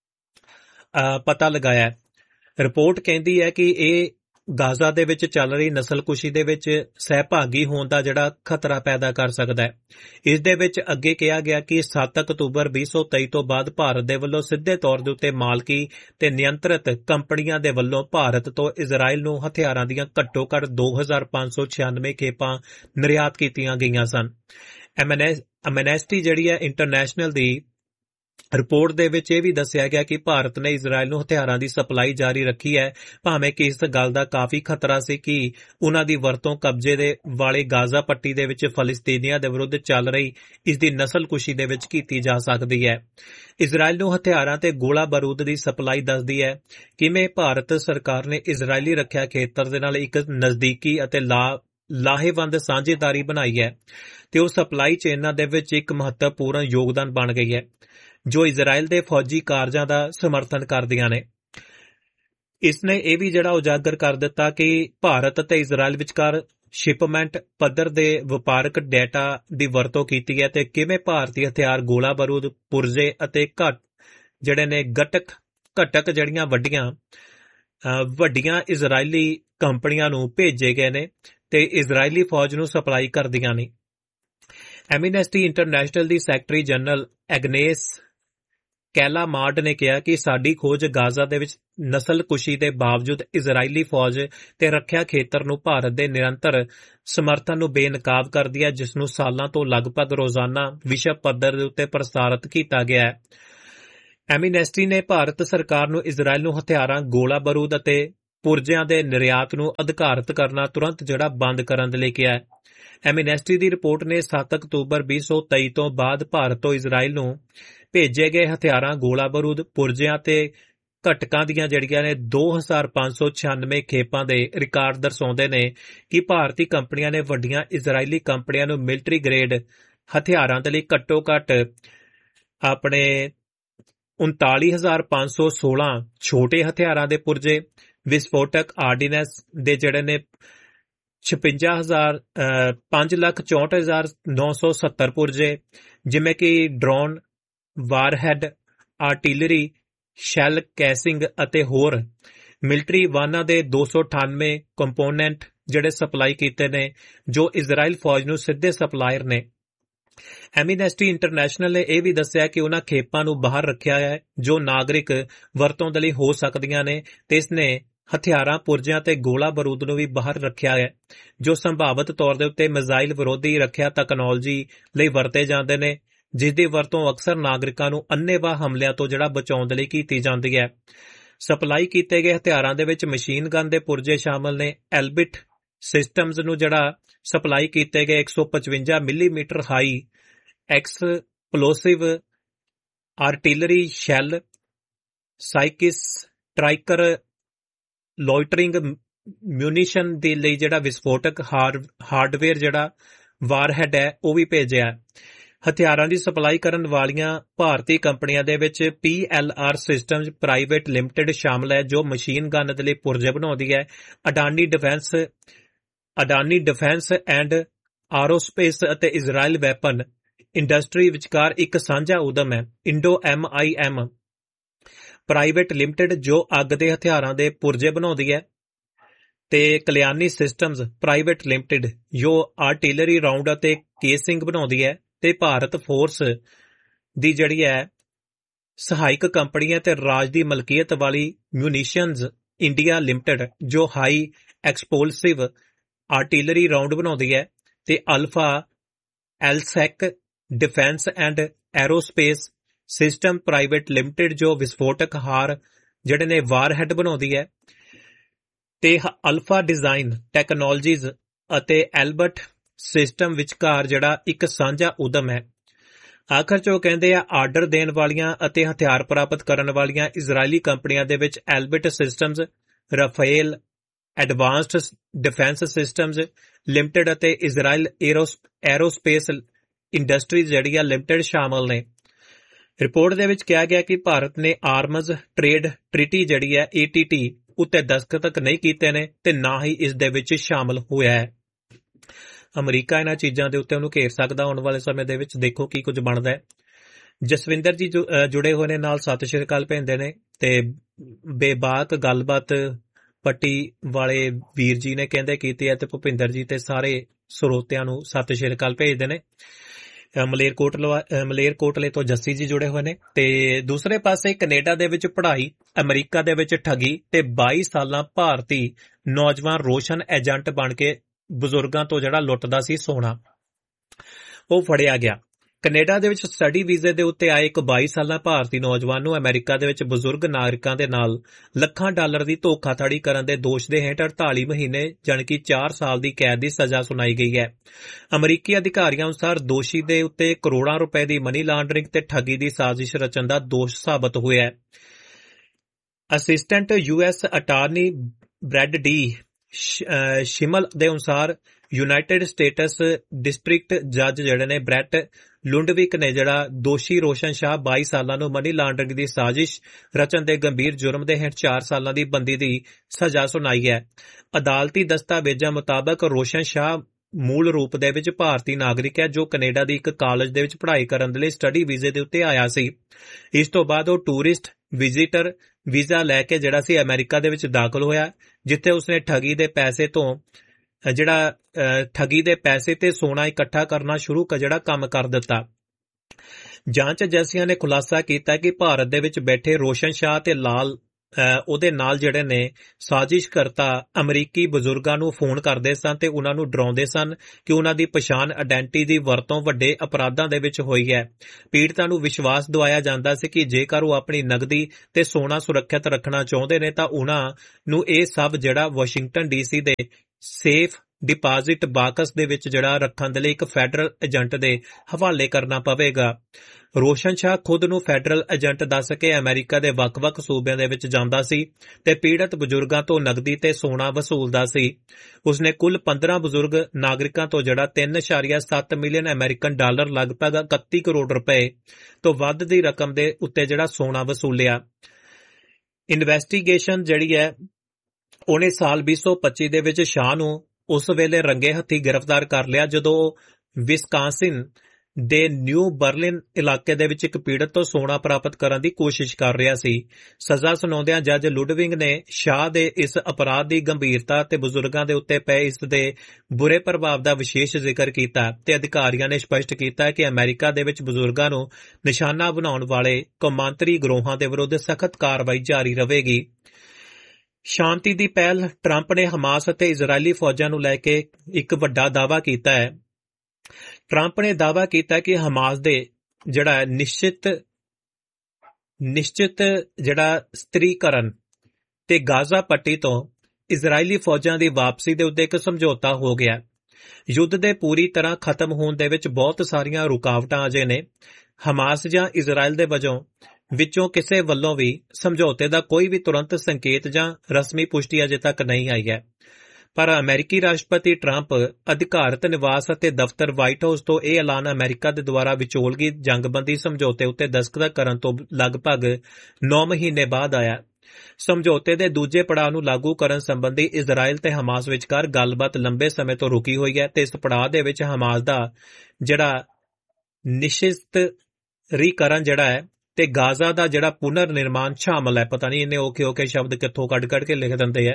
ਪਤਾ ਲਗਾਇਆ। ਰਿਪੋਰਟ ਕਹਿੰਦੀ ਹੈ ਕਿ ਇਹ ਗਾਜ਼ਾ ਦੇ ਵਿੱਚ ਚੱਲ ਰਹੀ ਨਸਲਕੁਸ਼ੀ ਦੇ ਵਿੱਚ ਸਹਿਭਾਗੀ ਹੋਣ ਦਾ ਜਿਹੜਾ ਖਤਰਾ ਪੈਦਾ ਕਰ ਸਕਦਾ ਹੈ। ਇਸ ਦੇ ਵਿੱਚ ਅੱਗੇ ਕਿਹਾ ਗਿਆ ਕਿ ਸੱਤ ਅਕਤੂਬਰ ਵੀਹ ਸੌ ਤੇਈ ਤੋਂ ਬਾਅਦ ਭਾਰਤ ਦੇ ਵੱਲੋਂ ਸਿੱਧੇ ਤੌਰ ਦੇ ਉੱਤੇ ਮਾਲਕੀ ਤੇ ਨਿਯੰਤਰਿਤ ਕੰਪਨੀਆਂ ਦੇ ਵੱਲੋਂ ਭਾਰਤ ਤੋਂ ਇਜ਼ਰਾਈਲ ਨੂੰ ਹਥਿਆਰਾਂ ਦੀਆਂ ਘੱਟੋ ਘੱਟ ਦੋ ਹਜ਼ਾਰ ਪੰਜ ਸੌ ਛਿਆਨਵੇਂ ਖੇਪਾਂ ਨਿਰਯਾਤ ਕੀਤੀਆਂ ਗਈਆਂ ਸਨ। ਐਮਨੈਸਟੀ ਜਿਹੜੀ ਹੈ ਇੰਟਰਨੈਸ਼ਨਲ ਦੀ ਰਿਪੋਰਟ ਦੇ ਵਿੱਚ ਇਹ ਵੀ ਦੱਸਿਆ ਗਿਆ ਕਿ ਭਾਰਤ ਨੇ ਇਜ਼ਰਾਈਲ ਨੂੰ ਹਥਿਆਰਾਂ ਦੀ ਸਪਲਾਈ ਜਾਰੀ ਰੱਖੀ ਹੈ, ਭਾਵੇਂ ਕਿ ਇਸ ਗੱਲ ਦਾ ਕਾਫੀ ਖਤਰਾ ਸੀ ਕਿ ਉਨ੍ਹਾਂ ਦੀ ਵਰਤੋਂ ਕਬਜ਼ੇ ਦੇ ਵਾਲੇ ਗਾਜ਼ਾ ਪੱਟੀ ਦੇ ਵਿੱਚ ਫਲਸਤੀਨੀਆਂ ਦੇ ਵਿਰੁੱਧ ਚੱਲ ਰਹੀ ਇਸ ਦੀ ਨਸਲਕੁਸ਼ੀ ਦੇ ਵਿੱਚ ਕੀਤੀ ਜਾ ਸਕਦੀ ਹੈ। ਇਜ਼ਰਾਈਲ ਨੂੰ ਹਥਿਆਰਾਂ ਤੇ ਗੋਲਾ ਬਾਰੂਦ ਦੀ ਸਪਲਾਈ ਦੱਸਦੀ ਹੈ ਕਿਵੇਂ ਭਾਰਤ ਸਰਕਾਰ ਨੇ ਇਜ਼ਰਾਈਲੀ ਰੱਖਿਆ ਖੇਤਰ ਦੇ ਨਾਲ ਇੱਕ ਨਜ਼ਦੀਕੀ ਅਤੇ ਲਾ ਲਾਹੇਵੰਦ ਸਾਂਝੇਦਾਰੀ ਬਣਾਈ ਹੈ ਤੇ ਉਹ ਸਪਲਾਈ ਚੇਨਾਂ ਦੇ ਵਿੱਚ ਇੱਕ ਮਹੱਤਵਪੂਰਨ ਯੋਗਦਾਨ ਬਣ ਗਈ ਹੈ ਜੋ ਇਜ਼ਰਾਈਲ ਦੇ ਫੌਜੀ ਕਾਰਜਾਂ ਦਾ ਸਮਰਥਨ ਕਰਦੀਆਂ ਨੇ। ਇਸ ਨੇ ਇਹ ਵੀ ਜਿਹੜਾ ਉਜਾਗਰ ਕਰ ਦਿੱਤਾ ਕਿ ਭਾਰਤ ਅਤੇ ਇਜ਼ਰਾਈਲ ਵਿਚਕਾਰ ਸ਼ਿਪਮੈਂਟ ਪੱਧਰ ਦੇ ਵਪਾਰਕ ਡੇਟਾ ਦੀ ਵਰਤੋਂ ਕੀਤੀ ਹੈ ਤੇ ਕਿਵੇਂ ਭਾਰਤੀ ਹਥਿਆਰ ਗੋਲਾ ਬਾਰੂਦ ਪੁਰਜੇ ਅਤੇ ਘੱਟ ਜਿਹੜੇ ਨੇ ਗਟਕ ਘਟਕ ਜਿਹੜੀਆਂ ਵੱਡੀਆਂ ਵੱਡੀਆਂ ਇਜ਼ਰਾਈਲੀ ਕੰਪਨੀਆਂ ਨੂੰ ਭੇਜੇ ਗਏ ਨੇ ਤੇ ਇਜ਼ਰਾਈਲੀ ਫੌਜ ਨੂੰ ਸਪਲਾਈ ਕਰਦੀਆਂ ਨੇ। ਐਮਨੈਸਟੀ ਇੰਟਰਨੈਸ਼ਨਲ ਦੀ ਸੈਕਟਰੀ ਜਨਰਲ ਐਗਨੇਸ ਕੈਲਾ ਮਾਰਡ ਨੇ ਕਿਹਾ ਕਿ ਸਾਡੀ ਖੋਜ ਗਾਜ਼ਾ ਦੇ ਵਿੱਚ ਨਸਲਕੁਸ਼ੀ ਦੇ ਬਾਵਜੂਦ ਇਜ਼ਰਾਈਲੀ ਫੌਜ ਤੇ ਰੱਖਿਆ ਖੇਤਰ ਨੂੰ ਭਾਰਤ ਦੇ ਨਿਰੰਤਰ ਸਮਰਥਨ ਨੂੰ ਬੇਨਕਾਬ ਕਰਦੀ ਹੈ, ਜਿਸ ਨੂੰ ਸਾਲਾਂ ਤੋਂ ਲਗਭਗ ਰੋਜ਼ਾਨਾ ਵਿਸ਼ਵ ਪੱਧਰ ਦੇ ਉੱਤੇ ਪ੍ਰਸਾਰਿਤ ਕੀਤਾ ਗਿਆ ਹੈ। ਐਮਨੈਸਟੀ ਨੇ ਭਾਰਤ ਸਰਕਾਰ ਨੂੰ ਇਜ਼ਰਾਈਲ ਨੂੰ ਹਥਿਆਰਾਂ, ਗੋਲਾ ਬਾਰੂਦ ਅਤੇ ਪੁਰਜਿਆਂ ਦੇ ਨਿਰਯਾਤ ਨੂੰ ਅਧਿਕਾਰਤ ਕਰਨਾ ਤੁਰੰਤ ਜਿਹੜਾ ਬੰਦ ਕਰਨ ਦੇ ਲਈ ਕਿਹਾ ਹੈ। ਐਮਨੈਸਟੀ ਦੀ ਰਿਪੋਰਟ ਨੇ ਸੱਤ ਅਕਤੂਬਰ ਵੀਹ ਸੌ ਤੇਈ ਤੋਂ ਬਾਅਦ ਭਾਰਤ ਤੋਂ ਇਜ਼ਰਾਈਲ ਨੂੰ ਭੇਜੇ ਗਏ ਹਥਿਆਰਾਂ, ਗੋਲਾ ਬਾਰੂਦ, ਪੁਰਜਿਆਂ ਤੇ ਘਟਕਾਂ ਦੀਆਂ ਜਿਹੜੀਆਂ ਨੇ ਦੋ ਹਜ਼ਾਰ ਪੰਜ ਸੌ ਛਿਆਨਵੇਂ ਖੇਪਾਂ ਦੇ ਰਿਕਾਰਡ ਦਰਸਾਉਂਦੇ ਨੇ ਕਿ ਭਾਰਤੀ ਕੰਪਨੀਆਂ ਨੇ ਵੱਡੀਆਂ ਇਜ਼ਰਾਈਲੀ ਕੰਪਨੀਆਂ ਨੂੰ ਮਿਲਟਰੀ ਗ੍ਰੇਡ ਹਥਿਆਰਾਂ ਦੇ ਲਈ ਘੱਟੋ ਘੱਟ ਆਪਣੇ ਉਨਤਾਲੀ ਹਜ਼ਾਰ ਪੰਜ ਸੌ ਸੋਲਾਂ ਛੋਟੇ ਹਥਿਆਰਾਂ ਦੇ ਪੁਰਜੇ, ਵਿਸਫੋਟਕ ਆਰਡੀਨੈਂਸ ਦੇ ਜਿਹੜੇ ਨੇ ਛਪੰਜਾ ਹਜ਼ਾਰ ਪੰਜ ਲੱਖ ਚੌਂਹਠ ਹਜ਼ਾਰ ਨੌ ਸੌ ਸੱਤਰ ਪੁਰਜੇ, ਜਿਵੇਂ ਕਿ ਡਰੋਨ, ਵਾਰਹੈਡ, ਆਰਟਿਲਰੀ, ਸ਼ੈਲ ਕੈਸਿੰਗ ਅਤੇ ਹੋਰ ਮਿਲਟਰੀ ਵਾਹਨਾਂ ਦੇ ਦੋ ਸੌ ਅਠਾਨਵੇਂ ਕੰਪੋਨੈਂਟ ਜਿਹੜੇ ਸਪਲਾਈ ਕੀਤੇ ਨੇ, ਜੋ ਇਜ਼ਰਾਈਲ ਫੌਜ ਨੂੰ ਸਿੱਧੇ ਸਪਲਾਇਰ ਨੇ। ਐਮਨੈਸਟੀ ਇੰਟਰਨੈਸ਼ਨਲ ਨੇ ਇਹ ਵੀ ਦੱਸਿਆ ਕਿ ਉਹਨਾਂ ਖੇਪਾਂ ਨੂੰ ਬਾਹਰ ਰੱਖਿਆ ਹੈ ਜੋ ਨਾਗਰਿਕ ਵਰਤੋਂ ਦੇ ਲਈ ਹੋ ਸਕਦੀਆਂ ਨੇ, ਤੇ ਇਸ ਨੇ ਹਥਿਆਰਾਂ, ਪੁਰਜਿਆਂ ਤੇ ਗੋਲਾ ਬਾਰੂਦ ਨੂੰ ਵੀ ਬਾਹਰ ਰੱਖਿਆ ਹੈ ਜੋ ਸੰਭਾਵਿਤ ਤੌਰ ਦੇ ਉੱਤੇ ਮਿਜ਼ਾਈਲ ਵਿਰੋਧੀ ਰੱਖਿਆ ਤਕਨਾਲੋਜੀ ਲਈ ਵਰਤੇ ਜਾਂਦੇ ਨੇ, ਜਿਸ ਦੀ ਵਰਤੋਂ ਅਕਸਰ ਨਾਗਰਿਕਾਂ ਨੂੰ ਅੰਨ੍ਹੇਵਾਹ ਹਮਲਿਆਂ ਤੋਂ ਜਿਹੜਾ ਬਚਾਉਣ ਦੇ ਲਈ ਕੀਤੀ ਜਾਂਦੀ ਹੈ। ਸਪਲਾਈ ਕੀਤੇ ਗਏ ਹਥਿਆਰਾਂ ਦੇ ਵਿੱਚ ਮਸ਼ੀਨ ਗਨ ਦੇ ਪੁਰਜੇ ਸ਼ਾਮਲ ਨੇ। ਐਲਬਿਟ ਸਿਸਟਮਜ਼ ਨੂੰ ਜਿਹੜਾ ਸਪਲਾਈ ਕੀਤੇ ਗਏ ਇੱਕ ਸੌ ਪਚਵੰਜਾ millimetre high explosive artillery shell, ਸਾਈਕਿਸ ਟ੍ਰਾਈਕਰ ਲੋਇਟਰਿੰਗ ਮਿਊਨੀਸ਼ਨ ਦੇ ਲਈ ਜਿਹੜਾ ਵਿਸਫੋਟਕ ਹਾਰਡਵੇਅਰ ਜਿਹੜਾ ਵਾਰਹੈਡ ਹੈ ਉਹ ਵੀ ਭੇਜਿਆ। ਹਥਿਆਰਾਂ ਦੀ ਸਪਲਾਈ ਕਰਨ ਵਾਲੀਆਂ ਭਾਰਤੀ ਕੰਪਨੀਆਂ ਦੇ ਵਿੱਚ P L R systems private limited ਸ਼ਾਮਲ ਹੈ, ਜੋ ਮਸ਼ੀਨ ਗਨ ਦੇ ਲਈ ਪੁਰਜੇ ਬਣਾਉਂਦੀ ਹੈ। Adani defence Adani defence and ਆਰੋਸਪੇਸ ਅਤੇ ਇਜ਼ਰਾਈਲ ਵੈਪਨ ਇੰਡਸਟਰੀ ਵਿਚਕਾਰ ਇੱਕ ਸਾਂਝਾ ਉਦਮ ਹੈ, Indo M I am private limited, ਜੋ ਅੱਗ ਦੇ ਹਥਿਆਰਾਂ ਦੇ ਪੁਰਜੇ ਬਣਾਉਂਦੀ ਹੈ, ਤੇ ਕਲਿਆਣੀ ਸਿਸਟਮਜ਼ ਪ੍ਰਾਈਵੇਟ ਲਿਮਟਿਡ ਜੋ ਆਰਟਿਲਰੀ ਰਾਉਂਡ ਅਤੇ ਕੇਸਿੰਗ ਬਣਾਉਂਦੀ ਹੈ, ਤੇ ਭਾਰਤ ਫੋਰਸ ਦੀ ਜਿਹੜੀ ਹੈ ਸਹਾਇਕ ਕੰਪਨੀ ਹੈ, ਤੇ ਰਾਜ ਦੀ ਮਲਕੀਅਤ ਵਾਲੀ ਮਿਊਨੀਸ਼ਨਜ਼ ਇੰਡੀਆ ਲਿਮਟਿਡ ਜੋ ਹਾਈ ਐਕਸਪਲੋਸਿਵ ਆਰਟਿਲਰੀ ਰਾਉਂਡ ਬਣਾਉਂਦੀ ਹੈ, ਤੇ alpha ਐਲਸੈਕ defence and aerospace system private limited ਜੋ ਵਿਸਫੋਟਕ ਹਾਰ ਜਿਹੜੇ ਨੇ ਵਾਰਹੈਡ ਬਣਾਉਂਦੀ ਹੈ, ਤੇ ਅਲਫਾ ਡਿਜ਼ਾਈਨ ਟੈਕਨੋਲੋਜੀਜ਼ ਅਤੇ ਐਲਬਰਟ ਸਿਸਟਮ ਵਿਚਕਾਰ ਜਿਹੜਾ ਇੱਕ ਸਾਂਝਾ ਉਦਮ ਹੈ। ਆਖਰ ਚ ਉਹ ਕਹਿੰਦੇ ਆ, ਆਰਡਰ ਦੇਣ ਵਾਲੀਆਂ ਅਤੇ ਹਥਿਆਰ ਪ੍ਰਾਪਤ ਕਰਨ ਵਾਲੀਆਂ ਇਜ਼ਰਾਈਲੀ ਕੰਪਨੀਆਂ ਦੇ ਵਿੱਚ ਐਲਬਿਟ systems, Rafale advanced defence systems limited ਅਤੇ ਇਜ਼ਰਾਈਲ ਐਰੋਸਪੇਸ ਇੰਡਸਟਰੀਜ਼ ਜਿਹੜੀ ਆ ਲਿਮਟਿਡ ਸ਼ਾਮਲ ਨੇ। ਰਿਪੋਰਟ ਦੇ ਵਿੱਚ ਕਿਹਾ ਗਿਆ ਕਿ ਭਾਰਤ ਨੇ ਆਰਮਜ਼ ਟ੍ਰੇਡ ਟ੍ਰੀਟੀ ਜਿਹੜੀ ਹੈ ਏ ਟੀ ਟੀ ਉੱਤੇ ਦਸਤਖਤ ਨਹੀਂ ਕੀਤੇ ਨੇ, ਤੇ ਨਾ ਹੀ ਇਸ ਦੇ ਵਿੱਚ ਸ਼ਾਮਲ ਹੋਇਆ ਹੈ। ਅਮਰੀਕਾ ਇਹਨਾਂ ਚੀਜ਼ਾਂ ਦੇ ਉੱਤੇ ਉਹਨੂੰ ਘੇਰ ਸਕਦਾ ਆਉਣ ਵਾਲੇ ਸਮੇਂ ਦੇ ਵਿੱਚ, ਦੇਖੋ ਕੀ ਕੁਝ ਬਣਦਾ ਹੈ। ਜਸਵਿੰਦਰ ਜੀ ਜੁੜੇ ਹੋਏ ਨੇ ਨਾਲ, ਸਤਿ ਸ਼੍ਰੀ ਅਕਾਲ ਭੇਜਦੇ ਨੇ, ਤੇ ਬੇਬਾਕ ਗੱਲਬਾਤ ਪੱਟੀ ਵਾਲੇ ਵੀਰ ਜੀ ਨੇ ਕਹਿੰਦੇ ਕੀਤੀ ਹੈ, ਤੇ ਭੁਪਿੰਦਰ ਜੀ ਤੇ ਸਾਰੇ ਸਰੋਤਿਆਂ ਨੂੰ ਸਤਿ ਸ਼੍ਰੀ ਅਕਾਲ ਭੇਜਦੇ ਨੇ। ਮਲੇਰਕੋਟਲਾ ਮਲੇਰਕੋਟਲੇ ਤੋਂ ਜੱਸੀ ਜੀ ਜੁੜੇ ਹੋਏ ਨੇ। ਤੇ ਦੂਸਰੇ ਪਾਸੇ ਕੈਨੇਡਾ ਦੇ ਵਿੱਚ ਪੜ੍ਹਾਈ, ਅਮਰੀਕਾ ਦੇ ਵਿੱਚ ਠੱਗੀ, ਤੇ ਬਾਈ ਸਾਲਾਂ ਭਾਰਤੀ ਨੌਜਵਾਨ ਰੋਸ਼ਨ ਏਜੰਟ ਬਣ ਕੇ ਬਜ਼ੁਰਗਾਂ ਤੋਂ ਜਿਹੜਾ ਲੁੱਟਦਾ ਸੀ ਸੋਨਾ, ਉਹ ਫੜਿਆ ਗਿਆ। ਕੈਨੇਡਾ ਦੇ ਵਿੱਚ ਸਟੱਡੀ ਵੀਜ਼ੇ ਦੇ ਉੱਤੇ ਆਏ ਇੱਕ ਬਾਈ ਸਾਲਾਂ ਭਾਰਤੀ ਨੌਜਵਾਨ ਨੂੰ ਅਮਰੀਕਾ ਦੇ ਵਿੱਚ ਬਜ਼ੁਰਗ ਨਾਗਰਿਕਾਂ ਦੇ ਨਾਲ ਲੱਖਾਂ ਡਾਲਰ ਦੀ ਧੋਖਾਧੜੀ ਕਰਨ ਦੇ ਦੋਸ਼ ਦੇ ਹੇਠ ਅੜਤਾਲੀ ਮਹੀਨੇ ਜਾਣੀ ਕਿ ਚਾਰ ਸਾਲ ਦੀ ਕੈਦ ਦੀ ਸਜ਼ਾ ਸੁਣਾਈ ਗਈ ਹੈ। ਅਮਰੀਕੀ ਅਧਿਕਾਰੀਆਂ ਅਨੁਸਾਰ ਦੋਸ਼ੀ ਦੇ ਉੱਤੇ ਕਰੋੜਾਂ ਰੁਪਏ ਦੀ ਮਨੀ ਲਾਂਡਰਿੰਗ ਤੇ ਠੱਗੀ ਦੀ ਸਾਜ਼ਿਸ਼ ਰਚਣ ਦਾ ਦੋਸ਼ ਸਾਬਤ ਹੋਇਆ ਹੈ। Assistant U S attorney bread D ਸ਼ਿਮਲ ਦੇ ਅਨੁਸਾਰ ਯੂਨਾਈਟਿਡ ਸਟੇਟਸ ਡਿਸਟ੍ਰਿਕਟ ਜੱਜ ਜਿਹੜੇ ਨੇ ਬ੍ਰੈਟ ਲੁੰਡਵਿਕ ਨੇ ਜਿਹੜਾ ਦੋਸ਼ੀ ਰੋਸ਼ਨ ਸ਼ਾਹ ਬਾਈ ਸਾਲਾਂ ਨੂੰ ਮਨੀ ਲਾਂਡਰਿੰਗ ਦੀ ਸਾਜ਼ਿਸ਼ ਰਚਣ ਦੇ ਗੰਭੀਰ ਜੁਰਮ ਦੇ ਹੇਠ ਚਾਰ ਸਾਲਾਂ ਦੀ ਬੰਦੀ ਦੀ ਸਜ਼ਾ ਸੁਣਾਈ ਹੈ। ਅਦਾਲਤੀ ਦਸਤਾਵੇਜ਼ਾਂ ਮੁਤਾਬਕ ਰੋਸ਼ਨ ਸ਼ਾਹ ਮੂਲ ਰੂਪ ਦੇ ਵਿੱਚ ਭਾਰਤੀ ਨਾਗਰਿਕ ਹੈ, ਜੋ ਕੈਨੇਡਾ ਦੀ ਇੱਕ ਕਾਲਜ ਦੇ ਵਿੱਚ ਪੜ੍ਹਾਈ ਕਰਨ ਦੇ ਲਈ ਸਟੱਡੀ ਵੀਜ਼ੇ ਦੇ ਉੱਤੇ ਆਇਆ ਸੀ। ਇਸ ਤੋਂ ਬਾਅਦ ਉਹ ਟੂਰਿਸਟ ਵਿਜ਼ਿਟਰ ਵੀਜ਼ਾ ਲੈ ਕੇ ਜਿਹੜਾ ਸੀ ਅਮਰੀਕਾ ਦੇ ਵਿੱਚ ਦਾਖਲ ਹੋਇਆ, ਜਿੱਥੇ ਉਸਨੇ ਠੱਗੀ ਦੇ ਪੈਸੇ ਤੋਂ ਜਿਹੜਾ ਠੱਗੀ ਦੇ ਪੈਸੇ ਤੇ ਸੋਨਾ ਇਕੱਠਾ ਕਰਨਾ ਸ਼ੁਰੂ ਜਿਹੜਾ ਕੰਮ ਕਰ ਦਿੱਤਾ। ਜਾਂਚ ਏਜੰਸੀਆਂ ਨੇ ਖੁਲਾਸਾ ਕੀਤਾ ਕਿ ਭਾਰਤ ਦੇ ਵਿੱਚ ਬੈਠੇ ਰੋਸ਼ਨ ਸ਼ਾਹ ਤੇ ਲਾਲ ਉਹਦੇ ਨਾਲ ਜਿਹੜੇ ਨੇ ਸਾਜ਼ਿਸ਼ਕਰਤਾ ਅਮਰੀਕੀ ਬਜ਼ੁਰਗਾਂ ਨੂੰ ਫੋਨ ਕਰਦੇ ਸਨ ਤੇ ਉਹਨਾਂ ਨੂੰ ਡਰਾਉਂਦੇ ਸਨ ਕਿ ਉਹਨਾਂ ਦੀ ਪਛਾਣ ਆਇਡੈਂਟੀ ਦੀ ਵਰਤੋਂ ਵੱਡੇ ਅਪਰਾਧਾਂ ਦੇ ਵਿੱਚ ਹੋਈ ਹੈ। ਪੀੜਤਾਂ ਨੂੰ ਵਿਸ਼ਵਾਸ ਦਿਵਾਇਆ ਜਾਂਦਾ ਸੀ ਕਿ ਜੇਕਰ ਉਹ ਆਪਣੀ ਨਗਦੀ ਤੇ ਸੋਨਾ ਸੁਰੱਖਿਅਤ ਰੱਖਣਾ ਚਾਹੁੰਦੇ ਨੇ ਤਾਂ ਉਹਨਾਂ ਨੂੰ ਇਹ ਸਭ ਜਿਹੜਾ ਵਾਸ਼ਿੰਗਟਨ ਡੀਸੀ ਦੇ ਸੇਫ ਡਿਪਾਜ਼ਿਟ ਬਾਕਸ ਦੇ ਵਿੱਚ ਜਿਹੜਾ ਰੱਖਣ ਦੇ ਲਈ ਇੱਕ ਫੈਡਰਲ ਏਜੰਟ ਦੇ ਹਵਾਲੇ ਕਰਨਾ ਪਵੇਗਾ। ਰੋਸ਼ਨ ਸ਼ਾਹ ਖੁਦ ਨੂੰ ਫੈਡਰਲ ਏਜੰਟ ਦੱਸ ਕੇ ਅਮਰੀਕਾ ਦੇ ਵੱਖ-ਵੱਖ ਸੂਬਿਆਂ ਦੇ ਵਿੱਚ ਜਾਂਦਾ ਸੀ ਤੇ ਪੀੜਤ ਬਜ਼ੁਰਗਾਂ ਤੋਂ ਨਗਦੀ ਤੇ ਸੋਨਾ ਵਸੂਲਦਾ ਸੀ। ਉਸਨੇ ਕੁੱਲ ਪੰਦਰਾਂ ਬਜ਼ੁਰਗ ਨਾਗਰਿਕਾਂ ਤੋਂ ਜਿਹੜਾ ਤਿੰਨ ਦਸ਼ਮਲਵ ਸੱਤ ਮਿਲੀਅਨ ਅਮਰੀਕਨ ਡਾਲਰ ਲਗਭਗ ਇਕੱਤੀ ਕਰੋੜ ਰੁਪਏ ਤੋਂ ਵੱਧ ਦੀ ਰਕਮ ਦੇ ਉੱਤੇ ਜਿਹੜਾ ਸੋਨਾ ਵਸੂਲਿਆ। ਇਨਵੈਸਟੀਗੇਸ਼ਨ ਜਿਹੜੀ ਹੈ ਉਹਨੇ ਸਾਲ ਵੀਹ ਸੌ ਪੱਚੀ ਦੇ ਵਿੱਚ ਸ਼ਾਹ ਨੂੰ ਉਸ ਵੇਲੇ ਰੰਗੇ ਹੱਥੀਂ ਗ੍ਰਿਫਤਾਰ ਕਰ ਲਿਆ ਜਦੋਂ ਵਿਸਕਾਂਸਿਨ ਦੇ ਨਿਊ ਬਰਲਿਨ ਇਲਾਕੇ ਦੇ ਵਿੱਚ ਇੱਕ ਪੀੜਤ ਤੋਂ ਸੋਨਾ ਪ੍ਰਾਪਤ ਕਰਨ ਦੀ ਕੋਸ਼ਿਸ਼ ਕਰ ਰਿਹਾ ਸੀ। ਸਜ਼ਾ ਸੁਣਾਉਂਦਿਆਂ ਜੱਜ ਲੁਡਵਿੰਗ ਨੇ ਸ਼ਾਹ ਦੇ ਇਸ ਅਪਰਾਧ ਦੀ ਗੰਭੀਰਤਾ ਤੇ ਬਜ਼ੁਰਗਾਂ ਦੇ ਉੱਤੇ ਪਏ ਇਸ ਦੇ ਬੁਰੇ ਪ੍ਰਭਾਵ ਦਾ ਵਿਸ਼ੇਸ਼ ਜ਼ਿਕਰ ਕੀਤਾ ਤੇ ਅਧਿਕਾਰੀਆਂ ਨੇ ਸਪਸ਼ਟ ਕੀਤਾ ਕਿ ਅਮਰੀਕਾ ਦੇ ਵਿੱਚ ਬਜ਼ੁਰਗਾਂ ਨੂੰ ਨਿਸ਼ਾਨਾ ਬਣਾਉਣ ਵਾਲੇ ਕੌਮਾਂਤਰੀ ਗਰੋਹਾਂ ਦੇ ਵਿਰੁੱਧ ਸਖਤ ਕਾਰਵਾਈ ਜਾਰੀ ਰਹੇਗੀ। ਸ਼ਾਂਤੀ ਦੀ ਪਹਿਲ ਟਰੰਪ ਨੇ ਹਮਾਸ ਅਤੇ ਇਜ਼ਰਾਈਲੀ ਫੌਜਾਂ ਨੂੰ ਲੈ ਕੇ ਇੱਕ ਵੱਡਾ ਦਾਅਵਾ ਕੀਤਾ ਹੈ। ਟਰੰਪ ਨੇ ਦਾਅਵਾ ਕੀਤਾ ਕਿ ਹਮਾਸ ਦੇ ਜਿਹੜਾ ਨਿਸ਼ਚਿਤ ਨਿਸ਼ਚਿਤ ਜਿਹੜਾ ਸਥਿਰੀਕਰਨ ਤੇ ਗਾਜ਼ਾ ਪੱਟੀ ਤੋਂ ਇਜ਼ਰਾਈਲੀ ਫੌਜਾਂ ਦੀ ਵਾਪਸੀ ਦੇ ਉੱਤੇ ਇੱਕ ਸਮਝੌਤਾ ਹੋ ਗਿਆ। ਯੁੱਧ ਦੇ ਪੂਰੀ ਤਰ੍ਹਾਂ ਖਤਮ ਹੋਣ ਦੇ ਵਿੱਚ ਬਹੁਤ ਸਾਰੀਆਂ ਰੁਕਾਵਟਾਂ ਅਜੇ ਨੇ। ਹਮਾਸ ਜਾਂ ਇਜ਼ਰਾਈਲ ਦੇ ਵਜੋਂ ਵਿੱਚੋਂ ਕਿਸੇ ਵੱਲੋਂ ਵੀ ਸਮਝੌਤੇ ਦਾ ਕੋਈ ਵੀ ਤੁਰੰਤ ਸੰਕੇਤ ਜਾਂ ਰਸਮੀ ਪੁਸ਼ਟੀ ਅਜੇ ਤੱਕ ਨਹੀਂ ਆਈ ਹੈ। ਪਰ ਅਮਰੀਕੀ ਰਾਸ਼ਟਰਪਤੀ ਟਰੰਪ ਅਧਿਕਾਰਤ ਨਿਵਾਸ ਅਤੇ ਦਫ਼ਤਰ ਵਾਈਟ ਹਾਊਸ ਤੋਂ ਇਹ ਐਲਾਨ ਅਮਰੀਕਾ ਦੇ ਦੁਆਰਾ ਵਿਚੋਲਗੀ ਜੰਗਬੰਦੀ ਸਮਝੌਤੇ ਉੱਤੇ ਦਸਤਖਤ ਕਰਨ ਤੋਂ ਲਗਭਗ ਨੌ ਮਹੀਨੇ ਬਾਅਦ ਆਇਆ। ਸਮਝੌਤੇ ਦੇ ਦੂਜੇ ਪੜਾਅ ਨੂੰ ਲਾਗੂ ਕਰਨ ਸੰਬੰਧੀ ਇਜ਼ਰਾਈਲ ਤੇ ਹਮਾਸ ਵਿਚਕਾਰ ਗੱਲਬਾਤ ਲੰਬੇ ਸਮੇਂ ਤੋਂ ਰੁਕੀ ਹੋਈ ਹੈ ਤੇ ਇਸ ਪੜਾਅ ਦੇ ਵਿੱਚ ਹਮਾਸ ਦਾ ਜਿਹੜਾ ਨਿਸ਼ਚਿਤਰੀਕਰਨ ਜਿਹੜਾ ਹੈ ਤੇ ਗਾਜ਼ਾ ਦਾ ਜਿਹੜਾ ਪੁਨਰ ਨਿਰਮਾਣ ਸ਼ਾਮਲ ਹੈ। ਪਤਾ ਨਹੀਂ ਇਹਨੇ ਔਖੇ ਔਖੇ ਸ਼ਬਦ ਕਿੱਥੋਂ ਕੱਢ ਕੱਢ ਕੇ ਲਿਖ ਦਿੰਦੇ ਹੈ।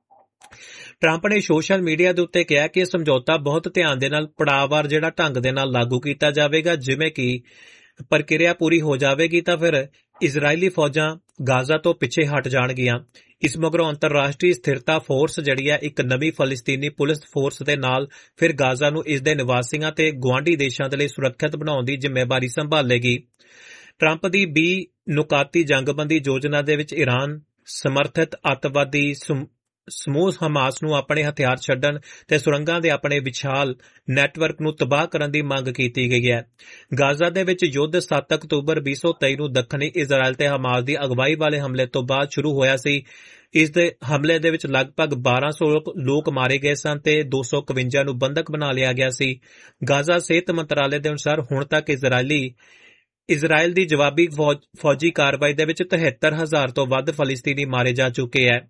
ਟਰੰਪ ਨੇ ਸੋਸ਼ਲ ਮੀਡੀਆ ਦੇ ਉੱਤੇ ਕਿਹਾ ਕਿ ਇਹ ਸਮਝੌਤਾ ਬਹੁਤ ਧਿਆਨ ਦੇ ਨਾਲ ਪੜਾਅਵਾਰ ਜਿਹੜਾ ਢੰਗ ਦੇ ਨਾਲ ਲਾਗੂ ਕੀਤਾ ਜਾਵੇਗਾ। ਜਿਵੇਂ ਕਿ ਪ੍ਰਕਿਰਿਆ ਪੂਰੀ ਹੋ ਜਾਵੇਗੀ ਤਾਂ ਫਿਰ ਇਜ਼ਰਾਈਲੀ ਫੌਜਾਂ ਗਾਜ਼ਾ ਤੋਂ ਪਿੱਛੇ ਹਟ ਜਾਣਗੀਆਂ। ਇਸ ਮਗਰੋਂ ਅੰਤਰਰਾਸ਼ਟਰੀ ਸਥਿਰਤਾ ਫੋਰਸ ਜਿਹੜੀ ਹੈ ਇੱਕ ਨਵੀਂ ਫਲਸਤੀਨੀ ਪੁਲਿਸ ਫੋਰਸ ਦੇ ਨਾਲ ਫਿਰ ਗਾਜ਼ਾ ਨੂੰ ਇਸ ਦੇ ਨਿਵਾਸੀਆਂ ਤੇ ਗੁਆਂਢੀ ਦੇਸ਼ਾਂ ਦੇ ਲਈ ਸੁਰੱਖਿਅਤ ਬਣਾਉਣ ਦੀ ਜ਼ਿੰਮੇਵਾਰੀ ਸੰਭਾਲੇਗੀ। ਟਰੰਪ ਦੀ ਵੀਹ ਨੁਕਾਤੀ ਜੰਗਬੰਦੀ ਯੋਜਨਾ ਦੇ ਵਿੱਚ ਈਰਾਨ ਸਮਰਥਿਤ ਅੱਤਵਾਦੀ ਸਮੂਹ ਹਮਾਸ ਨੂੰ ਆਪਣੇ ਹਥਿਆਰ ਛੱਡਣ ਤੇ ਸੁਰੰਗਾਂ ਦੇ ਆਪਣੇ ਵਿਸ਼ਾਲ ਨੈਟਵਰਕ ਨੂੰ ਤਬਾਹ ਕਰਨ ਦੀ ਮੰਗ ਕੀਤੀ ਗਈ ਹੈ। ਗਾਜ਼ਾ ਦੇ ਵਿੱਚ ਯੁੱਧ ਸੱਤ ਅਕਤੂਬਰ ਵੀਹ ਸੌ ਤੇਈ ਨੂੰ ਦੱਖਣੀ ਇਜ਼ਰਾਈਲ ਤੇ ਹਮਾਸ ਦੀ ਅਗਵਾਈ ਵਾਲੇ ਹਮਲੇ ਤੋਂ ਬਾਅਦ ਸ਼ੁਰੂ ਹੋਇਆ ਸੀ। ਇਸ ਦੇ ਹਮਲੇ ਦੇ ਵਿੱਚ ਲਗਭਗ ਬਾਰਾਂ ਸੌ ਲੋਕ ਮਾਰੇ ਗਏ ਸਨ ਤੇ ਦੋ ਸੌ ਇਕਵੰਜਾ ਨੂੰ ਬੰਦਕ ਬਣਾ ਲਿਆ ਗਿਆ ਸੀ। ਗਾਜ਼ਾ ਸਿਹਤ ਮੰਤਰਾਲੇ ਦੇ ਅਨੁਸਾਰ ਹੁਣ ਤੱਕ ਇਜ਼ਰਾਈਲੀ ਇਜ਼ਰਾਈਲ ਦੀ ਜਵਾਬੀ ਫੌਜੀ ਕਾਰਵਾਈ ਦੇ ਵਿੱਚ ਤਿਹੱਤਰ ਹਜ਼ਾਰ ਤੋਂ ਵੱਧ ਫਲਸਤੀਨੀ ਮਾਰੇ ਜਾ ਚੁੱਕੇ ਹੈ।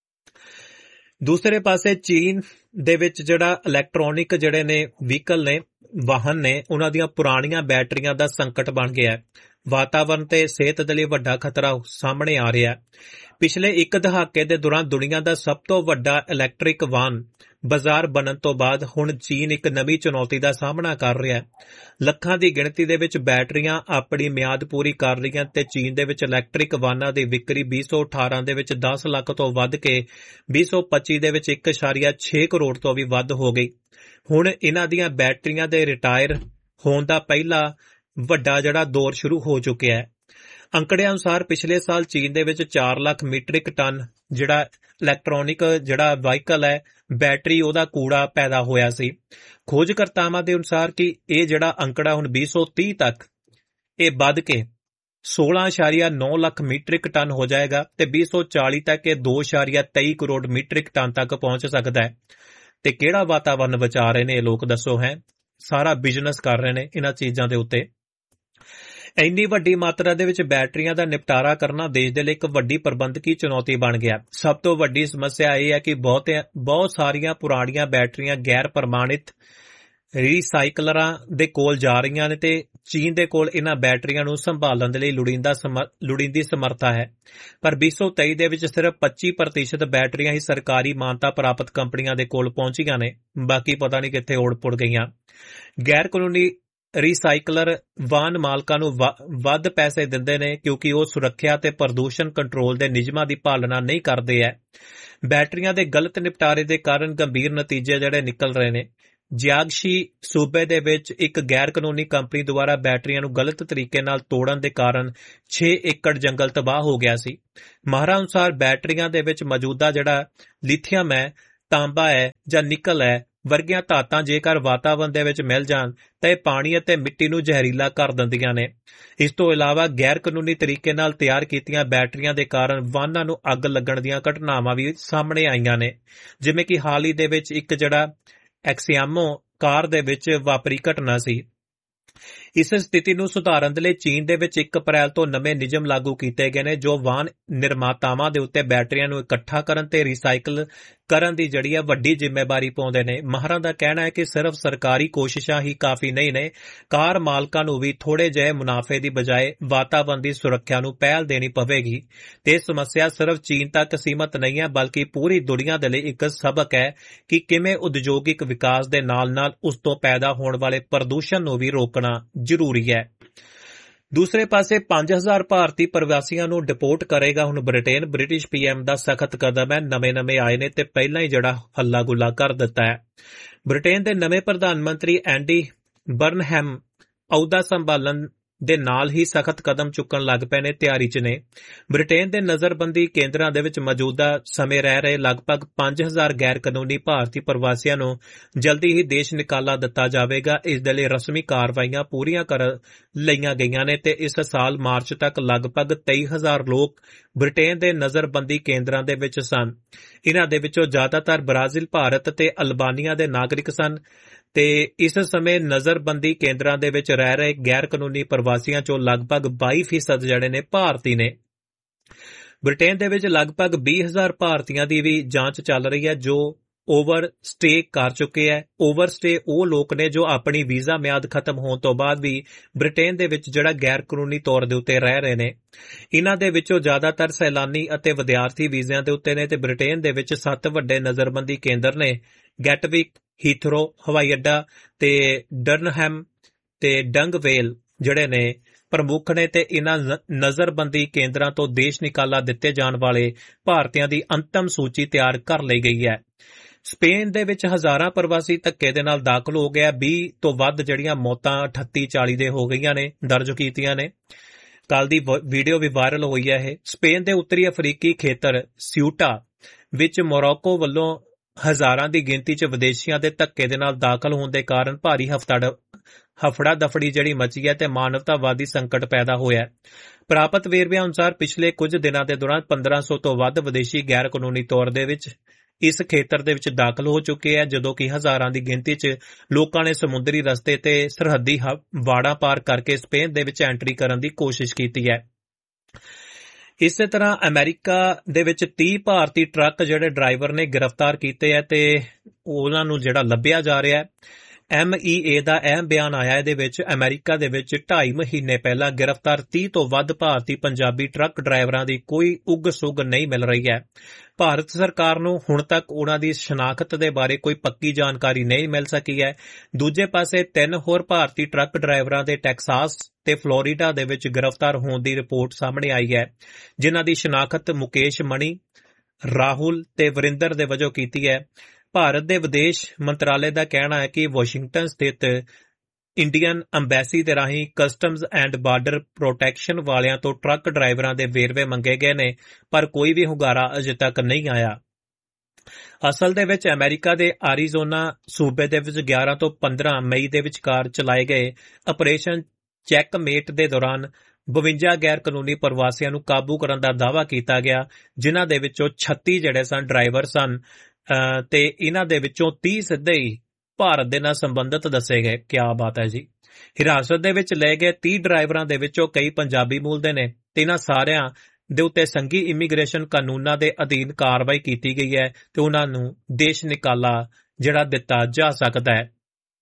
ਦੂਸਰੇ ਪਾਸੇ ਚੀਨ ਦੇ ਵਿੱਚ ਜਿਹੜਾ ਇਲੈਕਟ੍ਰੋਨਿਕ ਜਿਹੜੇ ਨੇ ਵਹੀਕਲ ਨੇ ਵਾਹਨ ਨੇ ਉਹਨਾਂ ਦੀਆਂ ਪੁਰਾਣੀਆਂ ਬੈਟਰੀਆਂ ਦਾ ਸੰਕਟ ਬਣ ਗਿਆ ਹੈ। ਵਾਤਾਵਰਣ ਤੇ ਸਿਹਤ ਦੇ ਲਈ ਵੱਡਾ ਖਤਰਾ ਸਾਹਮਣੇ ਆ ਰਿਹਾ ਹੈ। ਪਿਛਲੇ ਇੱਕ ਦਹਾਕੇ ਦੇ ਦੌਰਾਨ ਦੁਨੀਆ ਦਾ ਸਭ ਤੋਂ ਵੱਡਾ ਇਲੈਕਟ੍ਰਿਕ ਵਾਹਨ ਬਾਜ਼ਾਰ ਬਣਨ ਤੋਂ ਬਾਅਦ ਹੁਣ ਚੀਨ ਇੱਕ ਨਵੀਂ ਚੁਣੌਤੀ ਦਾ ਸਾਹਮਣਾ ਕਰ ਰਿਹਾ ਹੈ। ਲੱਖਾਂ ਦੀ ਗਿਣਤੀ ਦੇ ਵਿੱਚ ਬੈਟਰੀਆਂ ਆਪਣੀ ਮਿਆਦ ਪੂਰੀ ਕਰ ਰਹੀਆਂ ਤੇ ਚੀਨ ਦੇ ਵਿੱਚ ਇਲੈਕਟ੍ਰਿਕ ਵਾਹਨਾਂ ਦੀ ਵਿਕਰੀ ਵੀਹ ਸੌ ਅਠਾਰਾਂ ਦੇ ਵਿੱਚ ਦਸ ਲੱਖ ਤੋਂ ਵੱਧ ਕੇ ਵੀਹ ਸੌ ਪੱਚੀ ਦੇ ਵਿੱਚ ਇੱਕ ਦਸ਼ਮਲਵ ਛੇ ਕਰੋੜ ਤੋਂ ਵੀ ਵੱਧ ਹੋ ਗਈ। ਹੁਣ ਇਹਨਾਂ ਦੀਆਂ ਬੈਟਰੀਆਂ ਦੇ ਰਿਟਾਇਰ ਹੋਣ ਦਾ ਪਹਿਲਾ ਵੱਡਾ ਜਿਹੜਾ ਦੌਰ ਸ਼ੁਰੂ ਹੋ ਚੁੱਕਿਆ ਹੈ। ਅੰਕੜਿਆਂ ਅਨੁਸਾਰ ਪਿਛਲੇ ਸਾਲ ਚੀਨ ਦੇ ਵਿੱਚ ਚਾਰ ਲੱਖ ਮੀਟ੍ਰਿਕ ਟਨ ਜਿਹੜਾ ਇਲੈਕਟ੍ਰੋਨਿਕ ਜਿਹੜਾ ਵਾਹੀਕਲ ਹੈ ਬੈਟਰੀ ਉਹਦਾ ਕੂੜਾ ਪੈਦਾ ਹੋਇਆ ਸੀ। ਖੋਜਕਰਤਾਵਾਂ ਦੇ ਅਨੁਸਾਰ ਕਿ ਇਹ ਜਿਹੜਾ ਅੰਕੜਾ ਹੁਣ ਵੀਹ ਸੌ ਤੀਹ ਤੱਕ ਇਹ ਵੱਧ ਕੇ ਸੋਲਾਂ ਦਸ਼ਮਲਵ ਨੌ ਲੱਖ ਮੀਟ੍ਰਿਕ ਟਨ ਹੋ ਜਾਏਗਾ ਤੇ ਵੀਹ ਸੌ ਚਾਲੀ ਤੱਕ ਇਹ ਦੋ ਦਸ਼ਮਲਵ ਤੇਈ ਕਰੋੜ ਮੀਟ੍ਰਿਕ ਟਨ ਤੱਕ ਪਹੁੰਚ ਸਕਦਾ ਹੈ। ਤੇ ਕਿਹੜਾ ਵਾਤਾਵਰਨ ਬਚਾ ਰਹੇ ਨੇ ਇਹ ਲੋਕ ਦੱਸੋ ਹੈ। ਸਾਰਾ ਬਿਜ਼ਨਸ ਕਰ ਰਹੇ ਨੇ ਇਹਨਾਂ ਚੀਜ਼ਾਂ ਦੇ ਉੱਤੇ। ਇੰਨੀ ਵੱਡੀ ਮਾਤਰਾ ਦੇ ਵਿੱਚ ਬੈਟਰੀਆਂ ਦਾ ਨਿਪਟਾਰਾ ਕਰਨਾ ਦੇਸ਼ ਦੇ ਲਈ ਇੱਕ ਵੱਡੀ ਪ੍ਰਬੰਧਕੀ ਚੁਣੌਤੀ ਬਣ ਗਿਆ। ਸਭ ਤੋਂ ਵੱਡੀ ਸਮੱਸਿਆ ਇਹ ਹੈ ਕਿ ਬਹੁਤ ਬਹੁਤ ਸਾਰੀਆਂ ਪੁਰਾਣੀਆਂ ਬੈਟਰੀਆਂ ਗੈਰ ਪ੍ਰਮਾਣਿਤ ਰੀਸਾਈਕਲਰਾਂ ਦੇ ਕੋਲ ਜਾ ਰਹੀਆਂ ਨੇ ਤੇ ਚੀਨ ਦੇ ਕੋਲ ਇਹਨਾਂ ਬੈਟਰੀਆਂ ਨੂੰ ਸੰਭਾਲਣ ਦੇ ਲਈ ਲੋੜੀਂਦਾ ਲੋੜੀਂਦੀ ਸਮਰੱਥਾ ਹੈ। ਪਰ ਵੀਹ ਸੌ ਤੇਈ ਦੇ ਵਿੱਚ ਸਿਰਫ ਪੱਚੀ ਪ੍ਰਤੀਸ਼ਤ ਬੈਟਰੀਆਂ ਹੀ ਸਰਕਾਰੀ ਮਾਨਤਾ ਪ੍ਰਾਪਤ ਕੰਪਨੀਆਂ ਦੇ ਕੋਲ ਪਹੁੰਚੀਆਂ ਨੇ। ਬਾਕੀ ਪਤਾ ਨਹੀਂ ਕਿੱਥੇ ਉੜ ਪੁੜ ਗਈਆਂ। ਗੈਰ ਕਾਨੂੰਨੀ ਰੀਸਾਈਕਲਰ ਵਾਹਨ ਮਾਲਕਾਂ ਨੂੰ ਵੱਧ ਪੈਸੇ ਦਿੰਦੇ ਨੇ ਕਿਉਂਕਿ ਉਹ ਸੁਰੱਖਿਆ ਤੇ ਪ੍ਰਦੂਸ਼ਣ ਕੰਟਰੋਲ ਦੇ ਨਿਯਮਾਂ ਦੀ ਪਾਲਣਾ ਨਹੀਂ ਕਰਦੇ ਐ। ਬੈਟਰੀਆਂ ਦੇ ਗਲਤ ਨਿਪਟਾਰੇ ਦੇ ਕਾਰਨ ਗੰਭੀਰ ਨਤੀਜੇ ਜਿਹੜੇ ਨਿਕਲ ਰਹੇ ਨੇ। ਜਿਆਂਗਸ਼ੀ ਸੂਬੇ ਦੇ ਵਿੱਚ ਇੱਕ ਗੈਰ ਕਾਨੂੰਨੀ ਕੰਪਨੀ ਦੁਆਰਾ ਬੈਟਰੀਆਂ ਨੂੰ ਗਲਤ ਤਰੀਕੇ ਨਾਲ ਤੋੜਨ ਦੇ ਕਾਰਨ ਛੇ ਏਕੜ ਜੰਗਲ ਤਬਾਹ ਹੋ ਗਿਆ ਸੀ। ਮਾਹਰਾਂ ਅਨੁਸਾਰ ਬੈਟਰੀਆਂ ਦੇ ਵਿੱਚ ਮੌਜੂਦਾ ਜਿਹੜਾ ਲਿਥੀਅਮ ਹੈ, ਤਾਂਬਾ ਹੈ ਜਾਂ ਨਿਕਲ ਹੈ ਵਰਗੀਆਂ ਧਾਤਾਂ ਜੇਕਰ ਵਾਤਾਵਰਣ ਦੇ ਵਿੱਚ ਮਿਲ ਜਾਣ ਤਾਂ ਇਹ ਪਾਣੀ ਅਤੇ ਮਿੱਟੀ ਨੂੰ ਜ਼ਹਿਰੀਲਾ ਕਰ ਦਿੰਦੀਆਂ ਨੇ। ਇਸ ਤੋਂ ਇਲਾਵਾ ਗੈਰ ਕਾਨੂੰਨੀ ਤਰੀਕੇ ਨਾਲ ਤਿਆਰ ਕੀਤੀਆਂ ਬੈਟਰੀਆਂ ਦੇ ਕਾਰਨ ਵਾਹਨਾਂ ਨੂੰ ਅੱਗ ਲੱਗਣ ਦੀਆਂ ਘਟਨਾਵਾਂ ਵੀ ਸਾਹਮਣੇ ਆਈਆਂ ਨੇ, ਜਿਵੇਂ ਕਿ ਹਾਲ ਹੀ ਦੇ ਵਿੱਚ ਇੱਕ ਜਿਹੜਾ ਐਕਸੀਆਮੋ ਕਾਰ ਦੇ ਵਿੱਚ ਵਾਪਰੀ ਘਟਨਾ ਸੀ। ਇਸ ਸਥਿਤੀ ਨੂੰ ਸੁਧਾਰਨ ਦੇ ਲਈ ਚੀਨ ਦੇ ਵਿੱਚ ਇੱਕ ਅਪ੍ਰੈਲ ਤੋਂ ਨਵੇਂ ਨਿਯਮ ਲਾਗੂ ਕੀਤੇ ਗਏ ਨੇ ਜੋ ਵਾਹਨ ਨਿਰਮਾਤਾਵਾਂ ਦੇ ਉੱਤੇ ਬੈਟਰੀਆਂ ਨੂੰ ਇਕੱਠਾ ਕਰਨ ਤੇ ਰੀਸਾਈਕਲ ਕਰਨ ਦੀ ਜਿਹੜੀ ਹੈ ਵੱਡੀ ਜ਼ਿੰਮੇਵਾਰੀ ਪਾਉਂਦੇ ਨੇ। ਮਾਹਰਾਂ ਦਾ ਕਹਿਣਾ ਹੈ ਕਿ ਸਿਰਫ ਸਰਕਾਰੀ ਕੋਸ਼ਿਸ਼ਾਂ ਹੀ ਕਾਫੀ ਨਹੀਂ ਨੇ, ਕਾਰ ਮਾਲਕਾਂ ਨੂੰ ਵੀ ਥੋੜੇ ਜਿਹੇ ਮੁਨਾਫੇ ਦੀ ਬਜਾਏ ਵਾਤਾਵਰਣ ਦੀ ਸੁਰੱਖਿਆ ਨੂੰ ਪਹਿਲ ਦੇਣੀ ਪਵੇਗੀ ਤੇ ਇਹ ਸਮੱਸਿਆ ਸਿਰਫ ਚੀਨ ਤੱਕ ਸੀਮਤ ਨਹੀਂ ਹੈ ਬਲਕਿ ਪੂਰੀ ਦੁਨੀਆ ਦੇ ਲਈ ਇੱਕ ਸਬਕ ਹੈ ਕਿ ਕਿਵੇਂ ਉਦਯੋਗਿਕ ਵਿਕਾਸ ਦੇ ਨਾਲ-ਨਾਲ ਉਸ ਤੋਂ ਪੈਦਾ ਹੋਣ ਵਾਲੇ ਪ੍ਰਦੂਸ਼ਣ ਨੂੰ ਵੀ ਰੋਕਣਾ ਜ਼ਰੂਰੀ ਹੈ। ਦੂਸਰੇ ਪਾਸੇ ਪੰਜ ਹਜ਼ਾਰ ਭਾਰਤੀ ਪ੍ਰਵਾਸੀਆਂ ਨੂੰ ਡਿਪੋਰਟ ਕਰੇਗਾ ਹੁਣ ਬ੍ਰਿਟੇਨ। ਬ੍ਰਿਟਿਸ਼ ਪੀਐਮ ਦਾ ਸਖਤ ਕਦਮ ਹੈ। ਨਵੇਂ-ਨਵੇਂ ਆਏ ਨੇ ਤੇ ਪਹਿਲਾਂ ਹੀ ਜਿਹੜਾ ਹੱਲਾ ਗੁੱਲਾ ਕਰ ਦਿੱਤਾ ਹੈ। ਬ੍ਰਿਟੇਨ ਦੇ ਨਵੇਂ ਪ੍ਰਧਾਨ ਮੰਤਰੀ ਐਂਡੀ ਬਰਨਹੈਮ ਅਹੁਦਾ ਸੰਭਾਲਣ ਦੇ ਨਾਲ ਹੀ ਸਖਤ ਕਦਮ ਚੁੱਕਣ ਲੱਗ ਪਏ ਨੇ, ਤਿਆਰੀ 'ਚ ਨੇ। ਬ੍ਰਿਟੇਨ ਦੇ ਨਜ਼ਰਬੰਦੀ ਕੇਂਦਰਾਂ ਦੇ ਵਿੱਚ ਮੌਜੂਦਾ ਸਮੇਂ ਰਹਿ ਰਹੇ ਲਗਭਗ ਪੰਜ ਹਜ਼ਾਰ ਗੈਰ ਕਾਨੂੰਨੀ ਭਾਰਤੀ ਪ੍ਰਵਾਸੀਆਂ ਨੂੰ ਜਲਦੀ ਹੀ ਦੇਸ਼ ਨਿਕਾਲਾ ਦਿੱਤਾ ਜਾਵੇਗਾ। ਇਸ ਦੇ ਲਈ ਰਸਮੀ ਕਾਰਵਾਈਆਂ ਪੂਰੀਆਂ ਕਰ ਲਈਆਂ ਗਈਆਂ ਨੇ ਤੇ ਇਸ ਸਾਲ ਮਾਰਚ ਤੱਕ ਲਗਭਗ ਤੇਈ ਹਜ਼ਾਰ ਲੋਕ ਬ੍ਰਿਟੇਨ ਦੇ ਨਜ਼ਰਬੰਦੀ ਕੇਂਦਰਾਂ ਦੇ ਵਿੱਚ ਸਨ। ਇਹਨਾਂ ਦੇ ਵਿੱਚੋਂ ਜ਼ਿਆਦਾਤਰ ਬ੍ਰਾਜ਼ੀਲ, ਭਾਰਤ ਤੇ ਅਲਬਾਨੀਆ ਦੇ ਨਾਗਰਿਕ ਸਨ ਤੇ ਇਸ ਸਮੇਂ ਨਜ਼ਰਬੰਦੀ ਕੇਂਦਰਾਂ ਦੇ ਵਿੱਚ ਰਹਿ ਰਹੇ ਗੈਰ ਕਾਨੂੰਨੀ ਪ੍ਰਵਾਸੀਆਂ ਚੋਂ ਲਗਭਗ ਬਾਈ ਫੀਸਦ ਜਿਹੜੇ ਨੇ ਭਾਰਤੀ ਨੇ। ਬ੍ਰਿਟੇਨ ਦੇ ਵਿੱਚ ਲਗਭਗ ਵੀਹ ਹਜ਼ਾਰ ਭਾਰਤੀਆਂ ਦੀ ਵੀ ਜਾਂਚ ਚੱਲ ਰਹੀ ਹੈ ਜੋ ਓਵਰ ਸਟੇ ਕਰ ਚੁੱਕੇ ਹੈ। ਓਵਰ ਸਟੇ ਉਹ ਲੋਕ ਨੇ ਜੋ ਆਪਣੀ ਵੀਜ਼ਾ ਮਿਆਦ ਖਤਮ ਹੋਣ ਤੋਂ ਬਾਅਦ ਵੀ ਬ੍ਰਿਟੇਨ ਦੇ ਵਿੱਚ ਜਿਹੜਾ ਗੈਰ ਕਾਨੂੰਨੀ ਤੌਰ ਦੇ ਉੱਤੇ ਰਹਿ ਰਹੇ ਨੇ। ਇਹਨਾਂ ਦੇ ਵਿੱਚੋਂ ਜ਼ਿਆਦਾਤਰ ਸੈਲਾਨੀ ਅਤੇ ਵਿਦਿਆਰਥੀ ਵੀਜ਼ਿਆਂ ਦੇ ਉੱਤੇ ਨੇ ਤੇ ਬ੍ਰਿਟੇਨ ਦੇ ਵਿੱਚ ਸੱਤ ਵੱਡੇ ਨਜ਼ਰਬੰਦੀ ਕੇਂਦਰ ਨੇ। ਗੈਟਵਿਕ, ਹੀਥਰੋ ਹਵਾਈ ਅੱਡਾ ਤੇ ਡਰਨਹੈਮ ਤੇ ਡੰਗਵੇਲ ਜਿਹੜੇ ਨੇ ਪ੍ਰਮੁੱਖ ਨੇ ਤੇ ਇਹਨਾਂ ਨਜ਼ਰਬੰਦੀ ਕੇਂਦਰਾਂ ਤੋਂ ਦੇਸ਼ ਨਿਕਾਲਾ ਦਿੱਤੇ ਜਾਣ ਵਾਲੇ ਭਾਰਤੀਆਂ ਦੀ ਅੰਤਮ ਸੂਚੀ ਤਿਆਰ ਕਰ ਲਈ ਗਈ ਹੈ। ਸਪੇਨ ਦੇ ਵਿੱਚ ਹਜ਼ਾਰਾਂ ਪ੍ਰਵਾਸੀ ਧੱਕੇ ਦੇ ਨਾਲ ਦਾਖਲ ਹੋ ਗਿਆ। ਵੀਹ ਤੋਂ ਵੱਧ ਜਿਹੜੀਆਂ ਮੌਤਾਂ ਅਠੱਤੀ ਚਾਲੀ ਦੇ ਹੋ ਗਈਆਂ ਨੇ, ਦਰਜ ਕੀਤੀਆਂ ਨੇ। ਕੱਲ ਦੀ ਵੀਡੀਓ ਵੀ ਵਾਇਰਲ ਹੋਈ ਹੈ। ਇਹ ਸਪੇਨ ਦੇ ਉੱਤਰੀ ਅਫਰੀਕੀ ਖੇਤਰ ਸਿਊਟਾ ਵਿੱਚ ਮੋਰੋਕੋ ਵੱਲੋਂ ਹਜ਼ਾਰਾਂ ਦੀ ਗਿਣਤੀ 'ਚ ਵਿਦੇਸ਼ੀਆਂ ਦੇ ਧੱਕੇ ਦੇ ਨਾਲ ਦਾਖਲ ਹੋਣ ਦੇ ਕਾਰਨ ਭਾਰੀ ਹਫੜਾ ਦਫੜੀ ਜਿਹੜੀ ਮਚੀ ਹੈ ਤੇ ਮਾਨਵਤਾਵਾਦੀ ਸੰਕਟ ਪੈਦਾ ਹੋਇਆ। ਪ੍ਰਾਪਤ ਵੇਰਵਿਆਂ ਅਨੁਸਾਰ ਪਿਛਲੇ ਕੁਝ ਦਿਨਾਂ ਦੇ ਦੌਰਾਨ ਪੰਦਰਾਂ ਸੌ ਤੋਂ ਵੱਧ ਵਿਦੇਸ਼ੀ ਗੈਰ ਕਾਨੂੰਨੀ ਤੌਰ ਦੇ ਵਿੱਚ ਇਸ ਖੇਤਰ ਦੇ ਵਿੱਚ ਦਾਖਲ ਹੋ ਚੁੱਕੇ ਹੈ, ਜਦੋਂ ਕਿ ਹਜ਼ਾਰਾਂ ਦੀ ਗਿਣਤੀ 'ਚ ਲੋਕਾਂ ਨੇ ਸਮੁੰਦਰੀ ਰਸਤੇ ਤੇ ਸਰਹੱਦੀ ਵਾੜਾਂ ਪਾਰ ਕਰਕੇ ਸਪੇਨ ਦੇ ਵਿੱਚ ਐਂਟਰੀ ਕਰਨ ਦੀ ਕੋਸ਼ਿਸ਼ ਕੀਤੀ ਹੈ। ਇਸੇ ਤਰ੍ਹਾਂ ਅਮਰੀਕਾ ਦੇ ਵਿੱਚ ਤੀਹ ਭਾਰਤੀ ਟਰੱਕ ਜਿਹੜੇ ਡਰਾਈਵਰ ਨੇ ਗ੍ਰਿਫਤਾਰ ਕੀਤੇ ਹੈ ਤੇ ਉਹਨਾਂ ਨੂੰ ਜਿਹੜਾ ਲੱਭਿਆ ਜਾ ਰਿਹਾ ਹੈ। ਐਮ ਈ ਏ ਦਾ ਅਹਿਮ ਬਿਆਨ ਆਇਆ ਇਹਦੇ ਵਿੱਚ। ਅਮਰੀਕਾ ਦੇ ਵਿੱਚ ਢਾਈ ਮਹੀਨੇ ਪਹਿਲਾਂ ਗ੍ਰਿਫਤਾਰ ਤੀਹ ਤੋਂ ਵੱਧ ਭਾਰਤੀ ਪੰਜਾਬੀ ਟਰੱਕ ਡਰਾਈਵਰਾਂ ਦੀ ਕੋਈ ਉੱਗ ਸੁੱਗ ਨਹੀਂ ਮਿਲ ਰਹੀ ਹੈ। ਭਾਰਤ ਸਰਕਾਰ ਨੂੰ ਹੁਣ ਤੱਕ ਉਹਨਾਂ ਦੀ ਸ਼ਨਾਖਤ ਦੇ ਬਾਰੇ ਕੋਈ ਪੱਕੀ ਜਾਣਕਾਰੀ ਨਹੀਂ ਮਿਲ ਸਕੀ ਹੈ। ਦੂਜੇ ਪਾਸੇ ਤਿੰਨ ਹੋਰ ਭਾਰਤੀ ਟਰੱਕ ਡਰਾਈਵਰਾਂ ਦੇ ਟੈਕਸਾਸ ਤੇ ਫਲੋਰੀਡਾ ਦੇ ਵਿੱਚ ਗ੍ਰਿਫਤਾਰ ਹੋਣ ਦੀ ਰਿਪੋਰਟ ਸਾਹਮਣੇ ਆਈ ਹੈ, ਜਿਨ੍ਹਾਂ ਦੀ ਸ਼ਨਾਖਤ ਮੁਕੇਸ਼ ਮਣੀ, ਰਾਹੁਲ ਤੇ ਵਰਿੰਦਰ ਦੇ ਵਜੋਂ ਕੀਤੀ ਹੈ। ਭਾਰਤ ਦੇ ਵਿਦੇਸ਼ ਮੰਤਰਾਲੇ ਦਾ ਕਹਿਣਾ ਹੈ ਕਿ ਵਾਸ਼ਿੰਗਟਨ ਸਥਿਤ ਇੰਡੀਅਨ ਅੰਬੈਸੀ ਦੇ ਰਾਹੀਂ ਕਸਟਮਜ਼ ਐਂਡ ਬਾਰਡਰ ਪ੍ਰੋਟੈਕਸ਼ਨ ਵਾਲਿਆਂ ਤੋਂ ਟਰੱਕ ਡਰਾਈਵਰਾਂ ਦੇ ਵੇਰਵੇ ਮੰਗੇ ਗਏ ਨੇ, ਪਰ ਕੋਈ ਵੀ ਹੁੰਗਾਰਾ ਅਜੇ ਤੱਕ ਨਹੀਂ ਆਇਆ। ਅਸਲ ਦੇ ਵਿੱਚ ਅਮਰੀਕਾ ਦੇ ਆਰੀਜ਼ੋਨਾ ਸੂਬੇ ਦੇ ਵਿੱਚ ਗਿਆਰਾਂ ਤੋਂ ਪੰਦਰਾਂ ਮਈ ਦੇ ਵਿਚਕਾਰ ਚਲਾਏ ਗਏ ਆਪਰੇਸ਼ਨ ਚੈੱਕਮੇਟ ਦੇ ਦੌਰਾਨ ਬਵੰਜਾ ਗੈਰ ਕਾਨੂੰਨੀ ਪ੍ਰਵਾਸੀਆਂ ਨੂੰ ਕਾਬੂ ਕਰਨ ਦਾ ਦਾਅਵਾ ਕੀਤਾ ਗਿਆ, ਜਿਨ੍ਹਾਂ ਦੇ ਵਿੱਚੋਂ ਛੱਤੀ ਜਿਹੜੇ ਸਨ ਡਰਾਈਵਰ ਸਨ ਤੇ ਇਹਨਾਂ ਦੇ ਵਿੱਚੋਂ ਤੀਹ ਸਿੱਧੇ ਹੀ ਭਾਰਤ ਦੇ ਨਾਲ ਸੰਬੰਧਿਤ ਦੱਸੇ ਗਏ। ਕਿਆ ਬਾਤ ਹੈ ਜੀ। ਹਿਰਾਸਤ ਦੇ ਵਿੱਚ ਲਏ ਗਏ ਤੀਹ ਡਰਾਈਵਰਾਂ ਦੇ ਵਿੱਚੋਂ ਕਈ ਪੰਜਾਬੀ ਮੂਲ ਦੇ ਨੇ ਤੇ ਇਹਨਾਂ ਸਾਰਿਆਂ ਦੇ ਉੱਤੇ ਸੰਘੀ ਇਮੀਗ੍ਰੇਸ਼ਨ ਕਾਨੂੰਨਾਂ ਦੇ ਅਧੀਨ ਕਾਰਵਾਈ ਕੀਤੀ ਗਈ ਹੈ ਤੇ ਉਹਨਾਂ ਨੂੰ ਦੇਸ਼ ਨਿਕਾਲਾ ਜਿਹੜਾ ਦਿੱਤਾ ਜਾ ਸਕਦਾ ਹੈ।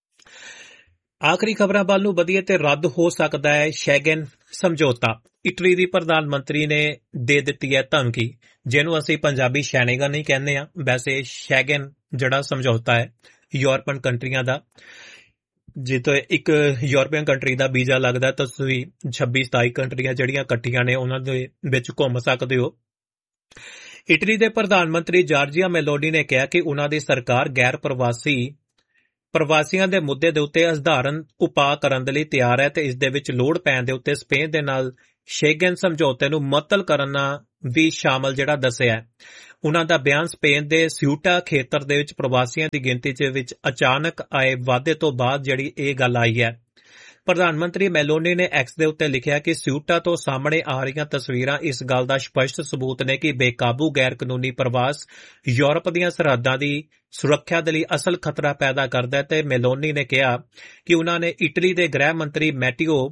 ਆਖਰੀ ਖਬਰਾਂ ਵੱਲ ਨੂੰ ਵਧੀਏ ਤੇ ਰੱਦ ਹੋ ਸਕਦਾ ਹੈ ਸ਼ੈਂਗਨ ਸਮਝੌਤਾ। ਇਟਲੀ ਦੀ ਪ੍ਰਧਾਨ ਮੰਤਰੀ ਨੇ ਦੇ ਦਿੱਤੀ ਹੈ ਧਮਕੀ, ਜਿਹਨੂੰ ਅਸੀਂ ਪੰਜਾਬੀ ਸ਼ੈਨੇਗਨ ਨਹੀਂ ਕਹਿੰਦੇ ਆ, ਵੈਸੇ ਸ਼ੈਂਗਨ ਜਿਹੜਾ ਸਮਝੌਤਾ ਹੈ ਯੂਰਪੀਅਨ ਕੰਟਰੀਆਂ ਦਾ, ਜਿੱਥੇ ਇੱਕ ਯੂਰਪੀਅਨ ਕੰਟਰੀ ਦਾ ਵੀਜ਼ਾ ਲੱਗਦਾ ਤਾਂ ਤੁਸੀਂ ਛੱਬੀ ਸਤਾਈ ਕੰਟਰੀਆਂ ਜਿਹੜੀਆਂ ਇਕੱਠੀਆਂ ਨੇ ਉਹਨਾਂ ਦੇ ਵਿੱਚ ਘੁੰਮ ਸਕਦੇ ਹੋ। ਇਟਲੀ ਦੇ ਪ੍ਰਧਾਨ ਮੰਤਰੀ ਜਾਰਜੀਆ ਮੈਲੋਨੀ ਨੇ ਕਿਹਾ ਕਿ ਉਹਨਾਂ ਦੀ ਸਰਕਾਰ ਗੈਰ ਪ੍ਰਵਾਸੀ ਪ੍ਰਵਾਸੀਆਂ ਦੇ ਮੁੱਦੇ ਦੇ ਉੱਤੇ ਅਸਧਾਰਨ ਉਪਾਅ ਕਰਨ ਦੇ ਲਈ ਤਿਆਰ ਹੈ ਤੇ ਇਸ ਦੇ ਵਿੱਚ ਲੋੜ ਪੈਣ ਦੇ ਉੱਤੇ ਸਪੇਨ ਦੇ ਨਾਲ ਸ਼ੇਂਗਨ ਸਮਝੌਤੇ ਨੂੰ ਮੁਅੱਤਲ ਕਰਨਾ ਵੀ ਸ਼ਾਮਲ ਜਿਹੜਾ ਦੱਸਿਆ ਹੈ। ਉਹਨਾਂ ਦਾ ਬਿਆਨ ਸਪੇਨ ਦੇ ਸਿਊਟਾ ਖੇਤਰ ਦੇ ਵਿੱਚ ਪ੍ਰਵਾਸੀਆਂ ਦੀ ਗਿਣਤੀ ਦੇ ਵਿੱਚ ਅਚਾਨਕ ਆਏ ਵਾਧੇ ਤੋਂ ਬਾਅਦ ਜਿਹੜੀ ਇਹ ਗੱਲ ਆਈ ਹੈ। ਪ੍ਰਧਾਨ ਮੰਤਰੀ ਮੈਲੋਨੀ ਨੇ ਐਕਸ ਦੇ ਉੱਤੇ ਲਿਖਿਆ ਕਿ ਸਿਊਟਾ ਤੋਂ ਸਾਹਮਣੇ ਆ ਰਹੀਆਂ ਤਸਵੀਰਾਂ ਇਸ ਗੱਲ ਦਾ ਸਪਸ਼ਟ ਸਬੂਤ ਨੇ ਕਿ ਬੇਕਾਬੂ ਗੈਰ ਕਾਨੂੰਨੀ ਪ੍ਰਵਾਸ ਯੂਰਪ ਦੀਆਂ ਸਰਹੱਦਾਂ ਦੀ ਸੁਰੱਖਿਆ ਦੇ ਲਈ ਅਸਲ ਖਤਰਾ ਪੈਦਾ ਕਰਦਾ ਹੈ ਤੇ ਮੈਲੋਨੀ ਨੇ ਕਿਹਾ ਕਿ ਉਹਨਾਂ ਨੇ ਇਟਲੀ ਦੇ ਗ੍ਰਹਿ ਮੰਤਰੀ ਮੈਟੀਓ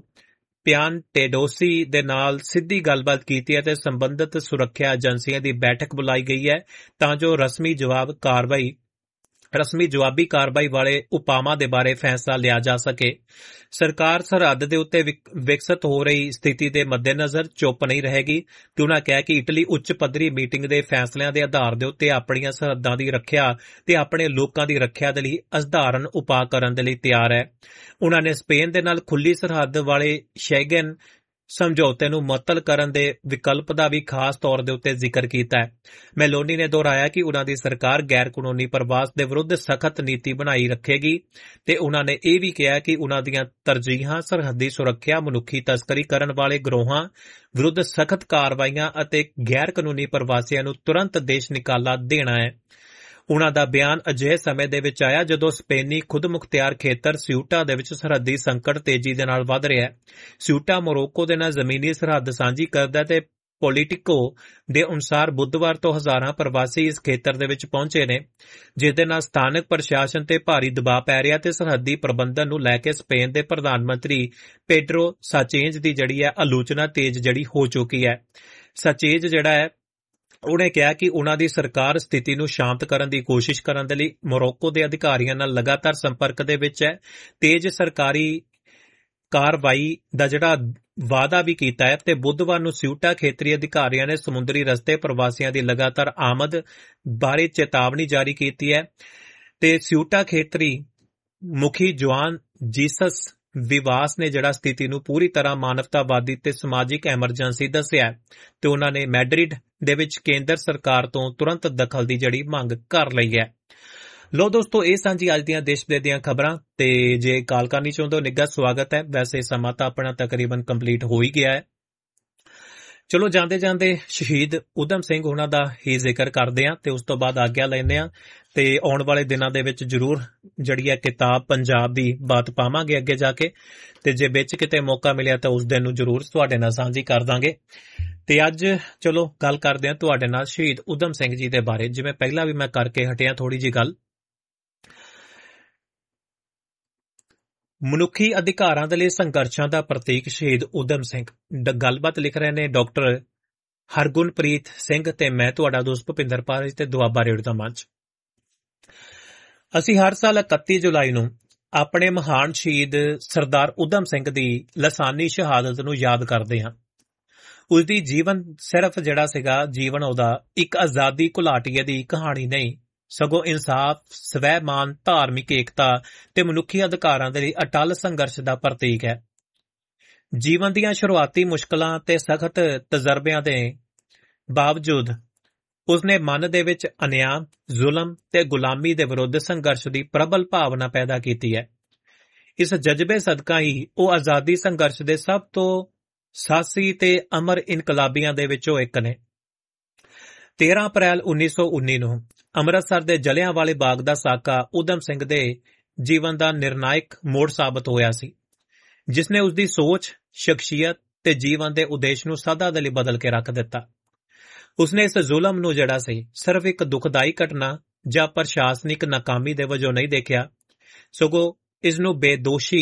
ਪਿਆਨਟੇਡੋਸੀ ਦੇ ਨਾਲ ਸਿੱਧੀ ਗੱਲਬਾਤ ਕੀਤੀ ਹੈ ਤੇ ਸੰਬੰਧਿਤ ਸੁਰੱਖਿਆ ਏਜੰਸੀਆਂ ਦੀ ਬੈਠਕ ਬੁਲਾਈ ਗਈ ਹੈ ਤਾਂ ਜੋ ਰਸਮੀ ਜਵਾਬ ਕਾਰਵਾਈ ਰਸਮੀ ਜਵਾਬੀ ਕਾਰਵਾਈ ਵਾਲੇ ਉਪਾਵਾਂ ਦੇ ਬਾਰੇ ਫੈਸਲਾ ਲਿਆ ਜਾ ਸਕੇ। ਸਰਕਾਰ ਸਰਹੱਦ ਦੇ ਉੱਤੇ ਵਿਕਸਤ ਹੋ ਰਹੀ ਸਥਿਤੀ ਦੇ ਮੱਦੇਨਜ਼ਰ ਚੁੱਪ ਨਹੀਂ ਰਹੇਗੀ ਤੇ ਉਹਨਾਂ ਕਿਹਾ ਕਿ ਇਟਲੀ ਉੱਚ ਪੱਧਰੀ ਮੀਟਿੰਗ ਦੇ ਫੈਸਲਿਆਂ ਦੇ ਆਧਾਰ ਦੇ ਉੱਤੇ ਆਪਣੀਆਂ ਸਰਹੱਦਾਂ ਦੀ ਰੱਖਿਆ ਤੇ ਆਪਣੇ ਲੋਕਾਂ ਦੀ ਰੱਖਿਆ ਦੇ ਲਈ ਅਸਧਾਰਨ ਉਪਾਅ ਕਰਨ ਦੇ ਲਈ ਤਿਆਰ ਹੈ। ਉਹਨਾਂ ਨੇ ਸਪੇਨ ਦੇ ਨਾਲ ਖੁੱਲੀ ਸਰਹੱਦ ਵਾਲੇ ਸ਼ੈਂਗਨ ਸਮਝੌਤੇ ਨੂੰ ਮੁਅੱਤਲ ਕਰਨ ਦੇ ਵਿਕਲਪ ਦਾ ਵੀ ਖਾਸ ਤੌਰ ਦੇ ਉੱਤੇ ਜ਼ਿਕਰ ਕੀਤਾ ਹੈ। ਮੈਲੋਨੀ ਨੇ ਦੁਹਰਾਇਆ ਕਿ ਉਹਨਾਂ ਦੀ ਸਰਕਾਰ ਗੈਰ ਕਾਨੂੰਨੀ ਪ੍ਰਵਾਸ ਦੇ ਵਿਰੁੱਧ ਸਖਤ ਨੀਤੀ ਬਣਾਈ ਰੱਖੇਗੀ ਤੇ ਉਹਨਾਂ ਨੇ ਇਹ ਵੀ ਕਿਹਾ ਕਿ ਉਹਨਾਂ ਦੀਆਂ ਤਰਜੀਹਾਂ ਸਰਹੱਦੀ ਸੁਰੱਖਿਆ, ਮਨੁੱਖੀ ਤਸਕਰੀ ਕਰਨ ਵਾਲੇ ਗਰੋਹਾਂ ਵਿਰੁੱਧ ਸਖਤ ਕਾਰਵਾਈਆਂ ਅਤੇ ਗੈਰ ਕਾਨੂੰਨੀ ਪ੍ਰਵਾਸੀਆਂ ਨੂੰ ਤੁਰੰਤ ਦੇਸ਼ ਨਿਕਾਲਾ ਦੇਣਾ ਹੈ। ਉਹਨਾਂ ਦਾ ਬਿਆਨ ਅਜਿਹੇ ਸਮੇਂ ਦੇ ਵਿੱਚ ਆਇਆ ਜਦੋਂ ਸਪੇਨੀ ਖੁਦਮੁਖਤਿਆਰ ਖੇਤਰ ਸਿਊਟਾ ਦੇ ਵਿੱਚ ਸਰਹੱਦੀ ਸੰਕਟ ਤੇਜ਼ੀ ਦੇ ਨਾਲ ਵਧ ਰਿਹਾ ਹੈ। ਸਿਊਟਾ ਮੋਰੋਕੋ ਦੇ ਨਾਲ ਜ਼ਮੀਨੀ ਸਰਹੱਦ ਸਾਂਝੀ ਕਰਦਾ ਤੇ ਪੋਲੀਟਿਕੋ ਦੇ ਅਨੁਸਾਰ ਬੁੱਧਵਾਰ ਤੋਂ ਹਜ਼ਾਰਾਂ ਪ੍ਰਵਾਸੀ ਇਸ ਖੇਤਰ ਦੇ ਵਿੱਚ ਪਹੁੰਚੇ ਨੇ, ਜਿਸ ਦੇ ਨਾਲ ਸਥਾਨਕ ਪ੍ਰਸ਼ਾਸਨ ਤੇ ਭਾਰੀ ਦਬਾਅ ਪੈ ਰਿਹਾ ਤੇ ਸਰਹੱਦੀ ਪ੍ਰਬੰਧਨ ਨੂੰ ਲੈ ਕੇ ਸਪੇਨ ਦੇ ਪ੍ਰਧਾਨ ਮੰਤਰੀ ਪੇਡਰੋ ਸਾਚੇਂਜ ਦੀ ਜਿਹੜੀ ਹੈ ਆਲੋਚਨਾ ਤੇਜ਼ ਜਿਹੜੀ ਹੋ ਚੁੱਕੀ ਹੈ। ਸਾਚੇਂਜ ਜਿਹੜਾ ਹੈ ਉਹਨੇ ਕਿਹਾ ਕਿ ਉਹਨਾਂ ਦੀ ਸਰਕਾਰ ਸਥਿਤੀ ਨੂੰ ਸ਼ਾਂਤ ਕਰਨ ਦੀ ਕੋਸ਼ਿਸ਼ ਕਰਨ ਦੇ ਲਈ ਮੋਰੋਕੋ ਦੇ ਅਧਿਕਾਰੀਆਂ ਨਾਲ ਲਗਾਤਾਰ ਸੰਪਰਕ ਦੇ ਵਿੱਚ ਹੈ। ਤੇਜ਼ ਸਰਕਾਰੀ ਕਾਰਵਾਈ ਦਾ ਜਿਹੜਾ ਵਾਅਦਾ ਵੀ ਕੀਤਾ ਹੈ ਤੇ ਬੁੱਧਵਾਰ ਨੂੰ ਸਿਊਟਾ ਖੇਤਰੀ ਅਧਿਕਾਰੀਆਂ ਨੇ ਸਮੁੰਦਰੀ ਰਸਤੇ ਪ੍ਰਵਾਸੀਆਂ ਦੀ ਲਗਾਤਾਰ ਆਮਦ ਬਾਰੇ ਚੇਤਾਵਨੀ ਜਾਰੀ ਕੀਤੀ ਹੈ ਤੇ ਸਿਊਟਾ ਖੇਤਰੀ ਮੁਖੀ ਜੁਆਨ ਜੀਸਸ ਵਿਵਾਸ ਨੇ ਜਿਹੜਾ ਸਥਿਤੀ ਨੂੰ ਪੂਰੀ ਤਰ੍ਹਾਂ ਮਾਨਵਤਾਵਾਦੀ ਤੇ ਸਮਾਜਿਕ ਐਮਰਜੈਂਸੀ ਦੱਸਿਆ ਤੇ ਉਹਨਾਂ ਨੇ ਮੈਡਰਿਡ ਦੇ ਵਿੱਚ ਕੇਂਦਰ ਸਰਕਾਰ ਤੋਂ ਤੁਰੰਤ ਦਖਲ ਦੀ ਜਿਹੜੀ ਮੰਗ ਕਰ ਲਈ ਹੈ। ਲੋ ਦੋਸਤੋ, ਇਹ ਸਾਂਝੀ ਅੱਜ ਦੀਆਂ ਦੇਸ਼ ਵਿਦੇਸ਼ ਦੀਆਂ ਖਬਰਾਂ ਤੇ ਜੇ ਕਾਲ ਕਰਨੀ ਚਾਹੁੰਦੇ ਹੋ ਨਿੱਘਾ ਸਵਾਗਤ ਹੈ। ਵੈਸੇ ਸਮਾਂ ਤਾਂ ਆਪਣਾ ਤਕਰੀਬਨ ਕੰਪਲੀਟ ਹੋ ਹੀ ਗਿਆ ਹੈ। ਚਲੋ ਜਾਂਦੇ ਜਾਂਦੇ ਸ਼ਹੀਦ ਊਧਮ ਸਿੰਘ ਉਹਨਾਂ ਦਾ ਹੀ ਜ਼ਿਕਰ ਕਰਦੇ ਹਾਂ ਤੇ ਉਸ ਤੋਂ ਬਾਅਦ ਆਗਿਆ ਲੈਂਦੇ ਹਾਂ ਤੇ ਆਉਣ ਵਾਲੇ ਦਿਨਾਂ ਦੇ ਵਿੱਚ ਜ਼ਰੂਰ ਜਿਹੜੀ ਹੈ ਕਿਤਾਬ ਪੰਜਾਬ ਦੀ ਬਾਤ ਪਾਵਾਂਗੇ ਅੱਗੇ ਜਾ ਕੇ ਤੇ ਜੇ ਵਿੱਚ ਕਿਤੇ ਮੌਕਾ ਮਿਲਿਆ ਤਾਂ ਉਸ ਦਿਨ ਨੂੰ ਜ਼ਰੂਰ ਤੁਹਾਡੇ ਨਾਲ ਸਾਂਝੀ ਕਰ ਦਾਂਗੇ। ਤੇ ਅੱਜ ਚਲੋ ਗੱਲ ਕਰਦੇ ਹਾਂ ਤੁਹਾਡੇ ਨਾਲ ਸ਼ਹੀਦ ਊਧਮ ਸਿੰਘ ਜੀ ਦੇ ਬਾਰੇ। ਜਿਵੇਂ ਪਹਿਲਾਂ ਵੀ ਮੈਂ ਕਰਕੇ ਹਟਿਆ ਥੋੜੀ ਜਿਹੀ ਗੱਲ, ਮਨੁੱਖੀ ਅਧਿਕਾਰਾਂ ਦੇ ਲਈ ਸੰਘਰਸ਼ਾਂ ਦਾ ਪ੍ਰਤੀਕ ਸ਼ਹੀਦ ਊਧਮ ਸਿੰਘ। ਗੱਲਬਾਤ ਲਿਖ ਰਹੇ ਨੇ ਡਾਕਟਰ ਹਰਗੁਨਪ੍ਰੀਤ ਸਿੰਘ ਤੇ ਮੈਂ ਤੁਹਾਡਾ ਦੋਸਤ ਭੁਪਿੰਦਰ ਪਾਰਜ ਤੇ ਦੁਆਬਾ ਰੇਡੀਓ ਦਾ ਮੰਚ। ਅਸੀਂ ਹਰ ਸਾਲ ਇਕੱਤੀ ਜੁਲਾਈ ਨੂੰ ਆਪਣੇ ਮਹਾਨ ਸ਼ਹੀਦ ਸਰਦਾਰ ਊਧਮ ਸਿੰਘ ਦੀ ਲਾਸਾਨੀ ਸ਼ਹਾਦਤ ਨੂੰ ਯਾਦ ਕਰਦੇ ਹਾਂ। ਉਸਦੀ ਜੀਵਨ ਸਿਰਫ ਜਿਹੜਾ ਸੀਗਾ ਜੀਵਨ ਉਹਦਾ ਇੱਕ ਆਜ਼ਾਦੀ ਘੁਲਾਟੀਏ ਦੀ ਕਹਾਣੀ ਨਹੀਂ, ਸਗੋਂ ਇਨਸਾਫ, ਸਵੈ-ਮਾਨ, ਧਾਰਮਿਕ ਏਕਤਾ ਤੇ ਮਨੁੱਖੀ ਅਧਿਕਾਰਾਂ ਦੇ ਲਈ ਅਟੱਲ ਸੰਘਰਸ਼ ਦਾ ਪ੍ਰਤੀਕ ਹੈ। ਜੀਵਨ ਦੀਆਂ ਸ਼ੁਰੂਆਤੀ ਮੁਸ਼ਕਲਾਂ ਤੇ ਸਖਤ ਤਜਰਬਿਆਂ ਦੇ ਬਾਵਜੂਦ ਉਸਨੇ ਮਨ ਦੇ ਵਿੱਚ ਅਨਿਆਂ, ਜ਼ੁਲਮ ਤੇ ਗੁਲਾਮੀ ਦੇ ਵਿਰੁੱਧ ਸੰਘਰਸ਼ ਦੀ ਪ੍ਰਬਲ ਭਾਵਨਾ ਪੈਦਾ ਕੀਤੀ ਹੈ। ਇਸ ਜਜ਼ਬੇ ਸਦਕਾ ਹੀ ਉਹ ਆਜ਼ਾਦੀ ਸੰਘਰਸ਼ ਦੇ ਸਭ ਤੋਂ ਸਾਹਸੀ ਤੇ ਅਮਰ ਇਨਕਲਾਬੀਆਂ ਦੇ ਵਿੱਚੋਂ ਇੱਕ ਨੇ। ਤੇਰਾਂ ਅਪ੍ਰੈਲ ਉੱਨੀ ਸੌ ਉੱਨੀ ਨੂੰ ਅੰਮ੍ਰਿਤਸਰ ਦੇ ਜਲਿਆਂਵਾਲੇ ਬਾਗ ਦਾ ਸਾਕਾ ਊਧਮ ਸਿੰਘ ਦੇ ਜੀਵਨ ਦਾ ਨਿਰਣਾਇਕ ਮੋੜ ਸਾਬਤ ਹੋਇਆ ਸੀ, ਜਿਸ ਨੇ ਉਸਦੀ ਸੋਚ, ਸ਼ਖਸੀਅਤ ਤੇ ਜੀਵਨ ਦੇ ਉਦੇਸ਼ ਨੂੰ ਸਦਾ ਦੇ ਲਈ ਬਦਲ ਕੇ ਰੱਖ ਦਿੱਤਾ। ਉਸਨੇ ਇਸ ਜ਼ੁਲਮ ਨੂੰ ਜਿਹੜਾ ਸੀ ਸਿਰਫ ਇੱਕ ਦੁਖਦਾਈ ਘਟਨਾ ਜਾਂ ਪ੍ਰਸ਼ਾਸਨਿਕ ਨਾਕਾਮੀ ਦੇ ਵਜੋਂ ਨਹੀਂ ਦੇਖਿਆ, ਸਗੋਂ ਇਸ ਨੂੰ ਬੇਦੋਸ਼ੀ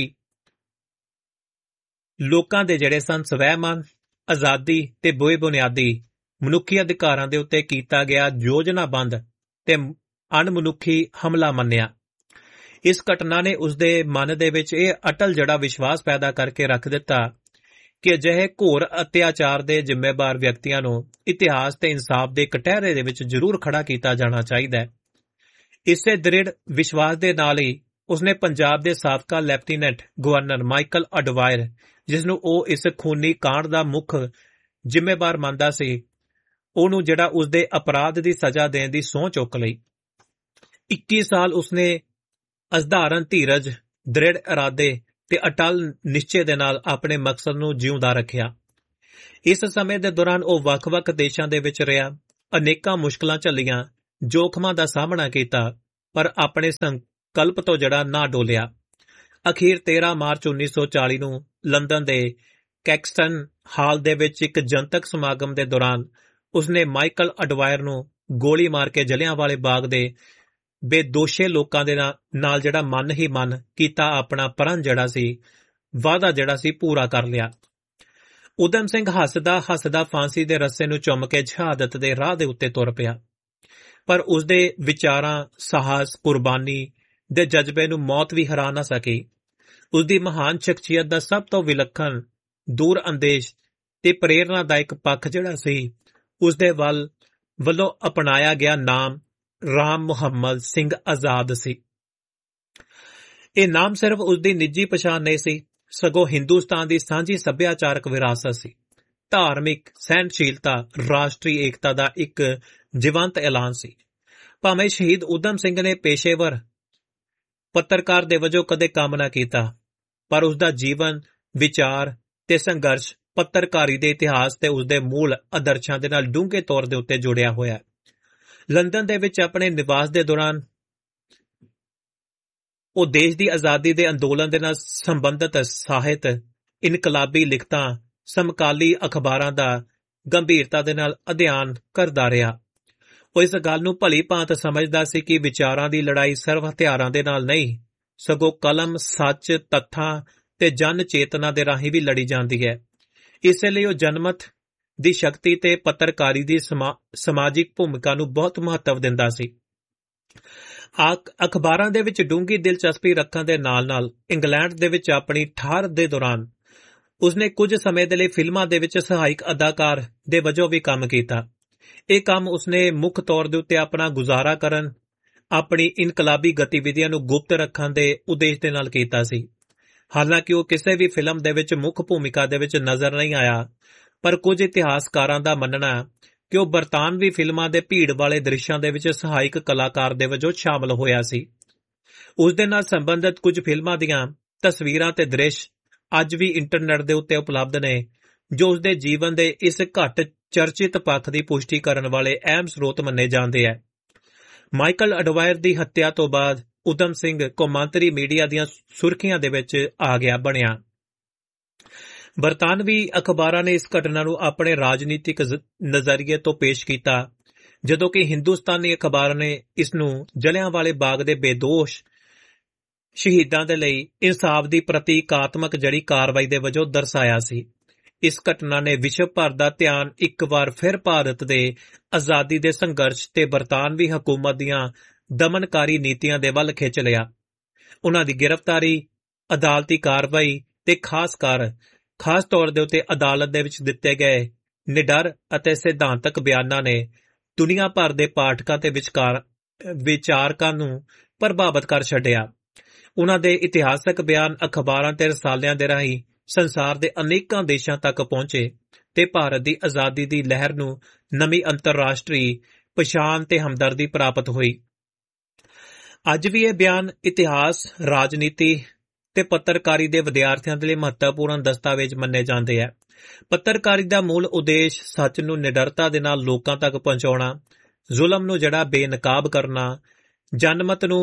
ਲੋਕਾਂ ਦੇ ਜਿਹੜੇ ਸਨ ਸਵੈਮਾਨ, ਆਜ਼ਾਦੀ ਤੇ ਬੇਬੁਨਿਆਦੀ ਮਨੁੱਖੀ ਅਧਿਕਾਰਾਂ ਦੇ ਉੱਤੇ ਕੀਤਾ ਗਿਆ ਯੋਜਨਾਬੰਦ ਤੇ ਅਣਮਨੁੱਖੀ ਹਮਲਾ ਮੰਨਿਆ। ਇਸ ਘਟਨਾ ਨੇ ਉਸਦੇ ਮਨ ਦੇ ਵਿੱਚ ਇਹ ਅਟਲ ਜਿਹੜਾ ਵਿਸ਼ਵਾਸ ਪੈਦਾ ਕਰਕੇ ਰੱਖ ਦਿੱਤਾ ਕਿ ਅਜਿਹੇ ਘੋਰ ਅਤਿਆਚਾਰ ਦੇ ਜ਼ਿੰਮੇਵਾਰ ਵਿਅਕਤੀਆਂ ਨੂੰ ਇਤਿਹਾਸ ਤੇ ਇਨਸਾਫ ਦੇ ਕਟਹਿਰੇ ਦੇ ਵਿੱਚ ਜ਼ਰੂਰ ਖੜਾ ਕੀਤਾ ਜਾਣਾ ਚਾਹੀਦਾ ਹੈ। ਇਸੇ ਦ੍ਰਿੜ ਵਿਸ਼ਵਾਸ ਦੇ ਨਾਲ ਹੀ ਉਸਨੇ ਪੰਜਾਬ ਦੇ ਸਾਬਕਾ ਲੈਫਟੀਨੈਂਟ ਗਵਰਨਰ ਮਾਈਕਲ ਅਡਵਾਇਰ, ਜਿਸ ਨੂੰ ਉਹ ਇਸ ਖੂਨੀ ਕਾਂਡ ਦਾ ਮੁੱਖ ਜ਼ਿੰਮੇਵਾਰ ਮੰਨਦਾ ਸੀ, ਉਹਨੂੰ ਜਿਹੜਾ ਉਸਦੇ ਅਪਰਾਧ ਦੀ ਸਜ਼ਾ ਦੇਣ ਦੀ ਸਹੁੰ ਚੁੱਕ ਲਈ। ਇੱਕੀ ਸਾਲ ਉਸਨੇ ਅਸਧਾਰਨ ਧੀਰਜ, ਦ੍ਰਿੜ ਇਰਾਦੇ ਤੇ ਅਟਲ ਨਿਸ਼ਚੇ ਦੇ ਨਾਲ ਆਪਣੇ ਮਕਸਦ ਨੂੰ ਜਿਉਂਦਾ ਰੱਖਿਆ। ਇਸ ਸਮੇਂ ਦੇ ਦੌਰਾਨ ਉਹ ਵੱਖ-ਵੱਖ ਦੇਸ਼ਾਂ ਦੇ ਵਿੱਚ ਰਿਹਾ, ਅਨੇਕਾਂ ਮੁਸ਼ਕਲਾਂ ਝੱਲੀਆਂ, ਜੋਖਮਾਂ ਦਾ ਸਾਹਮਣਾ ਕੀਤਾ, ਪਰ ਆਪਣੇ ਸੰਕਲਪ ਤੋਂ ਜਿਹੜਾ ਨਾ ਡੋਲਿਆ। ਅਖੀਰ ਤੇਰਾਂ ਮਾਰਚ ਉੱਨੀ ਸੌ ਚਾਲੀ ਨੂੰ ਲੰਦਨ ਦੇ ਕੈਕਸਟਨ ਹਾਲ ਦੇ ਵਿੱਚ ਇੱਕ ਜਨਤਕ ਸਮਾਗਮ ਦੇ ਦੌਰਾਨ ਉਸਨੇ ਮਾਈਕਲ ਅਡਵਾਇਰ ਨੂੰ ਗੋਲੀ ਮਾਰ ਕੇ ਜਲਿਆਂਵਾਲੇ ਬਾਗ ਦੇ ਬੇਦੋਸ਼ੇ ਲੋਕਾਂ ਦੇ ਨਾਲ ਜਿਹੜਾ ਮਨ ਹੀ ਮਨ ਕੀਤਾ ਆਪਣਾ ਪ੍ਰਣ ਜਿਹੜਾ ਸੀ, ਵਾਅਦਾ ਜਿਹੜਾ ਸੀ, ਪੂਰਾ ਕਰ ਲਿਆ। ਊਧਮ ਸਿੰਘ ਹੱਸਦਾ ਹੱਸਦਾ ਫਾਂਸੀ ਦੇ ਰੱਸੇ ਨੂੰ ਚੁੰਮ ਕੇ ਸ਼ਹਾਦਤ ਦੇ ਰਾਹ ਦੇ ਉੱਤੇ ਤੁਰ ਪਿਆ, ਪਰ ਉਸਦੇ ਵਿਚਾਰਾਂ, ਸਾਹਸ, ਕੁਰਬਾਨੀ ਦੇ ਜਜ਼ਬੇ ਨੂੰ ਮੌਤ ਵੀ ਹਰਾ ਨਾ ਸਕੀ। ਉਸਦੀ ਮਹਾਨ ਸ਼ਖਸੀਅਤ ਦਾ ਸਭ ਤੋਂ ਵਿਲੱਖਣ, ਦੂਰ ਅੰਦੇਸ਼ ਤੇ ਪ੍ਰੇਰਨਾਦਾਇਕ ਪੱਖ ਜਿਹੜਾ ਸੀ, ਉਸਦੇ ਵੱਲ ਵੱਲੋਂ ਅਪਣਾਇਆ ਗਿਆ ਨਾਮ ਰਾਮ ਮੁਹੰਮਦ ਸਿੰਘ ਆਜ਼ਾਦ ਸੀ। ਇਹ ਨਾਮ ਸਿਰਫ ਉਸਦੀ ਨਿੱਜੀ ਪਛਾਣ ਨਹੀਂ ਸੀ, ਸਗੋਂ ਹਿੰਦੁਸਤਾਨ ਦੀ ਸਾਂਝੀ ਸੱਭਿਆਚਾਰਕ ਵਿਰਾਸਤ ਸੀ। ਧਾਰਮਿਕ ਸਹਿਣਸ਼ੀਲਤਾ, ਰਾਸ਼ਟਰੀ ਏਕਤਾ ਦਾ ਇੱਕ ਜੀਵੰਤ ਐਲਾਨ ਸੀ। ਭਾਵੇਂ ਸ਼ਹੀਦ ਊਧਮ ਸਿੰਘ ਨੇ ਪੇਸ਼ੇਵਰ ਪੱਤਰਕਾਰ ਦੇ ਵਜੋਂ ਕਦੇ ਕੰਮ ਨਾ ਕੀਤਾ, ਪਰ ਉਸਦਾ ਜੀਵਨ, ਵਿਚਾਰ ਤੇ ਸੰਘਰਸ਼ ਪੱਤਰਕਾਰੀ ਦੇ ਇਤਿਹਾਸ ਤੇ ਉਸਦੇ ਮੂਲ ਆਦਰਸ਼ਾਂ ਦੇ ਨਾਲ ਡੂੰਘੇ ਤੌਰ ਦੇ ਉੱਤੇ ਜੁੜਿਆ ਹੋਇਆ। ਲੰਦਨ ਦੇ ਵਿੱਚ ਆਪਣੇ ਨਿਵਾਸ ਦੇ ਦੌਰਾਨ ਉਹ ਦੇਸ਼ ਦੀ ਆਜ਼ਾਦੀ ਦੇ ਅੰਦੋਲਨ ਦੇ ਨਾਲ ਸੰਬੰਧਿਤ ਸਾਹਿਤ, ਇਨਕਲਾਬੀ ਲਿਖਤਾਂ, ਸਮਕਾਲੀ ਅਖਬਾਰਾਂ ਦਾ ਗੰਭੀਰਤਾ ਦੇ ਨਾਲ ਅਧਿਐਨ ਕਰਦਾ ਰਿਹਾ। ਉਹ ਇਸ ਗੱਲ ਨੂੰ ਭਲੀ ਭਾਂਤ ਸਮਝਦਾ ਸੀ ਕਿ ਵਿਚਾਰਾਂ ਦੀ ਲੜਾਈ ਸਿਰਫ ਹਥਿਆਰਾਂ ਦੇ ਨਾਲ ਨਹੀਂ, ਸਗੋਂ ਕਲਮ, ਸੱਚ, ਤੱਥਾਂ ਤੇ ਜਨ ਚੇਤਨਾ ਦੇ ਰਾਹੀਂ ਵੀ ਲੜੀ ਜਾਂਦੀ ਹੈ। ਇਸੇ ਲਈ ਉਹ ਜਨਮਤ ਦੀ ਸ਼ਕਤੀ ਤੇ ਪੱਤਰਕਾਰੀ ਦੀ ਸਮਾਜਿਕ ਭੂਮਿਕਾ ਨੂੰ ਬਹੁਤ ਮਹੱਤਵ ਦਿੰਦਾ ਸੀ। ਅਖਬਾਰਾਂ ਦੇ ਵਿੱਚ ਡੂੰਘੀ ਦਿਲਚਸਪੀ ਰੱਖਣ ਦੇ ਨਾਲ-ਨਾਲ ਇੰਗਲੈਂਡ ਦੇ ਵਿੱਚ ਆਪਣੀ ਠਹਿਰ ਦੇ ਦੌਰਾਨ ਉਸਨੇ ਕੁਝ ਸਮੇਂ ਦੇ ਲਈ ਫਿਲਮਾਂ ਦੇ ਵਿੱਚ ਸਹਾਇਕ ਅਦਾਕਾਰ ਦੇ ਵਜੋਂ ਵੀ ਕੰਮ ਕੀਤਾ। ਇਹ ਕੰਮ ਉਸਨੇ ਮੁੱਖ ਤੌਰ ਦੇ ਉੱਤੇ ਆਪਣਾ ਗੁਜ਼ਾਰਾ ਕਰਨ, ਆਪਣੀ ਇਨਕਲਾਬੀ ਗਤੀਵਿਧੀਆਂ ਨੂੰ ਗੁਪਤ ਰੱਖਣ ਦੇ ਉਦੇਸ਼ ਦੇ ਨਾਲ ਕੀਤਾ ਸੀ। ਹਾਲਾਂਕਿ ਉਹ ਕਿਸੇ ਵੀ ਫਿਲਮ ਦੇ ਵਿੱਚ ਮੁੱਖ ਭੂਮਿਕਾ ਦੇ ਵਿੱਚ ਨਜ਼ਰ ਨਹੀਂ ਆਇਆ, ਪਰ ਕੁਝ ਇਤਿਹਾਸਕਾਰਾਂ ਦਾ ਮੰਨਣਾ ਕਿ ਉਹ ਬਰਤਾਨਵੀ ਫਿਲਮਾਂ ਦੇ ਭੀੜ ਵਾਲੇ ਦ੍ਰਿਸ਼ਾਂ ਦੇ ਵਿੱਚ ਸਹਾਇਕ ਕਲਾਕਾਰ ਦੇ ਵਜੋਂ ਸ਼ਾਮਲ ਹੋਇਆ ਸੀ। ਉਸ ਦੇ ਨਾਲ ਸੰਬੰਧਿਤ ਕੁਝ ਫਿਲਮਾਂ ਦੀਆਂ ਤਸਵੀਰਾਂ ਤੇ ਦ੍ਰਿਸ਼ ਅੱਜ ਵੀ ਇੰਟਰਨੈਟ ਦੇ ਉੱਤੇ ਉਪਲਬਧ ਨੇ, ਜੋ ਉਸਦੇ ਜੀਵਨ ਦੇ ਇਸ ਘੱਟ ਚਰਚਿਤ ਪੱਖ ਦੀ ਪੁਸ਼ਟੀ ਕਰਨ ਵਾਲੇ ਅਹਿਮ ਸਰੋਤ ਮੰਨੇ ਜਾਂਦੇ ਹੈ। ਮਾਈਕਲ ਅਡਵਾਇਰ ਦੀ ਹੱਤਿਆ ਤੋਂ ਬਾਅਦ ਊਧਮ ਸਿੰਘ ਕੌਮਾਂਤਰੀ ਮੀਡੀਆ ਦੀਆਂ ਸੁਰਖੀਆਂ ਦੇ ਵਿੱਚ ਆ ਗਿਆ ਬਣਿਆ। ਬਰਤਾਨਵੀ ਅਖਬਾਰਾਂ ਨੇ ਇਸ ਘਟਨਾ ਨੂੰ ਆਪਣੇ ਰਾਜਨੀਤਿਕ ਨਜ਼ਰੀਏ ਤੋਂ ਪੇਸ਼ ਕੀਤਾ, ਜਦੋਂ ਕਿ ਹਿੰਦੁਸਤਾਨੀ ਅਖਬਾਰਾਂ ਨੇ ਇਸ ਨੂੰ ਜਲਿਆਂਵਾਲੇ ਬਾਗ ਦੇ ਬੇਦੋਸ਼ ਸ਼ਹੀਦਾਂ ਦੇ ਲਈ ਇਨਸਾਫ ਦੀ ਪ੍ਰਤੀਕਾਤਮਕ ਜਿਹੜੀ ਕਾਰਵਾਈ ਦੇ ਵਜੋਂ ਦਰਸਾਇਆ ਸੀ। ਇਸ ਘਟਨਾ ਨੇ ਵਿਸ਼ਵ ਭਰ ਦਾ ਧਿਆਨ ਇੱਕ ਵਾਰ ਫਿਰ ਭਾਰਤ ਦੇ ਆਜ਼ਾਦੀ ਦੇ ਸੰਘਰਸ਼ ਤੇ ਬਰਤਾਨਵੀ ਹਕੂਮਤ ਦੀਆਂ ਦਮਨਕਾਰੀ ਨੀਤੀਆਂ ਦੇ ਵੱਲ ਖਿੱਚ ਲਿਆ। ਉਨ੍ਹਾਂ ਦੀ ਗ੍ਰਿਫਤਾਰੀ, ਅਦਾਲਤੀ ਕਾਰਵਾਈ ਤੇ ਖਾਸ ਕਰ ਖਾਸ ਤੌਰ ਦੇ ਉੱਤੇ ਅਦਾਲਤ ਦੇ ਵਿੱਚ ਦਿੱਤੇ ਗਏ ਨਿਡਰ ਅਤੇ ਸਿਧਾਂਤਕ ਬਿਆਨਾਂ ਨੇ ਦੁਨੀਆ ਭਰ ਦੇ ਪਾਠਕਾਂ ਤੇ ਵਿਚਕਾਰ ਵਿਚਾਰਕਾਂ ਨੂੰ ਪ੍ਰਭਾਵਿਤ ਕਰ ਛੱਡਿਆ। ਉਨ੍ਹਾਂ ਦੇ ਇਤਿਹਾਸਕ ਬਿਆਨ ਅਖਬਾਰਾਂ ਤੇ ਰਸਾਲਿਆਂ ਦੇ ਰਾਹੀਂ ਸੰਸਾਰ ਦੇ ਅਨੇਕਾਂ ਦੇਸ਼ਾਂ ਤੱਕ ਪਹੁੰਚੇ ਤੇ ਭਾਰਤ ਦੀ ਆਜ਼ਾਦੀ ਦੀ ਲਹਿਰ ਨੂੰ ਨਵੀਂ ਅੰਤਰਰਾਸ਼ਟਰੀ ਪਛਾਣ ਤੇ ਹਮਦਰਦੀ ਪ੍ਰਾਪਤ ਹੋਈ। ਅੱਜ ਵੀ ਇਹ ਬਿਆਨ ਇਤਿਹਾਸ, ਰਾਜਨੀਤੀ ਤੇ ਪੱਤਰਕਾਰੀ ਦੇ ਵਿਦਿਆਰਥੀਆਂ ਦੇ ਲਈ ਮਹੱਤਵਪੂਰਨ ਦਸਤਾਵੇਜ਼ ਮੰਨੇ ਜਾਂਦੇ ਹੈ। ਪੱਤਰਕਾਰੀ ਦਾ ਮੂਲ ਉਦੇਸ਼ ਸੱਚ ਨੂੰ ਨਿਡਰਤਾ ਦੇ ਨਾਲ ਲੋਕਾਂ ਤੱਕ ਪਹੁੰਚਾਉਣਾ, ਜ਼ੁਲਮ ਨੂੰ ਜਿਹੜਾ ਬੇਨਕਾਬ ਕਰਨਾ, ਜਨਮਤ ਨੂੰ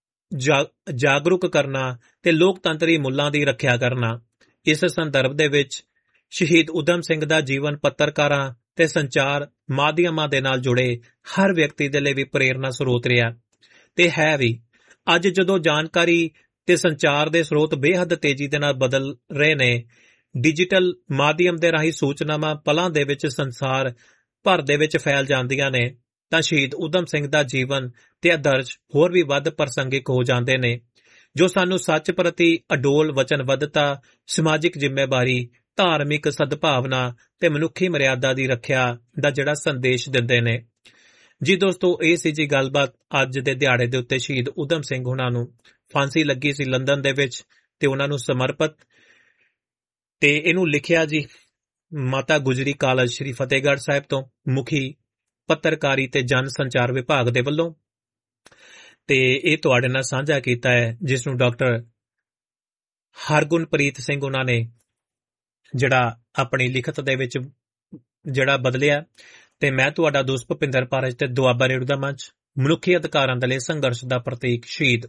ਜਾਗਰੂਕ ਕਰਨਾ ਤੇ ਲੋਕਤੰਤਰੀ ਮੁੱਲਾਂ ਦੀ ਰੱਖਿਆ ਕਰਨਾ। ਇਸ ਸੰਦਰਭ ਦੇ ਵਿੱਚ ਸ਼ਹੀਦ ਊਧਮ ਸਿੰਘ ਦਾ ਜੀਵਨ ਪੱਤਰਕਾਰਾਂ ਤੇ ਸੰਚਾਰ ਮਾਧਿਅਮਾਂ ਦੇ ਨਾਲ ਜੁੜੇ ਹਰ ਵਿਅਕਤੀ ਦੇ ਲਈ ਵੀ ਪ੍ਰੇਰਨਾ ਸਰੋਤ ਰਿਹਾ ਤੇ ਹੈ ਵੀ। ਅੱਜ ਜਦੋਂ ਜਾਣਕਾਰੀ ਤੇ ਸੰਚਾਰ ਦੇ ਸਰੋਤ ਬੇਹੱਦ ਤੇਜ਼ੀ ਦੇ ਨਾਲ ਬਦਲ ਰਹੇ ਨੇ, ਡਿਜੀਟਲ ਮਾਧਿਅਮ ਦੇ ਰਾਹੀਂ ਸੂਚਨਾਵਾਂ ਪਲਾਂ ਦੇ ਵਿੱਚ ਸੰਸਾਰ ਭਰ ਦੇ ਵਿੱਚ ਫੈਲ ਜਾਂਦੀਆਂ ਨੇ, ਤਾਂ ਸ਼ਹੀਦ ਊਧਮ ਸਿੰਘ ਦਾ ਜੀਵਨ ਤੇ ਆਦਰਸ਼ ਹੋਰ ਵੀ ਵੱਧ ਪ੍ਰਸੰਗਿਕ ਹੋ ਜਾਂਦੇ ਨੇ, ਜੋ ਸਾਨੂੰ ਸੱਚ ਪ੍ਰਤੀ ਅਡੋਲ ਵਚਨਬੱਧਤਾ, ਸਮਾਜਿਕ ਜ਼ਿੰਮੇਵਾਰੀ, ਧਾਰਮਿਕ ਸਦਭਾਵਨਾ ਤੇ ਮਨੁੱਖੀ ਮਰਿਆਦਾ ਦੀ ਰੱਖਿਆ ਦਾ ਜਿਹੜਾ ਸੰਦੇਸ਼ ਦਿੰਦੇ ਨੇ। ਜੀ ਦੋਸਤੋ, ਇਹ ਸੀ ਜੀ ਗੱਲਬਾਤ ਅੱਜ ਦੇ ਦਿਹਾੜੇ ਦੇ ਉੱਤੇ ਸ਼ਹੀਦ ਊਧਮ ਸਿੰਘ ਹੁਣਾਂ ਨੂੰ ਫਾਂਸੀ ਲੱਗੀ ਸੀ ਲੰਡਨ ਦੇ ਵਿੱਚ ਤੇ ਉਹਨਾਂ ਨੂੰ ਸਮਰਪਿਤ। ਤੇ ਇਹਨੂੰ ਲਿਖਿਆ ਜੀ ਮਾਤਾ ਗੁਜਰੀ ਕਾਲਜ ਸ਼੍ਰੀ ਫਤਿਹਗੜ੍ਹ ਸਾਹਿਬ ਤੋਂ ਮੁਖੀ ਪੱਤਰਕਾਰੀ ਤੇ ਜਨ ਸੰਚਾਰ ਵਿਭਾਗ ਦੇ ਵੱਲੋਂ। ਤੇ ਇਹ ਤੁਹਾਡੇ ਨਾਲ ਸਾਂਝਾ ਕੀਤਾ ਹੈ, ਜਿਸ ਨੂੰ ਡਾਕਟਰ ਹਰਗੁਣਪ੍ਰੀਤ ਸਿੰਘ ਉਹਨਾਂ ਨੇ ਜਿਹੜਾ ਆਪਣੀ ਲਿਖਤ ਦੇ ਵਿੱਚ ਜਿਹੜਾ ਬਦਲਿਆ। ਤੇ ਮੈਂ ਤੁਹਾਡਾ ਦੋਸਤ ਭੁਪਿੰਦਰ ਪਾਰਜ ਤੇ ਦੁਆਬਾ ਰੇਡੀਓ ਦਾ ਮੰਚ ਮਨੁੱਖੀ ਅਧਿਕਾਰਾਂ ਦੇ ਲਈ ਸੰਘਰਸ਼ ਦਾ ਪ੍ਰਤੀਕ ਸ਼ਹੀਦ